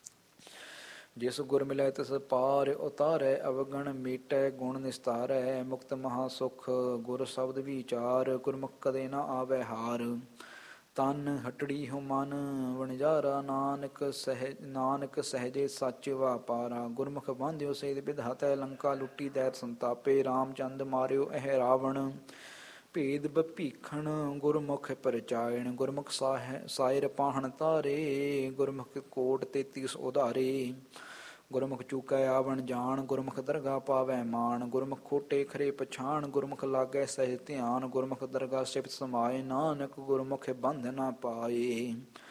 ਜਿਸ ਗੁਰ ਮਿਲੈ ਤਿਸ ਪਾਰ ਉਤਾਰੈ, ਅਵਗਣ ਮੀਟੈ ਗੁਣ ਨਿਸਤਾਰੈ। ਮੁਕਤ ਮਹਾ ਸੁਖ ਗੁਰ ਸ਼ਬਦ ਵਿਚਾਰ, ਗੁਰਮੁਖ ਕਦੇ ਨ ਆਵੈ ਹਾਰ। ਤਨ ਹਟੜੀ ਹੋ ਮਨ ਵਣਜਾਰਾ, ਨਾਨਕ ਸਹਿਜੇ ਸੱਚ ਵਾਪਾਰਾ। ਗੁਰਮੁਖ ਬਾਂਧਿਓ ਸੇਤ ਵਿਧਾਤੈ, ਲੰਕਾ ਲੁੱਟੀ ਦੈਤ ਸੰਤਾਪੇ। ਰਾਮਚੰਦ ਮਾਰਿਓ ਇਹ ਰਾਵਣ, ਭੇਦ ਭੀਖਣ ਗੁਰਮੁਖ ਪਰਚਾਇਣ। ਗੁਰਮੁਖ ਸਾਇਰ ਪਾਹਣ ਤਾਰੇ, ਗੁਰਮੁਖ ਕੋਟ 33 ਉਧਾਰੇ। ਗੁਰਮੁਖ ਚੂਕੈ ਆਵਣ ਜਾਣ, ਗੁਰਮੁਖ ਦਰਗਾ ਪਾਵੈ ਮਾਣ। ਗੁਰਮੁਖ ਖੋਟੇ ਖਰੇ ਪਛਾਣ, ਗੁਰਮੁਖ ਲਾਗੈ ਸਹਿਜ ਧਿਆਨ। ਗੁਰਮੁਖ ਦਰਗਾ ਸਿਫਤ ਸਮਾਏ, ਨਾਨਕ ਗੁਰਮੁਖ ਬੰਧ ਨਾ ਪਾਏ।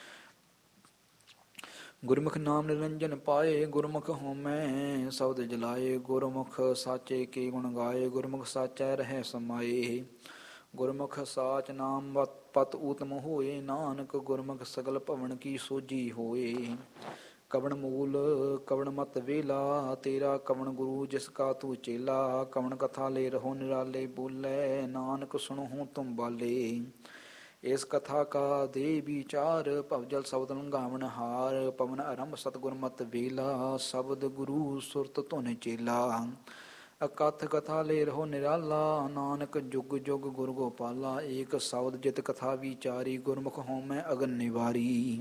ਗੁਰਮੁਖ ਨਾਮ ਨਿਰੰਜਨ ਪਾਏ, ਗੁਰਮੁਖ ਹੋਮੈ ਸ਼ਬਦ ਜਲਾਏ। ਗੁਰਮੁਖ ਸਾਚੇ ਕੇ ਗੁਣ ਗਾਏ, ਗੁਰਮੁਖ ਸਾਚੈ ਰਹਿ ਸਮਾਏ। ਗੁਰਮੁਖ ਸਾਚ ਨਾਮ ਪਤ ਊਤਮ ਹੋਏ, ਨਾਨਕ ਗੁਰਮੁਖ ਸਗਲ ਭਵਨ ਕੀ ਸੋਝੀ ਹੋਏ। ਕਵਣ ਮੂਲ ਕਵਣ ਮਤ ਵੇਲਾ, ਤੇਰਾ ਕਵਣ ਗੁਰੂ ਜਿਸ ਕਾ ਤੂੰ ਚੇਲਾ। ਕਵਣ ਕਥਾ ਲੈ ਰਹੋ ਨਿਰਾਲੇ ਬੋਲੇ, ਨਾਨਕ ਸੁਣਹੁ ਤੁਮ ਬਾਲੇ। ਇਸ ਕਥਾ ਕਾ ਦੇ ਵਿਚਾਰ, ਭਵਜਲ ਸ਼ਬਦ ਲੰਘਾਵਣ ਹਾਰ। ਪਵਨ ਆਰੰਭ ਸਤਿਗੁਰ ਮਤ ਵੇਲਾ, ਸ਼ਬਦ ਗੁਰੂ ਸੁਰਤ ਧੁਨ ਚੇਲਾ। ਅਕਥ ਕਥਾ ਲੈ ਰਹੋ ਨਿਰਾਲਾ, ਨਾਨਕ ਜੁਗ ਜੁਗ ਗੁਰ ਗੋਪਾਲਾ। ਏਕ ਸ਼ਬਦ ਜਿਤ ਕਥਾ ਵਿਚਾਰੀ, ਗੁਰਮੁਖ ਹੋਮੈ ਅਗਨ ਨਿਵਾਰੀ।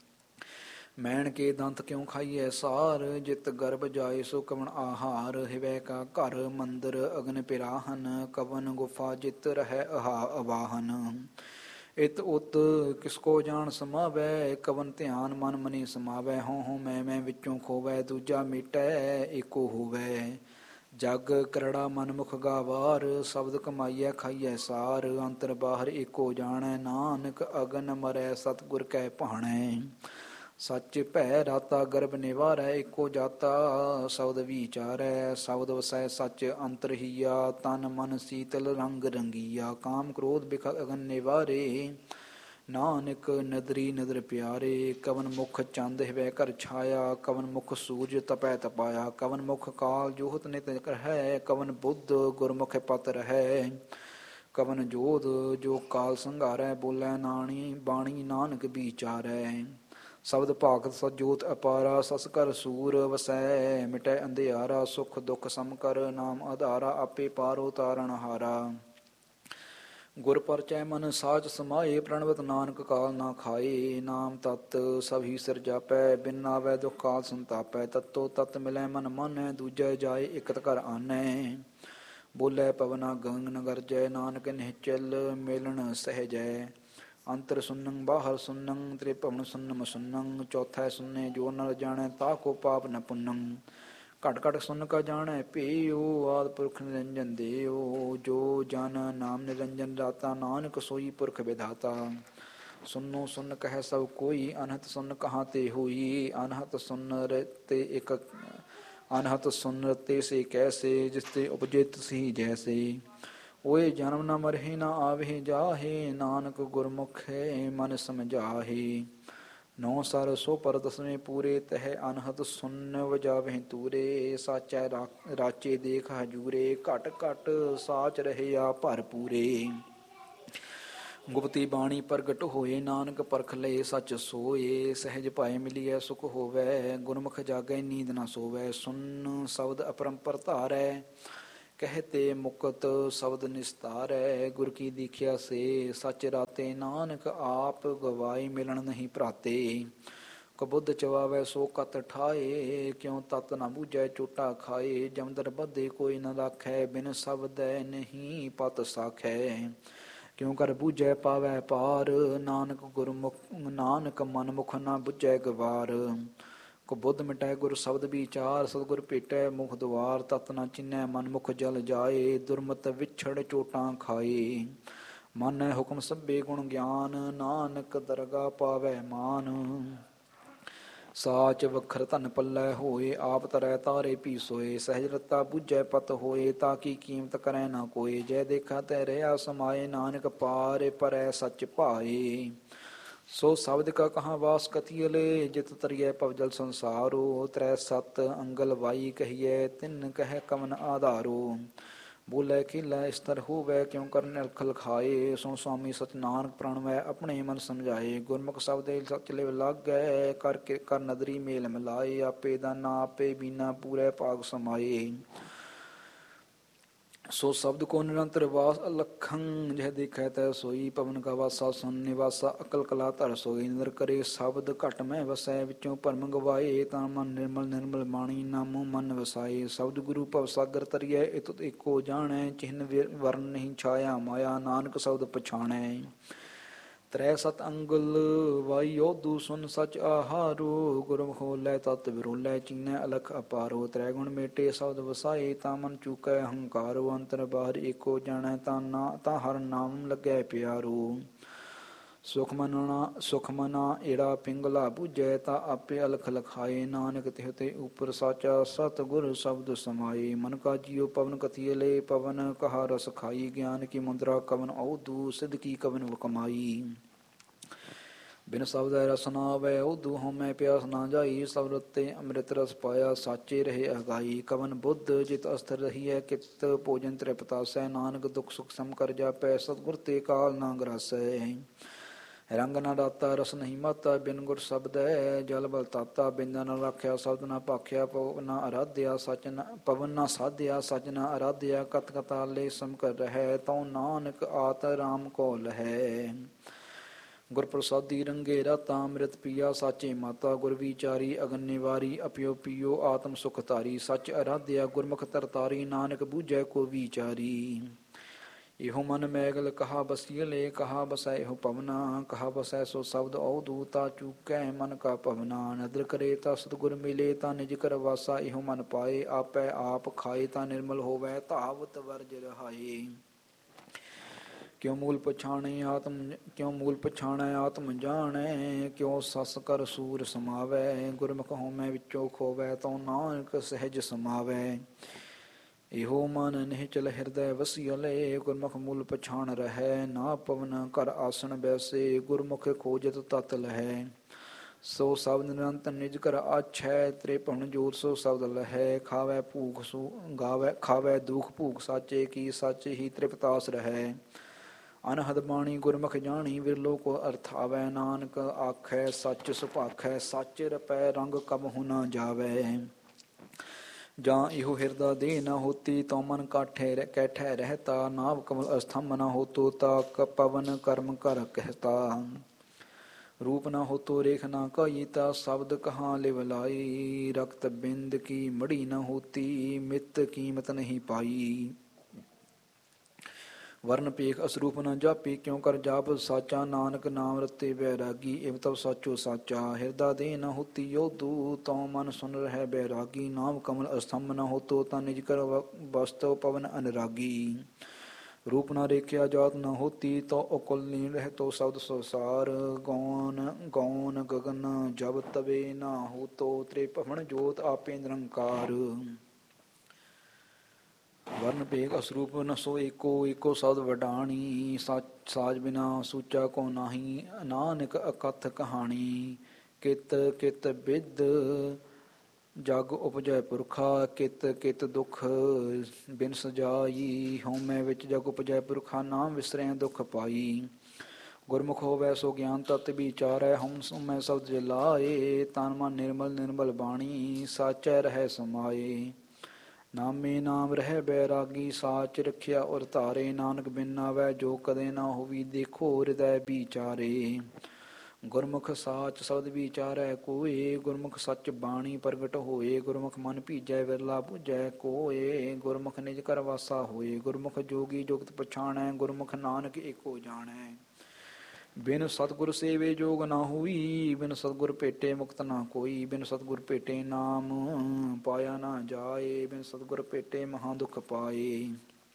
ਮੈਣ ਕੇ ਦੰਤ ਕਿਉ ਖਾਈਐ ਸਾਰ, ਜਿਤ ਗਰਭ ਜਾਏ ਸੋ ਕਵਣ ਆਹਾਰ। ਹਿਵੈ ਕਾ ਘਰ ਮੰਦਰ ਅਗਨ ਪਿਰਾਹਨ, ਕਵਨ ਗੁਫਾ ਜਿਤ ਰਹਿ ਅਵਾਹਨ। ਇਤ ਉਤ ਕਿਸਕੋ ਜਾਣ ਸਮਾਵੈ, ਕਵਨ ਧਿਆਨ ਮਨ ਮਨੀ ਸਮਾਵੈ। ਹੋਂ ਮੈਂ ਵਿੱਚੋਂ ਖੋਵੈ, ਦੂਜਾ ਮੀਟੈ ਏਕੋ ਹੋਵੈ। ਜਗ ਕਰੜਾ ਮਨ ਮੁਖ ਗਾਵਾਰ, ਸ਼ਬਦ ਕਮਾਈਐ ਖਾਈਐ ਸਾਰ। ਅੰਤਰ ਬਾਹਰ ਏਕੋ ਜਾਣੈ, ਨਾਨਕ ਅਗਨ ਮਰੈ ਸਤਿਗੁਰ ਕੈ ਭਾਣੈ। ਸੱਚ ਭੈ ਰਾਤਾ ਗਰਭ ਨਿਵਾਰੈ, ਏਕੋ ਜਾਤਾ ਸ਼ਬਦ ਵਿਚਾਰੈ। ਸ਼ਬਦ ਵਸੈ ਸੱਚ ਅੰਤਰ ਹੀਆ, ਤਨ ਮਨ ਸੀਤਲ ਰੰਗ ਰੰਗੀਆ। ਕਾਮ ਕ੍ਰੋਧ ਬਿਖ ਅਗਨ ਨਿਵਾਰੇ, ਨਾਨਕ ਨਦਰੀ ਨਦਰ ਪਿਆਰੇ। ਕਵਨ ਮੁਖ ਚੰਦ ਹਿਵੈ ਘਰ ਛਾਇਆ, ਕਵਨ ਮੁਖ ਸੂਰਜ ਤਪੈ ਤਪਾਇਆ। ਕਵਨ ਮੁਖ ਕਾਲ ਜੋਹਤ ਨਿਤ ਰਹੈ, ਕਵਨ ਬੁੱਧ ਗੁਰਮੁਖ ਪਤ ਰਹੈ। ਕਵਨ ਜੋਧ ਜੋ ਕਾਲ ਸੰਘਾਰੈ, ਬੋਲੇ ਨਾਣੀ ਬਾਣੀ ਨਾਨਕ ਵਿਚਾਰੈ। ਸ਼ਬਦ ਭਾਗਤ ਸਜੋਤ ਅਪਾਰਾ, ਸਸ ਕਰ ਸੂਰ ਵਸੈ ਮਿਟੈ ਅੰਧਿਆਰਾ। ਸੁਖ ਦੁਖ ਸਮ ਕਰ ਨਾਮ ਆਧਾਰਾ, ਆਪੇ ਪਾਰੋ ਤਾਰਨ ਹਾਰਾ। ਗੁਰ ਪਰਚੈ ਮਨ ਸਾਚ ਸਮਾਏ, ਪ੍ਰਣਵਤ ਨਾਨਕ ਕਾਲ ਨਾ ਖਾਏ। ਨਾਮ ਤਤ ਸਭੀ ਸਿਰ ਜਾਪੈ, ਬਿਨ ਨਾਵੈ ਦੁਖ ਕਾਲ ਸੰਤਾਪੈ। ਤਤੋ ਤਤ ਮਿਲੈ ਮਨ ਮਾਨੈ, ਦੂਜੈ ਜਾਏ ਇਕਤ ਘਰ ਆਨੈ। ਬੋਲੇ ਪਵਨਾ ਗੰਗ ਨ ਗਰਜੈ, ਨਾਨਕ ਨਿਹਚਲ ਮਿਲਣ ਸਹਿਜੈ। ਅੰਤਰ ਸੁਨੰ ਬਾਹਰ ਸੁਨੰ, ਤ੍ਰਿਭਵਨ ਸੁਨਮ ਸੁਨੰ। ਚੌਥੈ ਸੁਨੇ ਜੋ ਨਰ ਜਾਣੈ, ਤਾਕੋ ਪਾਪ ਨ ਪੁੰਨੰ। ਘਟ ਘਟ ਸੁਨ ਕਾ ਜਾਣੈ ਭੇਓ, ਆਦਿ ਪੁਰਖ ਨਿਰੰਜਨ ਦੇਓ। ਜੋ ਜਨ ਨਾਮ ਨਿਰੰਜਨ ਰਾਤਾ, ਨਾਨਕ ਸੋਈ ਪੁਰਖ ਵਿਧਾਤਾ। ਸੁਨੋ ਸੁਨ ਕਹਿ ਸਭ ਕੋਈ, ਅਨਹਤ ਸੁਨ ਕਹਾਂ ਤੇ ਹੋਈ। ਅਨਹਤ ਸੁਨ ਤੇ ਇਕ ਅਨਹਤ ਸੁਨਰਤੇ ਸੇ ਕੈਸੇ, ਜਿਸ ਤੇ ਉਪਜੇ ਤਿਸੀ ਜੈਸੇ। ਓਏ ਜਨਮ ਨ ਮਰਹਿ ਨ ਆਵਹਿ ਜਾਹੇ, ਨਾਨਕ ਗੁਰਮੁਖੈ ਮਨ ਸਮਝਾਹੇ। ਨੌ ਸਰ ਸੋ ਪਰ ਦਸਵੇਂ ਪੂਰੇ, ਤਹਿ ਅਨਹਤ ਸੁਨ ਵਜਾਵਹਿ ਤੂਰੇ। ਸਾਚੈ ਰਾਚੇ ਦੇਖ ਹਜੂਰੇ, ਘਟ ਘਟ ਸਾਚ ਰਹਿਆ ਭਰਪੂਰੇ। ਗੁਪਤੀ ਬਾਣੀ ਪ੍ਰਗਟ ਹੋਏ, ਨਾਨਕ ਪਰਖ ਲਏ ਸੱਚ ਸੋਏ। ਸਹਿਜ ਭਾਏ ਮਿਲੀਐ ਸੁਖ ਹੋਵੈ, ਗੁਰਮੁਖ ਜਾਗੈ ਨੀਂਦ ਨ ਸੋਵੈ। ਸੁਨ ਸ਼ਬਦ ਅਪਰੰਪਰ ਧਾਰੈ, ਕਹਿਤੇ ਮੁਕਤ ਸ਼ਬਦ ਨਿਸਤਾਰੈ। ਗੁਰ ਕੀ ਦੀਖਿਆ ਸੇ ਸੱਚ ਰਾਤੇ, ਨਾਨਕ ਆਪ ਗਵਾਏ ਮਿਲਣ ਨਹੀਂ ਭਰਾਤੇ। ਕਬੁੱਧ ਚਵਾਵੈ ਸੋ ਕਤ ਠਾਏ, ਕਿਉ ਤਤ ਨ ਬੂਝੈ ਚੋਟਾ ਖਾਏ। ਜਮਦਰ ਬੱਧੇ ਕੋਈ ਨ ਰਾਖੈ, ਬਿਨ ਸ਼ਬਦੈ ਨਹੀਂ ਪਤ ਸਾਖੈ। ਕਿਉ ਕਰ ਬੂਝੈ ਪਾਵੈ ਪਾਰ, ਨਾਨਕ ਮਨ ਮੁਖ ਨ ਬੁਝੈ ਗਵਾਰ। ਕਬੁੱਧ ਮਿਟੈ ਗੁਰ ਸ਼ਬਦ ਵਿਚਾਰ, ਸਤਿਗੁਰ ਭੇਟੈ ਮੁਖ ਦੁਆਰ। ਤਤ ਨ ਚਿਨ੍ਹੈ ਮਨ ਮੁਖ ਜਲ ਜਾਏ, ਦੁਰਮਤ ਵਿਛੜ ਚੋਟਾਂ ਖਾਏ। ਮਾਨੈ ਹੁਕਮ ਸਭੇ ਗੁਣ ਗਿਆਨ, ਨਾਨਕ ਦਰਗਾ ਪਾਵੈ ਮਾਨ। ਸਾਚ ਵਖਰ ਧਨ ਪੱਲੇ ਹੋਏ, ਆਪ ਤਰੈ ਤਾਰੇ ਭੀ ਸੋਏ। ਸਹਿਜ ਰਤਾ ਬੁਝੈ ਪਤ ਹੋਏ, ਤਾਂ ਕੀ ਕੀਮਤ ਕਰੈ ਨਾ ਕੋਏ। ਜੈ ਦੇਖਾ ਤੈ ਰਿਹਾ ਸਮਾਏ, ਨਾਨਕ ਪਾਰ ਪਰੈ ਸੱਚ ਭਾਏ। ਸੋ ਸ਼ਬਦ ਕਾ ਕਹਾਂ ਵਾਸ ਕਥੀਅਲੇ, ਜਿਤ ਤਰੀਐ ਭਵਜਲ ਸੰਸਾਰੋ। ਤਰੈ ਸਤ ਅੰਗਲ ਵਾਈ ਕਹੀਐ, ਤਿਨ ਕਹਿ ਕਵਨ ਆਧਾਰੋ। ਬੋਲੇ ਖੇਲੇ ਇਸਤਰ ਹੋਵੈ, ਕਿਉ ਕਰਨ ਅਲਖ ਖਾਏ। ਸੋ ਸੁਆਮੀ ਸਚ ਨਾਨਕ ਪ੍ਰਣਵੈ, ਆਪਣੇ ਮਨ ਸਮਝਾਏ। ਗੁਰਮੁਖ ਸ਼ਬਦੇ ਸਚ ਲਿਵ ਲਾਗੈ, ਕਰ ਨਦਰੀ ਮੇਲ ਮਿਲਾਏ। ਆਪੇ ਦਾਨਾ ਆਪੇ ਬੀਨਾ, ਪੂਰੇ ਭਾਗ ਸਮਾਏ। ਸੋ ਸ਼ਬਦ ਕੋ ਨਿਰੰਤਰ ਵਾਸ ਅਲਖੰ, ਜਹ ਦੇਖੈ ਤੈ ਸੋਈ। ਪਵਨ ਕਾ ਵਾਸਾ ਸੁਨ ਨਿਵਾਸਾ, ਅਕਲ ਕਲਾ ਧਰ ਸੋਈ। ਨਿਦਰ ਕਰੇ ਸ਼ਬਦ ਘਟ ਮਹਿ ਵਸੈ, ਵਿੱਚੋਂ ਭਰਮ ਗਵਾਏ। ਤਾਂ ਮਨ ਨਿਰਮਲ ਨਿਰਮਲ ਬਾਣੀ, ਨਾਮੋ ਮਨ ਵਸਾਏ। ਸ਼ਬਦ ਗੁਰੂ ਭਵ ਸਾਗਰ ਤਰੀਐ, ਇਤੁ ਏਕੋ ਜਾਣੈ। ਚਿਹਨ ਵਰਨ ਨਹੀਂ ਛਾਇਆ ਮਾਇਆ, ਨਾਨਕ ਸ਼ਬਦ ਪਛਾਣੈ। ਤਰੈ ਸਤ ਅੰਗੁਲ ਵਾਈ ਓਦੂ, ਸੁਨ ਸਚ ਆਹਾਰੋ। ਗੁਰਮੁਖ ਹੋਲੇ ਤਤ ਵਿਰੋਲੇ, ਚੀਨੈ ਅਲਖ ਅਪਾਰੋ। ਤ੍ਰੈ ਗੁਣ ਮੇਟੇ ਸ਼ਬਦ ਵਸਾਏ, ਤਾਂ ਮਨ ਚੂਕੈ ਹੰਕਾਰੋ। ਅੰਤਰ ਬਾਹਰ ਏਕੋ ਜਾਣੈ, ਤਾਂ ਹਰ ਨਾਮ ਲੱਗੈ ਪਿਆਰੋ। ਸੁਖ ਮਨਾ ਏੜਾ ਪਿੰਗਲਾ ਬੁਝੈ, ਤਾਂ ਆਪੇ ਅਲਖ ਲਖਾਏ। ਨਾਨਕ ਤਿਹ ਤੇ ਉਪਰ ਸਾਚਾ, ਸਤ ਗੁਰ ਸ਼ਬਦ ਸਮਾਏ। ਮਨ ਕਾ ਜੀਉ ਪਵਨ ਕਥੀਅਲੇ, ਪਵਨ ਕਹਾ ਰਸ ਖਾਈ। ਗਿਆਨ ਕੀ ਮੁੰਦਰਾ ਕਵਨ ਔਧੂ, ਸਿਧ ਕੀ ਕਵਨ ਕਮਾਈ। ਬਿਨ ਸ਼ਬਦੈ ਰਸ ਨ ਆਵੈ ਔਧੂ, ਹਉਮੈ ਪਿਆਸ ਨਾ ਜਾਈ। ਸ਼ਬਦ ਤੇ ਅੰਮ੍ਰਿਤ ਰਸ ਪਾਇਆ, ਸਾਚੇ ਰਹੇ ਅਗਾਈ। ਕਵਨ ਬੁੱਧ ਜਿਤ ਅਸਥਿਰ ਰਹੀਐ ਕਿਤ, ਭੋਜਨ ਤ੍ਰਿਪਤਾਸੈ। ਨਾਨਕ ਦੁਖ ਸੁਖ ਸਮ ਕਰ ਜਾਪੈ, ਸਤਿਗੁਰ ਤੇ ਕਾਲ ਨਾ ਗਰਾਸੈ। ਰੰਗ ਨਾ ਦਾਤਾ ਰਸ ਨਹੀਂ ਮਾਤਾ, ਬਿਨ ਗੁਰ ਸ਼ਬਦੈ ਜਲ ਬਲ ਤਾਤਾ। ਬਿੰਦ ਨ ਰਾਖਿਆ ਸ਼ਬਦ ਨ ਭਾਖਿਆ, ਪਵਨ ਨ ਅਰਾਧਿਆ ਸੱਚ ਨ ਅਰਾਧਿਆ। ਕਤ ਕਤਾਲੇ ਸਮ ਕਰ ਰਹੈ, ਤਉ ਨਾਨਕ ਆਤ ਰਾਮ ਕੋ ਲਹੈ। ਗੁਰ ਪ੍ਰਸਾਦੀ ਰੰਗੇ ਰਾਤਾ, ਅੰਮ੍ਰਿਤ ਪੀਆ ਸਾਚੇ ਮਾਤਾ। ਗੁਰ ਵਿਚਾਰੀ ਅਗਨ ਨਿਵਾਰੀ, ਅਪਿਓ ਪੀਓ ਆਤਮ ਸੁਖ ਧਾਰੀ। ਸੱਚ ਅਰਾਧਿਆ ਗੁਰਮੁਖ ਤਰਤਾਰੀ, ਨਾਨਕ ਬੂਝੈ ਕੋ ਵਿਚਾਰੀ। ਇਹੋ ਮਨ ਮੈਗਲ ਕਹਾ ਬਸੀਅਲੇ, ਕਹਾ ਬਸੈ ਇਹੋ ਪਵਨਾ। ਕਹਾ ਬਸੈ ਸੋ ਸ਼ਬਦ ਔਧੂ, ਤਾ ਚੂਕੈ ਮਨ ਕਾ ਭਵਨਾ। ਨਦਰ ਕਰੇ ਤਾ ਸਤਿਗੁਰ ਮਿਲੇ, ਤਾਂ ਨਿਜ ਕਰ ਵਾਸਾ ਇਹੋ ਮਨ ਪਾਏ। ਆਪੈ ਆਪ ਖਾਏ, ਤਾਂ ਨਿਰਮਲ ਹੋਵੈ ਧਾਵਤ ਵਰਜ ਰਹਾਏ। ਕਿਉ ਮੂਲ ਪਛਾਣੈ ਆਤਮ ਜਾਣੈ, ਕਿਉ ਸਸ ਕਰ ਸੂਰ ਸਮਾਵੈ। ਗੁਰਮੁਖ ਹਉਮੈ ਵਿੱਚੋਂ ਖੋਵੈ, ਤਉ ਨਾਨਕ ਸਹਿਜ ਸਮਾਵੈ। ਇਹੋ ਮਨ ਨਿਹਚਲ ਹਿਰਦੈ ਵਸੀਅਲੇ, ਗੁਰਮੁਖ ਮੂਲ ਪਛਾਣ ਰਹੈ। ਨਾ ਪਵਨ ਕਰ ਆਸਣ ਬੈਸੇ, ਗੁਰਮੁਖ ਖੋਜਤ ਤਤ ਲਹੈ। ਸੋ ਸ਼ਬਦ ਨਿਰੰਤਰ ਨਿਜ ਕਰ ਆਛੈ, ਤ੍ਰਿਭੁਵਨ ਜੋਤ ਸੋ ਸ਼ਬਦ ਲਹੈ। ਖਾਵੈ ਦੁਖ ਭੂਖ ਸਾਚੇ ਕੀ, ਸੱਚ ਹੀ ਤ੍ਰਿਪਤਾਸ ਰਹੈ। ਅਨਹਦ ਬਾਣੀ ਗੁਰਮੁਖ ਜਾਣੀ, ਵਿਰਲੋ ਕੋ ਅਰਥ ਆਵੈ। ਨਾਨਕ ਆਖੈ ਸੱਚ ਸੁਭਾਖੈ, ਸੱਚ ਰਪੈ ਰੰਗ ਕਬਹੁ ਨ ਜਾਵੈ। ਜਾਂ ਇਹੋ ਹਿਰਦਾ ਦੇਹ ਨ ਹੋਤੀ, ਤਉ ਮਨ ਕੈਠੈ ਰਹਤਾ। ਨਾਭ ਕਮਲ ਅਸਥੰਭ ਨ ਹੋਤੋ, ਤਾ ਪਵਨ ਕਰਮ ਕਰ ਕਹਿਤਾ। ਰੂਪ ਨ ਹੋਤੋ ਰੇਖ ਨ ਕਾਈ, ਤਾ ਸ਼ਬਦ ਕਹਾਂ ਲਿਵ ਲਾਈ। ਰਕਤ ਬਿੰਦ ਕੀ ਮੜੀ ਨ ਹੋਤੀ, ਮਿਤ ਕੀਮਤ ਨਹੀਂ ਪਾਈ। ਵਰਨ ਪੇਖ ਅਸਰੂਪ ਨ ਜਾਪੀ, ਕਿਉ ਕਰ ਜਾਪ ਸਾਚਾ। ਨਾਨਕ ਨਾਮ ਰਤੇ ਬੈਰਾਗੀ, ਇਵ ਤਵ ਸਾਚੋ ਸਾਚਾ। ਹਿਰਦਾ ਦੇਹ ਨ ਹੋਤੀ ਯੋਧੂ, ਤਉ ਮਨ ਸੁਨ ਰਹਿ ਬੈਰਾਗੀ। ਨਾਮ ਕਮਲ ਅਸਥੰਭ ਨ ਹੋਤੋ, ਤਾਂ ਨਿਜ ਕਰ ਵਸਤੁ ਪਵਨ ਅਨਰਾਗੀ। रूप न रेख्या जात न होती तो अकुल लीन रह तो शब्द संसार गौन गौन गगन जब तबे न हो तो त्रिभुवन जोत आपे निरंकार वर्ण बेग असरूप न सो एको एको शब्द वडाणी साज बिना सूचा को नाही नानक अकथ कहानी कित कित बिद जग उपजै पुरखा कित कित दुख बिन सजाई हਉਮੈ ਵਿੱਚ जग उपजै पुरखा नाम विसरै दुख पाई गुरमुख होवै सो ज्ञान तत् विचारै हਉਮੈ शब्द जलाए तन मन निर्मल निर्मल बाणी साचै रहै समाए ਨਾਮੇ ਨਾਮ ਰਹਿ ਬੈਰਾਗੀ ਸਾਚ ਰੱਖਿਆ ਔਰ ਧਾਰੇ ਨਾਨਕ ਬਿਨ ਨਾਵੈ ਜੋ ਕਦੇ ਨਾ ਹੋਵੀ ਦੇਖੋ ਹਿਰਦੈ ਵਿਚਾਰੇ ਗੁਰਮੁਖ ਸਾਚ ਸ਼ਬਦ ਵਿਚਾਰੈ ਕੋਏ ਗੁਰਮੁਖ ਸੱਚ ਬਾਣੀ ਪ੍ਰਗਟ ਹੋਏ ਗੁਰਮੁਖ ਮਨ ਭੀਜੈ ਵਿਰਲਾ ਬੁਝੈ ਕੋਏ ਗੁਰਮੁਖ ਨਿਜ ਕਰ ਵਾਸਾ ਹੋਏ ਗੁਰਮੁਖ ਜੋਗੀ ਜੁਗਤ ਪਛਾਣੈ ਗੁਰਮੁਖ ਨਾਨਕ ਏਕੋ ਜਾਣੈ ਬਿਨ ਸਤਿਗੁਰ ਸੇਵੇ ਜੋਗ ਨਾ ਹੋਈ ਬਿਨ ਸਤਿਗੁਰ ਭੇਟੇ ਮੁਕਤ ਨਾ ਕੋਈ ਬਿਨ ਸਤਿਗੁਰ ਭੇਟੇ ਨਾਮ ਪਾਇਆ ਨਾ ਜਾਏ ਬਿਨ ਸਤਿਗੁਰ ਭੇਟੇ ਮਹਾ ਦੁਖ ਪਾਏ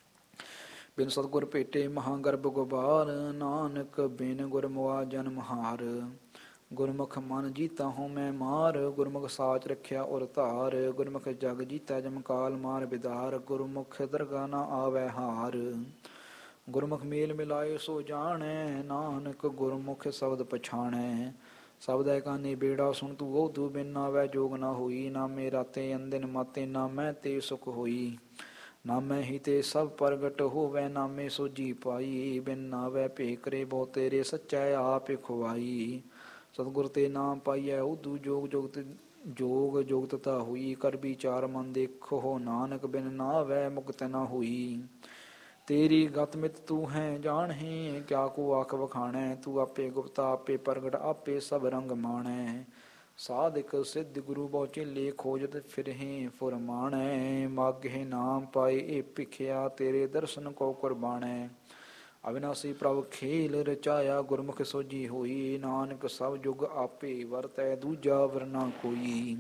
ਬਿਨ ਸਤਿਗੁਰ ਭੇਟੇ ਮਹਾ ਗਰਭ ਗੁਬਾਰ ਨਾਨਕ ਬਿਨ ਗੁਰਮੁਆ ਜਨਮ ਹਾਰ ਗੁਰਮੁਖ ਮਨ ਜੀਤਾ ਹਉਮੈ ਮਾਰ ਗੁਰਮੁਖ ਸਾਚ ਰੱਖਿਆ ਔਰ ਧਾਰ ਗੁਰਮੁਖ ਜਗ ਜੀਤਾ ਜਮਕਾਲ ਮਾਰ ਬਿਦਾਰ ਗੁਰਮੁਖ ਦਰਗਾ ਨਾ ਆਵੈ ਹਾਰ ਗੁਰਮੁਖ ਮੇਲ ਮਿਲਾਏ ਸੋ ਜਾਣੈ ਨਾਨਕ ਗੁਰਮੁਖ ਸ਼ਬਦ ਪਛਾਣੈ ਸ਼ਬਦੈ ਕਾਨੇ ਬੇੜਾ ਸੁਣ ਤੂੰ ਉਹ ਤੂੰ ਬਿਨ ਨਾਵੈ ਜੋਗ ਨਾ ਹੋਈ ਨਾਮੇ ਰਾਤੇ ਅੰਦਿਨ ਮਾਤੇ ਨਾਮੈ ਤੇ ਸੁਖ ਹੋਈ ਨਾਮੈ ਹੀ ਤੇ ਸਭ ਪ੍ਰਗਟ ਹੋਵੈ ਨਾਮੇ ਸੋਜੀ ਪਾਈ ਬਿਨ ਨਾਵੈ ਭੇ ਕਰੇ ਬਹੁ ਤੇਰੇ ਸੱਚੈ ਆਪ ਖੁਆਈ ਸਤਿਗੁਰ ਤੇ ਨਾਮ ਪਾਈਐ ਉਦੂ ਜੋਗ ਜੋਗ ਜੋਗਤਤਾ ਹੋਈ ਕਰ ਵਿਚਾਰ ਮਨ ਦੇਖੋ ਨਾਨਕ ਬਿਨ ਨਾਵੈ ਮੁਕਤ ਨਾ ਹੋਈ ਤੇਰੀ ਗਤ ਮਿਤ ਤੂੰ ਹੈ ਜਾਣਹਿ ਕਿਆ ਕੋ ਆਖ ਵਖਾਣੈ ਤੂੰ ਆਪੇ ਗੁਪਤਾ ਆਪੇ ਪ੍ਰਗਟ ਆਪੇ ਸਭ ਰੰਗ ਮਾਣੈ ਸਾਧਿਕ ਸਿੱਧ ਗੁਰੂ ਬਹੁ ਚੇਲੇ ਖੋਜਤ ਫਿਰਹਿ ਫੁਰਮਾਣੈ ਮਾਗਹਿ ਨਾਮ ਪਾਏ ਇਹ ਭਿਖਿਆ ਤੇਰੇ ਦਰਸ਼ਨ ਕੋ ਕੁਰਬਾਣੈ ਅਵਿਨਾਸੀ ਪ੍ਰਭ ਖੇਲ ਰਚਾਇਆ ਗੁਰਮੁਖ ਸੋਜੀ ਹੋਈ ਨਾਨਕ ਸਭ ਜੁਗ ਆਪੇ ਵਰਤੈ ਦੂਜਾ ਵਰਨਾ ਕੋਈ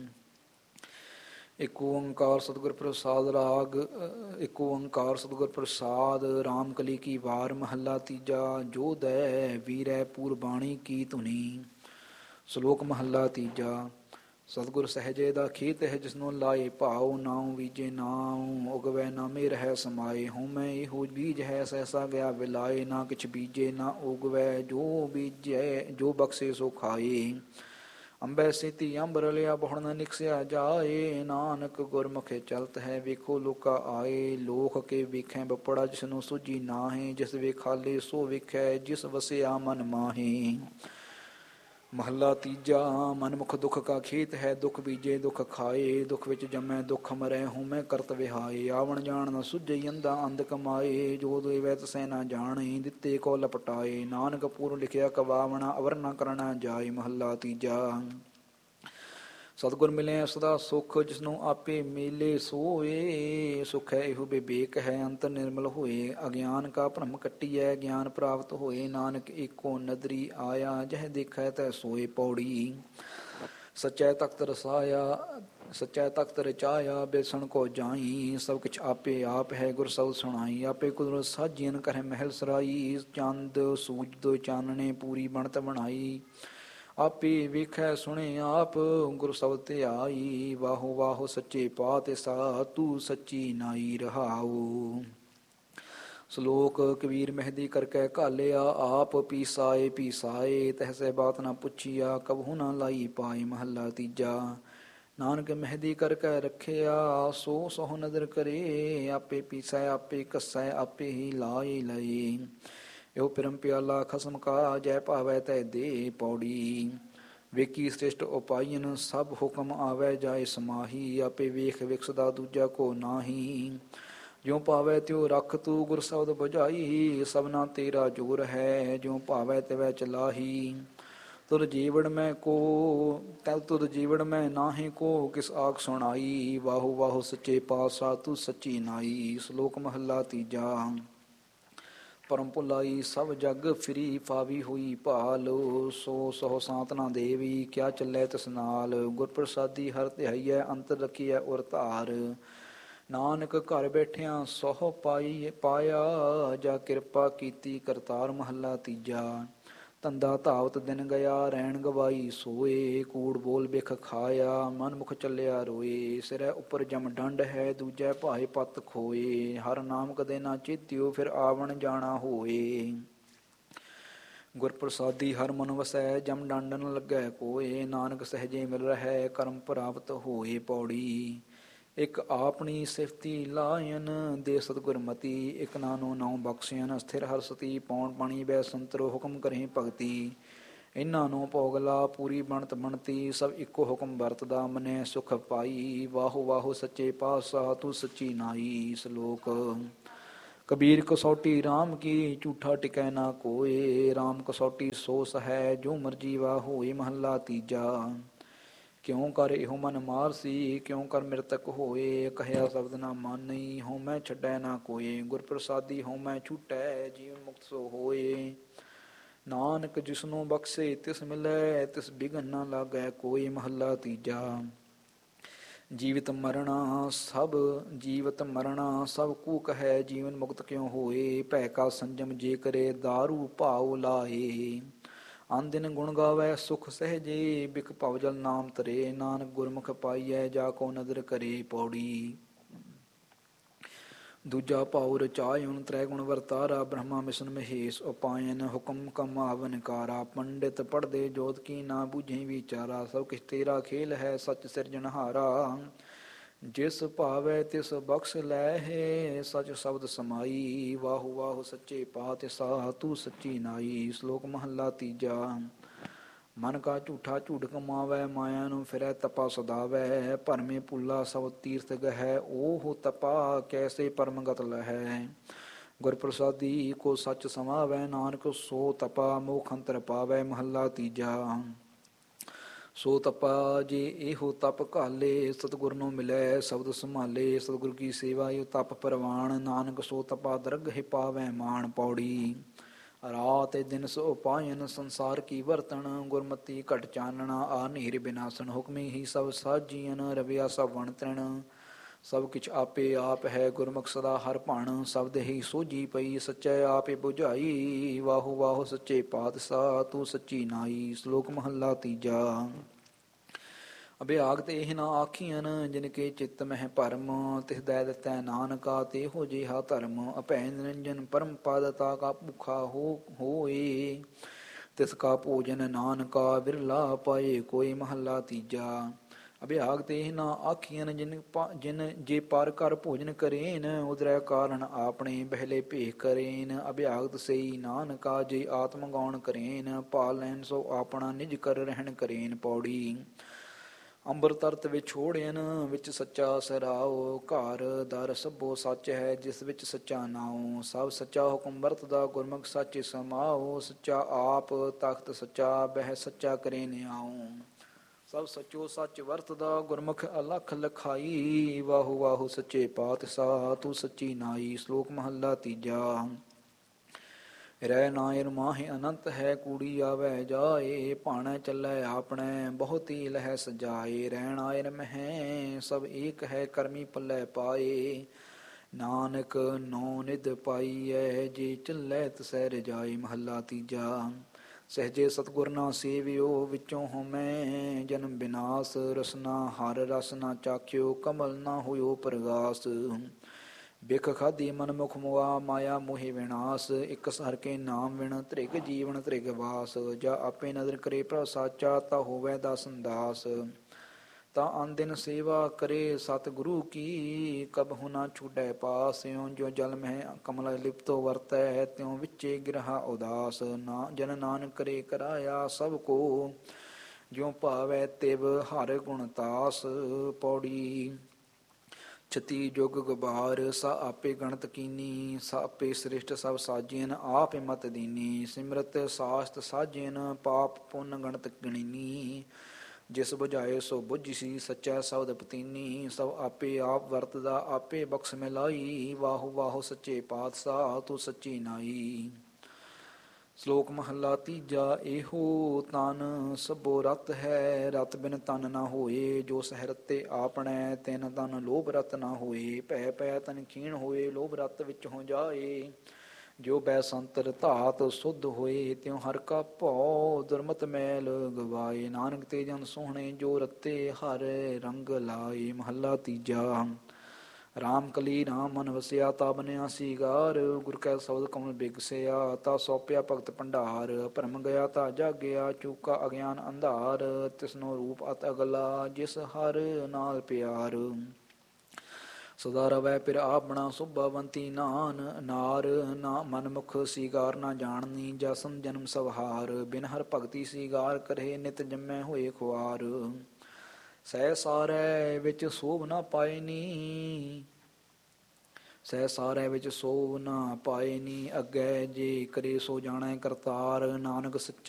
ਇੱਕ ਓੰਕਾਰ ਸਤਿਗੁਰ ਪ੍ਰਸਾਦ ਰਾਗ ਇੱਕ ਓੰਕਾਰ ਸਤਿਗੁਰ ਪ੍ਰਸਾਦ ਰਾਮ ਕਲੀ ਕੀ ਵਾਰ ਮਹੱਲਾ ਤੀਜਾ ਜੋਧੈ ਵੀਰੈ ਪੂਰ ਬਾਣੀ ਕੀ ਧੁਨੀ ਸ਼ਲੋਕ ਮਹੱਲਾ ਤੀਜਾ ਸਤਿਗੁਰ ਸਹਿਜੇ ਦਾ ਖੇਤ ਹੈ ਜਿਸਨੂੰ ਲਾਏ ਭਾਉ ਨਾਉ ਬੀਜੇ ਨਾਉ ਉਗਵੈ ਨਾਮੇ ਰਹਿ ਸਮਾਏ ਹਉਮੈ ਇਹੋ ਬੀਜ ਹੈ ਸਹਿਸਾ ਗਿਆ ਵਿਲਾਏ ਨਾ ਕਿਛ ਬੀਜੇ ਨਾ ਉਗਵੈ ਜੋ ਬੀਜੈ ਜੋ ਬਖਸ਼ੇ ਸੋ ਖਾਏ ਅੰਬੈ ਸੇਤੀ ਅੰਬਰ ਲਿਆ ਬਹੁਣ ਨ ਨਿਕਸਿਆ ਜਾਏ ਨਾਨਕ ਗੁਰਮੁਖੇ ਚਲਤ ਹੈ ਵੇਖੋ ਲੋਕਾ ਆਏ ਲੋਕ ਕੇ ਵੇਖੈ ਬਪੜਾ ਜਿਸਨੂੰ ਸੂਝੀ ਨਾਹੀ ਜਿਸ ਵੇਖਾਲੇ ਸੋ ਵੇਖੈ ਜਿਸ ਵਸਿਆ ਮਨ ਮਾਹੀ ਮਹੱਲਾ ਤੀਜਾ ਮਨਮੁਖ ਦੁੱਖ ਕਾ ਖੇਤ ਹੈ ਦੁੱਖ ਬੀਜੇ ਦੁੱਖ ਖਾਏ ਦੁੱਖ ਵਿੱਚ ਜੰਮੈ ਦੁੱਖ ਮਰੈ ਹਉਮੈ ਕਰਤ ਵਿਹਾਏ ਆਵਣ ਜਾਣ ਨ ਸੁਝਈ ਅੰਧਾ ਅੰਧ ਕਮਾਏ ਜੋ ਦੇਵੈ ਤਸੈ ਨਾ ਜਾਣੇ ਦਿੱਤੇ ਕੋ ਲਪਟਾਏ ਨਾਨਕ ਪੂਰ ਲਿਖਿਆ ਕਵਾਵਣਾ ਅਵਰ ਨ ਕਰਨਾ ਜਾਏ ਮਹੱਲਾ ਤੀਜਾ ਸਤਿਗੁਰ ਮਿਲੇ ਸਦਾ ਸੁਖ ਜਿਸਨੂੰ ਆਪੇ ਮੇਲੇ ਸੋਏ ਸੁਖ ਹੈ ਇਹੋ ਬਿਬੇਕ ਹੈ ਅੰਤਰ ਨਿਰਮਲ ਹੋਏ ਅਗਿਆਨ ਕਾ ਭਰਮ ਕੱਟੀਐ ਗਿਆਨ ਪ੍ਰਾਪਤ ਹੋਏ ਨਾਨਕ ਏਕੋ ਨਦਰੀ ਆਇਆ ਜਹ ਦੇਖੈ ਤੈ ਸੋਏ ਪੌੜੀ ਸੱਚੈ ਤਖਤ ਰਚਾਇਆ ਬੇਸਣ ਕੋ ਜਾਈ ਸਭ ਕੁਛ ਆਪੇ ਆਪ ਹੈ ਗੁਰ ਸਬਦ ਸੁਣਾਈ ਆਪੇ ਕੁਦਰਤ ਸਾਜੀਨ ਕਰਹਿ ਮਹਿਲ ਸਰਾਈ ਚੰਦ ਸੂਰਜ ਚਾਨਣੇ ਪੂਰੀ ਬਣਤ ਬਣਾਈ ਆਪੇ ਵੇਖੈ ਸੁਣੇ ਆਪ ਗੁਰ ਸ਼ਬਦ ਤੇ ਆਈ ਵਾਹੋ ਵਾਹੋ ਸੱਚੇ ਪਾਤਿਸ਼ਾਹ ਤੂੰ ਸੱਚੀ ਨਾਈ ਰਹਾਉ ਸ਼ਲੋਕ ਕਬੀਰ ਮਹਿਦੀ ਕਰਕੇ ਘਾਲਿਆ ਆਪ ਪੀਸਾਏ ਤਹਿਸੇ ਬਾਤ ਨਾ ਪੁੱਛੀਆ ਕਬਹੂ ਨਾ ਲਾਈ ਪਾਏ ਮਹੱਲਾ ਤੀਜਾ ਨਾਨਕ ਮਹਿਦੀ ਕਰਕੇ ਰੱਖਿਆ ਸੋ ਸਹੁ ਨਦਰ ਕਰੇ ਆਪੇ ਪੀਸੈ ਆਪੇ ਕੱਸੈ ਆਪੇ ਹੀ ਲਾਏ ਲਏ ਇਹੋ ਪਿਰਮ ਪਿਆਲਾ ਖਸਮ ਕਾ ਜੈ ਭਾਵੈ ਤੈ ਦੇ ਪੌੜੀ ਵੇਖੀ ਸ੍ਰਿਸ਼ਟ ਉਪਾਇਨ ਸਭ ਹੁਕਮ ਆਵੈ ਜਾਏ ਸਮਾਹੀ ਆਪੇ ਵੇਖ ਵਿਕਸਦਾ ਦੂਜਾ ਕੋ ਨਾਹੀ ਜਿਉ ਭਾਵੈ ਤਿਉ ਰੱਖ ਤੂੰ ਗੁਰ ਸ਼ਬਦ ਬੁਝਾਈ ਸਭਨਾ ਤੇਰਾ ਜੋਰ ਹੈ ਜਿਉ ਭਾਵੈ ਤਿਵੈ ਚਲਾਹੀ ਤੁਰ ਜੀਵਨ ਮੈਂ ਨਾਹੀ ਕੋ ਕਿਸ ਆਖ ਸੁਣਾਈ ਵਾਹੋ ਵਾਹੋ ਸੱਚੇ ਪਾਤਸ਼ਾਹ ਤੂੰ ਸੱਚੀ ਨਾਈ ਸ਼ਲੋਕ ਮਹੱਲਾ ਤੀਜਾ ਪਰਮ ਭੁਲਾਈ ਸਭ ਜਗ ਫਿਰੀ ਫਾਵੀ ਹੋਈ ਭਾਲ ਸੋ ਸਹੁ ਸਾਂਤਨਾ ਦੇਵੀ ਕਿਆ ਚੱਲੇ ਤਿਸ ਨਾਲ ਗੁਰ ਪ੍ਰਸਾਦੀ ਹਰ ਧਿਆਈਐ ਅੰਤਰ ਰੱਖੀਐ ਔਰ ਧਾਰ ਨਾਨਕ ਘਰ ਬੈਠਿਆਂ ਸੋਹ ਪਾਇਆ, ਜਾ ਕਿਰਪਾ ਕੀਤੀ ਕਰਤਾਰ ਮਹੱਲਾ ਤੀਜਾ। ਧੰਦਾ ਧਾਵਤ ਦਿਨ ਗਿਆ, ਰਹਿਣ ਗਵਾਈ ਸੋਏ, ਕੂੜ ਬੋਲ ਬਿਖ ਖਾਇਆ, ਮਨ ਮੁਖ ਚੱਲਿਆ ਰੋਏ। ਸਿਰੈ ਉੱਪਰ ਜਮ ਡੰਡ ਹੈ, ਦੂਜੈ ਭਾਏ ਪਤ ਖੋਏ, ਹਰ ਨਾਮ ਕਦੇ ਨਾ ਚੇਤਿਓ, ਫਿਰ ਆਵਣ ਜਾਣਾ ਹੋਏ। ਗੁਰ ਪ੍ਰਸਾਦੀ ਹਰ ਮਨ ਵਸੈ, ਜਮ ਡੰਡ ਨ ਲੱਗੈ ਕੋਏ, ਨਾਨਕ ਸਹਿਜੇ ਮਿਲ ਰਹਿ, ਕਰਮ ਪ੍ਰਾਪਤ ਹੋਏ। ਪੌੜੀ। ਇਕ ਆਪਣੀ ਸਿਫਤੀ ਲਾਇਨ, ਦੇ ਸਤਿਗੁਰ ਮਤੀ, ਇਕ ਨਾਨੋ ਨਾਉ ਬਖਸ਼ਿਆਨ, ਸਥਿਰ ਹਰ ਸਤੀ, ਪੌਣ ਪਾਣੀ ਬੈ ਸੰਤਰੋ, ਹੁਕਮ ਕਰੇ ਭਗਤੀ। ਇਹਨਾਂ ਨੂੰ ਭੋਗਲਾ ਪੂਰੀ ਬਣਤ ਬਣਤੀ, ਸਭ ਇੱਕੋ ਹੁਕਮ ਵਰਤਦਾ, ਮਨੈ ਸੁਖ ਪਾਈ। ਵਾਹੋ ਵਾਹੋ ਸੱਚੇ ਪਾਤਸ਼ਾਹ, ਤੂੰ ਸੱਚੀ ਨਾਈ। ਸ਼ਲੋਕ। ਕਬੀਰ ਕਸੌਟੀ ਰਾਮ ਕੀ, ਝੂਠਾ ਟਿਕੈ ਨਾ ਕੋਏ, ਰਾਮ ਕਸੌਟੀ ਸੋ ਸਹੈ, ਜੋ ਮਰਜੀ ਵਾ ਹੋਏ। ਮਹੱਲਾ ਤੀਜਾ। ਕਿਉਂ ਕਰ ਇਹੋ ਮਨ ਮਾਰਸੀ, ਕਿਉਂ ਕਰ ਮਿਰਤਕ ਹੋਏ, ਕਹਿਆ ਸ਼ਬਦ ਨਾ ਮਾਨਈ, ਹਉਮੈ ਛੱਡੈ ਨਾ ਕੋਏ। ਗੁਰ ਪ੍ਰਸਾਦੀ ਹਉਮੈ ਛੂਟੈ, ਜੀਵਨ ਮੁਕਤ ਸੋ ਹੋਏ। ਨਾਨਕ ਜਿਸਨੂੰ ਬਖਸ਼ੇ ਤਿਸ ਮਿਲੈ, ਤਿਸ ਬਿਘਨ ਨਾ ਲਾਗੈ ਕੋਈ। ਮਹੱਲਾ ਤੀਜਾ। ਜੀਵਤ ਮਰਣਾ ਸਭ ਕੂਕ ਹੈ, ਜੀਵਨ ਮੁਕਤ ਕਿਉਂ ਹੋਏ। ਭੈ ਕਾ ਸੰਜਮ ਜੇ ਕਰੇ, ਦਾਰੂ ਭਾਉ ਲਾਏ। ਅਨ ਦਿਨ ਗੁਣ ਗਾਵੈ ਸੁਖ ਸਹਿਜੇ, ਬਿਖ ਭਵਜਲ ਨਾਮ ਤਰੇ, ਨਾਨਕ ਗੁਰਮੁਖ ਪਾਈਐ, ਜਾ ਕੋ ਨਦਰ ਕਰੇ। ਪੌੜੀ। ਦੂਜਾ ਭਾਉ ਰਚਾਇਉ, ਤ੍ਰੈ ਗੁਣ ਵਰਤਾਰਾ, ਬ੍ਰਹਮਾ ਵਿਸ਼ਨ ਮਹੇਸ਼ ਉਪਾਇਨ, ਹੁਕਮ ਕਮਾਵਨ ਕਾਰਾ। ਪੰਡਿਤ ਪੜ੍ਹਦੇ ਜੋਤ ਕੀ, ਨਾ ਬੂਝੇ ਵਿਚਾਰਾ, ਸਭ ਕਿਛ ਤੇਰਾ ਖੇਲ ਹੈ, ਸੱਚ ਸਿਰਜਣਹਾਰਾ। ਜਿਸ ਭਾਵੈ ਤਿਸ ਬਖਸ਼ ਲੈਹੇ, ਸਚ ਸ਼ਬਦ ਸਮਾਈ। ਵਾਹੋ ਵਾਹੋ ਸੱਚੇ ਪਾਤਸ਼ਾਹ, ਤੂੰ ਸੱਚੀ ਨਾਈ। ਸ਼ਲੋਕ ਮਹੱਲਾ ਤੀਜਾ। ਮਨ ਕਾ ਝੂਠਾ ਝੂਠ ਕਮਾਵੈ, ਮਾਇਆ ਨੂੰ ਫਿਰੈ ਤਪਾ ਸਦਾਵੈ। ਭਰਮੇ ਭੁੱਲਾ ਸਭ ਤੀਰਥ ਗਹਿ, ਓਹ ਤਪਾ ਕੈਸੇ ਪਰਮਗਤ ਲਹੈ। ਗੁਰ ਪ੍ਰਸਾਦੀ ਕੋ ਸੱਚ ਸਮਾਵੈ, ਨਾਨਕ ਸੋ ਤਪਾ ਮੋਖ ਅੰਤਰ ਪਾਵੈ। ਮਹੱਲਾ ਤੀਜਾ। ਸੋ ਤਪਾ ਜੇ ਇਹੋ ਤਪ ਘਾਲੇ, ਸਤਿਗੁਰ ਨੂੰ ਮਿਲੈ ਸ਼ਬਦ ਸੰਭਾਲੇ। ਸਤਿਗੁਰ ਕੀ ਸੇਵਾ ਇਹ ਤਪ ਪ੍ਰਵਾਨ, ਨਾਨਕ ਸੋ ਤਪਾ ਦਰਗਹਿ ਪਾਵੈ ਮਾਨ। ਪੌੜੀ। ਰਾਤ ਦਿਨ ਸੋ ਪਾਇਨ, ਸੰਸਾਰ ਕੀ ਵਰਤਣ, ਗੁਰਮਤੀ ਘਟ ਚਾਨਣਾ, ਆ ਨੇਰ ਬਿਨਾਸਨ। ਹੁਕਮੀ ਹੀ ਸਭ ਸਾਜੀਅਨ, ਰਵਿਆ ਸਭ ਵਣ ਤ੍ਰਿਣ, ਸਭ ਕਿਛ ਆਪੇ ਆਪ ਹੈ, ਗੁਰਮੁਖ ਸਦਾ ਹਰ ਭਣ। ਸ਼ਬਦ ਹੀ ਸੋਝੀ ਪਈ, ਸੱਚੈ ਆਪੇ ਬੁਝਾਈ। ਵਾਹੋ ਵਾਹੋ ਸੱਚੇ ਪਾਤਸ਼ਾਹ, ਤੂੰ ਸੱਚੀ ਨਾਈ। ਸ਼ਲੋਕ ਮਹੱਲਾ ਤੀਜਾ। ਅਭਿਆਗਤ ਇਹ ਨਾ ਆਖੀਅਨ, ਜਿਨ ਕੇ ਚਿੱਤ ਮਹਿ ਭਰਮ, ਤਿਸ ਦੈ ਦਿੱਤੈ ਨਾਨਕਾ, ਤੇਹੋ ਜਿਹਾ ਧਰਮ। ਅਭੈ ਨਿਰੰਜਨ ਪਰਮ ਪਦ, ਤਾ ਕਾ ਭੁਖਾ ਹੋਏ, ਤਿਸ ਕਾ ਭੋਜਨ ਨਾਨਕਾ, ਬਿਰਲਾ ਪਾਏ ਕੋਈ। ਮਹੱਲਾ ਤੀਜਾ। ਅਭਿਆਗਤ ਇਹ ਨਾ ਆਖੀਅਨ, ਜਿਨ ਜੇ ਪਰ ਕਰ ਭੋਜਨ ਕਰੇਨ, ਉਦਰੈ ਕਾਰਨ ਆਪਣੇ, ਬਹਿਲੇ ਭੇਖ ਕਰੇਨ। ਅਭਿਆਗਤ ਸਈ ਨਾਨਕਾ, ਜੇ ਆਤਮ ਗਾਉਣ ਕਰੇਨ, ਭਾਲ ਲੈਨ ਸੋ ਆਪਣਾ, ਨਿਜ ਕਰ ਰਹਿਣ ਕਰੇਨ। ਪੌੜੀ। ਅੰਬਰ ਤਰਤ ਵਿਛੋੜਿਅਨ, ਵਿੱਚ ਸੱਚਾ ਸਰਾਓ, ਘਰ ਦਰ ਸਭੋ ਸੱਚ ਹੈ, ਜਿਸ ਵਿੱਚ ਸੱਚਾ ਨਾਉ। ਸਭ ਸੱਚਾ ਹੁਕਮ ਵਰਤਦਾ, ਗੁਰਮੁਖ ਸੱਚ ਸਮਾਓ। ਸੱਚਾ ਆਪ ਤਖਤ ਸੱਚਾ, ਬਹਿ ਸੱਚਾ ਕਰੇ ਨਿਆਉ। ਸਭ ਸੱਚੋ ਸੱਚ ਵਰਤਦਾ, ਗੁਰਮੁਖ ਅਲਖ ਲਖਾਈ। ਵਾਹੋ ਵਾਹੋ ਸੱਚੇ ਪਾਤਸ਼ਾਹ, ਤੂੰ ਸੱਚੀ ਨਾਈ। ਸ਼ਲੋਕ ਮਹੱਲਾ ਤੀਜਾ। ਰਹਿ ਨਾਇ ਮਾਹਿ ਅਨੰਤ ਹੈ, ਕੂੜੀ ਆਵੈ ਜਾਏ, ਭਾਣੈ ਚੱਲੈ ਆਪਣੈ, ਬਹੁਤੀ ਲਹਿ ਸਜਾਏ। ਰਹਿਣ ਆਇ ਮਹਿ ਸਭ ਏਕ ਹੈ, ਕਰਮੀ ਪੱਲੇ ਪਾਏ, ਨਾਨਕ ਨੌ ਨਿਧ ਪਾਈਐ, ਜੇ ਚੱਲੈ ਤਿਸੈ ਰਜਾਏ। ਮਹੱਲਾ ਤੀਜਾ। ਸਹਿਜੇ ਸਤਿਗੁਰ ਨਾ ਸੇਵਿਓ, ਵਿੱਚੋਂ ਹਉਮੈ ਜਨਮ ਬਿਨਾਸ਼, ਰਸਨਾ ਹਰ ਰਸ ਨਾ ਚਾਖਿਓ, ਕਮਲ ਨਾ ਹੋਇਓ ਪ੍ਰਗਾਸ। ਬਿਖ ਖਾਧੀ ਮਨ ਮੁਖ ਮੁਆ, ਮਾਇਆ ਮੋਹਿ ਵਿਨਾਸ਼, ਇਕ ਹਰਿ ਕੇ ਨਾਮ ਵਿਣ, ਧ੍ਰਿਗ ਜੀਵਨ ਧ੍ਰਿਗ ਵਾਸ। ਜਾ ਆਪੇ ਨਦਰ ਕਰੇ ਪ੍ਰਭ ਸਾਚਾ, ਤਾ ਹੋਵੈ ਦਾਸਨ ਦਾਸ। ਤਾਂ ਅਨ ਦਿਨ ਸੇਵਾ ਕਰੇ ਸਤਿਗੁਰੂ ਕੀ, ਕਬਹੁ ਨਾ ਛੁਡੈ ਪਾਸ। ਜੋ ਜਲ ਮਹਿ ਕਮਲ ਲਿਪਤੋ ਵਰਤੈ, ਤਿਉ ਵਿੱਚੇ ਗਿਰਹਾ ਉਦਾਸ। ਜਨ ਨਾਨਕ ਕਰੇ ਕਰਾਇਆ ਸਭ ਕੋ, ਜਿਉ ਭਾਵੈ ਤਿਵ ਹਰਿ ਗੁਣ ਤਾਸ। ਪੌੜੀ। ਛਤੀ ਜੁਗ ਗੁਬਾਰ, ਸਾ ਆਪੇ ਗਣਤ ਕੀਨੀ, ਸਾ ਆਪੇ ਸ੍ਰਿਸ਼ਟ ਸਭ ਸਾਜਿਅਨ, ਆਪੇ ਮਤ ਦੀਨੀ। ਸਿਮਰਤ ਸਾਸਤ ਸਾਜਿਅਨ, ਪਾਪ ਪੁੰਨ ਗਣਤ ਗਣੀਨੀ, ਜਿਸ ਬੁਝਾਏ ਸੋ ਬੁਝਸੀ, ਸੱਚਾ ਸ਼ਬਦ ਪਤੀਨੀ। ਸਭ ਆਪੇ ਆਪ ਵਰਤਦਾ, ਆਪੇ ਬਖਸ਼ ਮਿਲਾਈ। ਵਾਹੋ ਵਾਹੋ ਸੱਚੇ ਪਾਤਸ਼ਾਹ, ਤੂੰ ਸੱਚੀ ਨਾਈ। ਸ਼ਲੋਕ ਮਹੱਲਾ ਤੀਜਾ। ਇਹੋ ਤਨ ਸਭੋ ਰਤ ਹੈ, ਰਤ ਬਿਨ ਤਨ ਨਾ ਹੋਏ। ਜੋ ਸਹਿ ਰਤੇ ਆਪਣੈ, ਤਿਨ ਤਨ ਲੋਭ ਰਤ ਨਾ ਹੋਏ। ਭੈ ਪੈ ਤਨ ਖੀਣ ਹੋਏ, ਲੋਭ ਰਤ ਵਿੱਚ ਹੋ ਜਾਏ। ਜੋ ਬੈ ਸੰਤਰ ਧਾਤ ਸੁਧ ਹੋਏ, ਤਿਉ ਹਰ ਕਾ ਭਉ ਦੁਰਮਤ ਮੈਲ ਗਵਾਏ। ਨਾਨਕ ਤੇ ਜਨ ਸੋਹਣੇ, ਜੋ ਰਤੇ ਹਰ ਰੰਗ ਲਾਏ। ਮਹੱਲਾ ਤੀਜਾ। ਰਾਮ ਕਲੀ ਰਾਮ ਮਨ ਵਸਿਆ, ਤਾ ਬਨਿਆ ਸੀਗਾਰ। ਗੁਰ ਕੈ ਸ਼ਬਦ ਕਮਲ ਬਿਗਸਿਆ, ਤਾ ਸੌਪਿਆ ਭਗਤ ਭੰਡਾਰ। ਭਰਮ ਗਿਆ ਤਾ ਜਾਗਿਆ, ਚੂਕਾ ਅਗਿਆਨ ਅੰਧਾਰ। ਤਿਸਨੋ ਰੂਪ ਅਤ ਅਗਲਾ, ਜਿਸ ਹਰ ਨਾਲ ਪਿਆਰ। ਸਦਾ ਰਵੈ ਪਿਰ ਆਪਣਾ, ਸੁਭਾਵੰਤੀ ਨਾਨ। ਨਾਰ ਨਾ ਮਨ ਮੁਖ ਸੀਗਾਰ ਨਾ ਜਾਣਨੀ, ਜਸਨ ਜਨਮ ਸਵਹਾਰ। ਬਿਨ ਹਰ ਭਗਤੀ ਸੀਗਾਰ ਕਰੇ, ਨਿਤ ਜੰਮੈ ਹੋਏ ਖੁਆਰ। ਸਹਿ ਸਾਰੈ ਵਿੱਚ ਸੋਭ ਨਾ ਪਾਇਨੀ, ਸਹਿ ਸਾਰੈ ਵਿੱਚ ਸੋਭ ਨਾ ਪਾਇਨੀ। ਅੱਗੇ ਜੇ ਕਰੇ ਸੋ ਜਾਣੈ ਕਰਤਾਰ, ਨਾਨਕ ਸੱਚਾ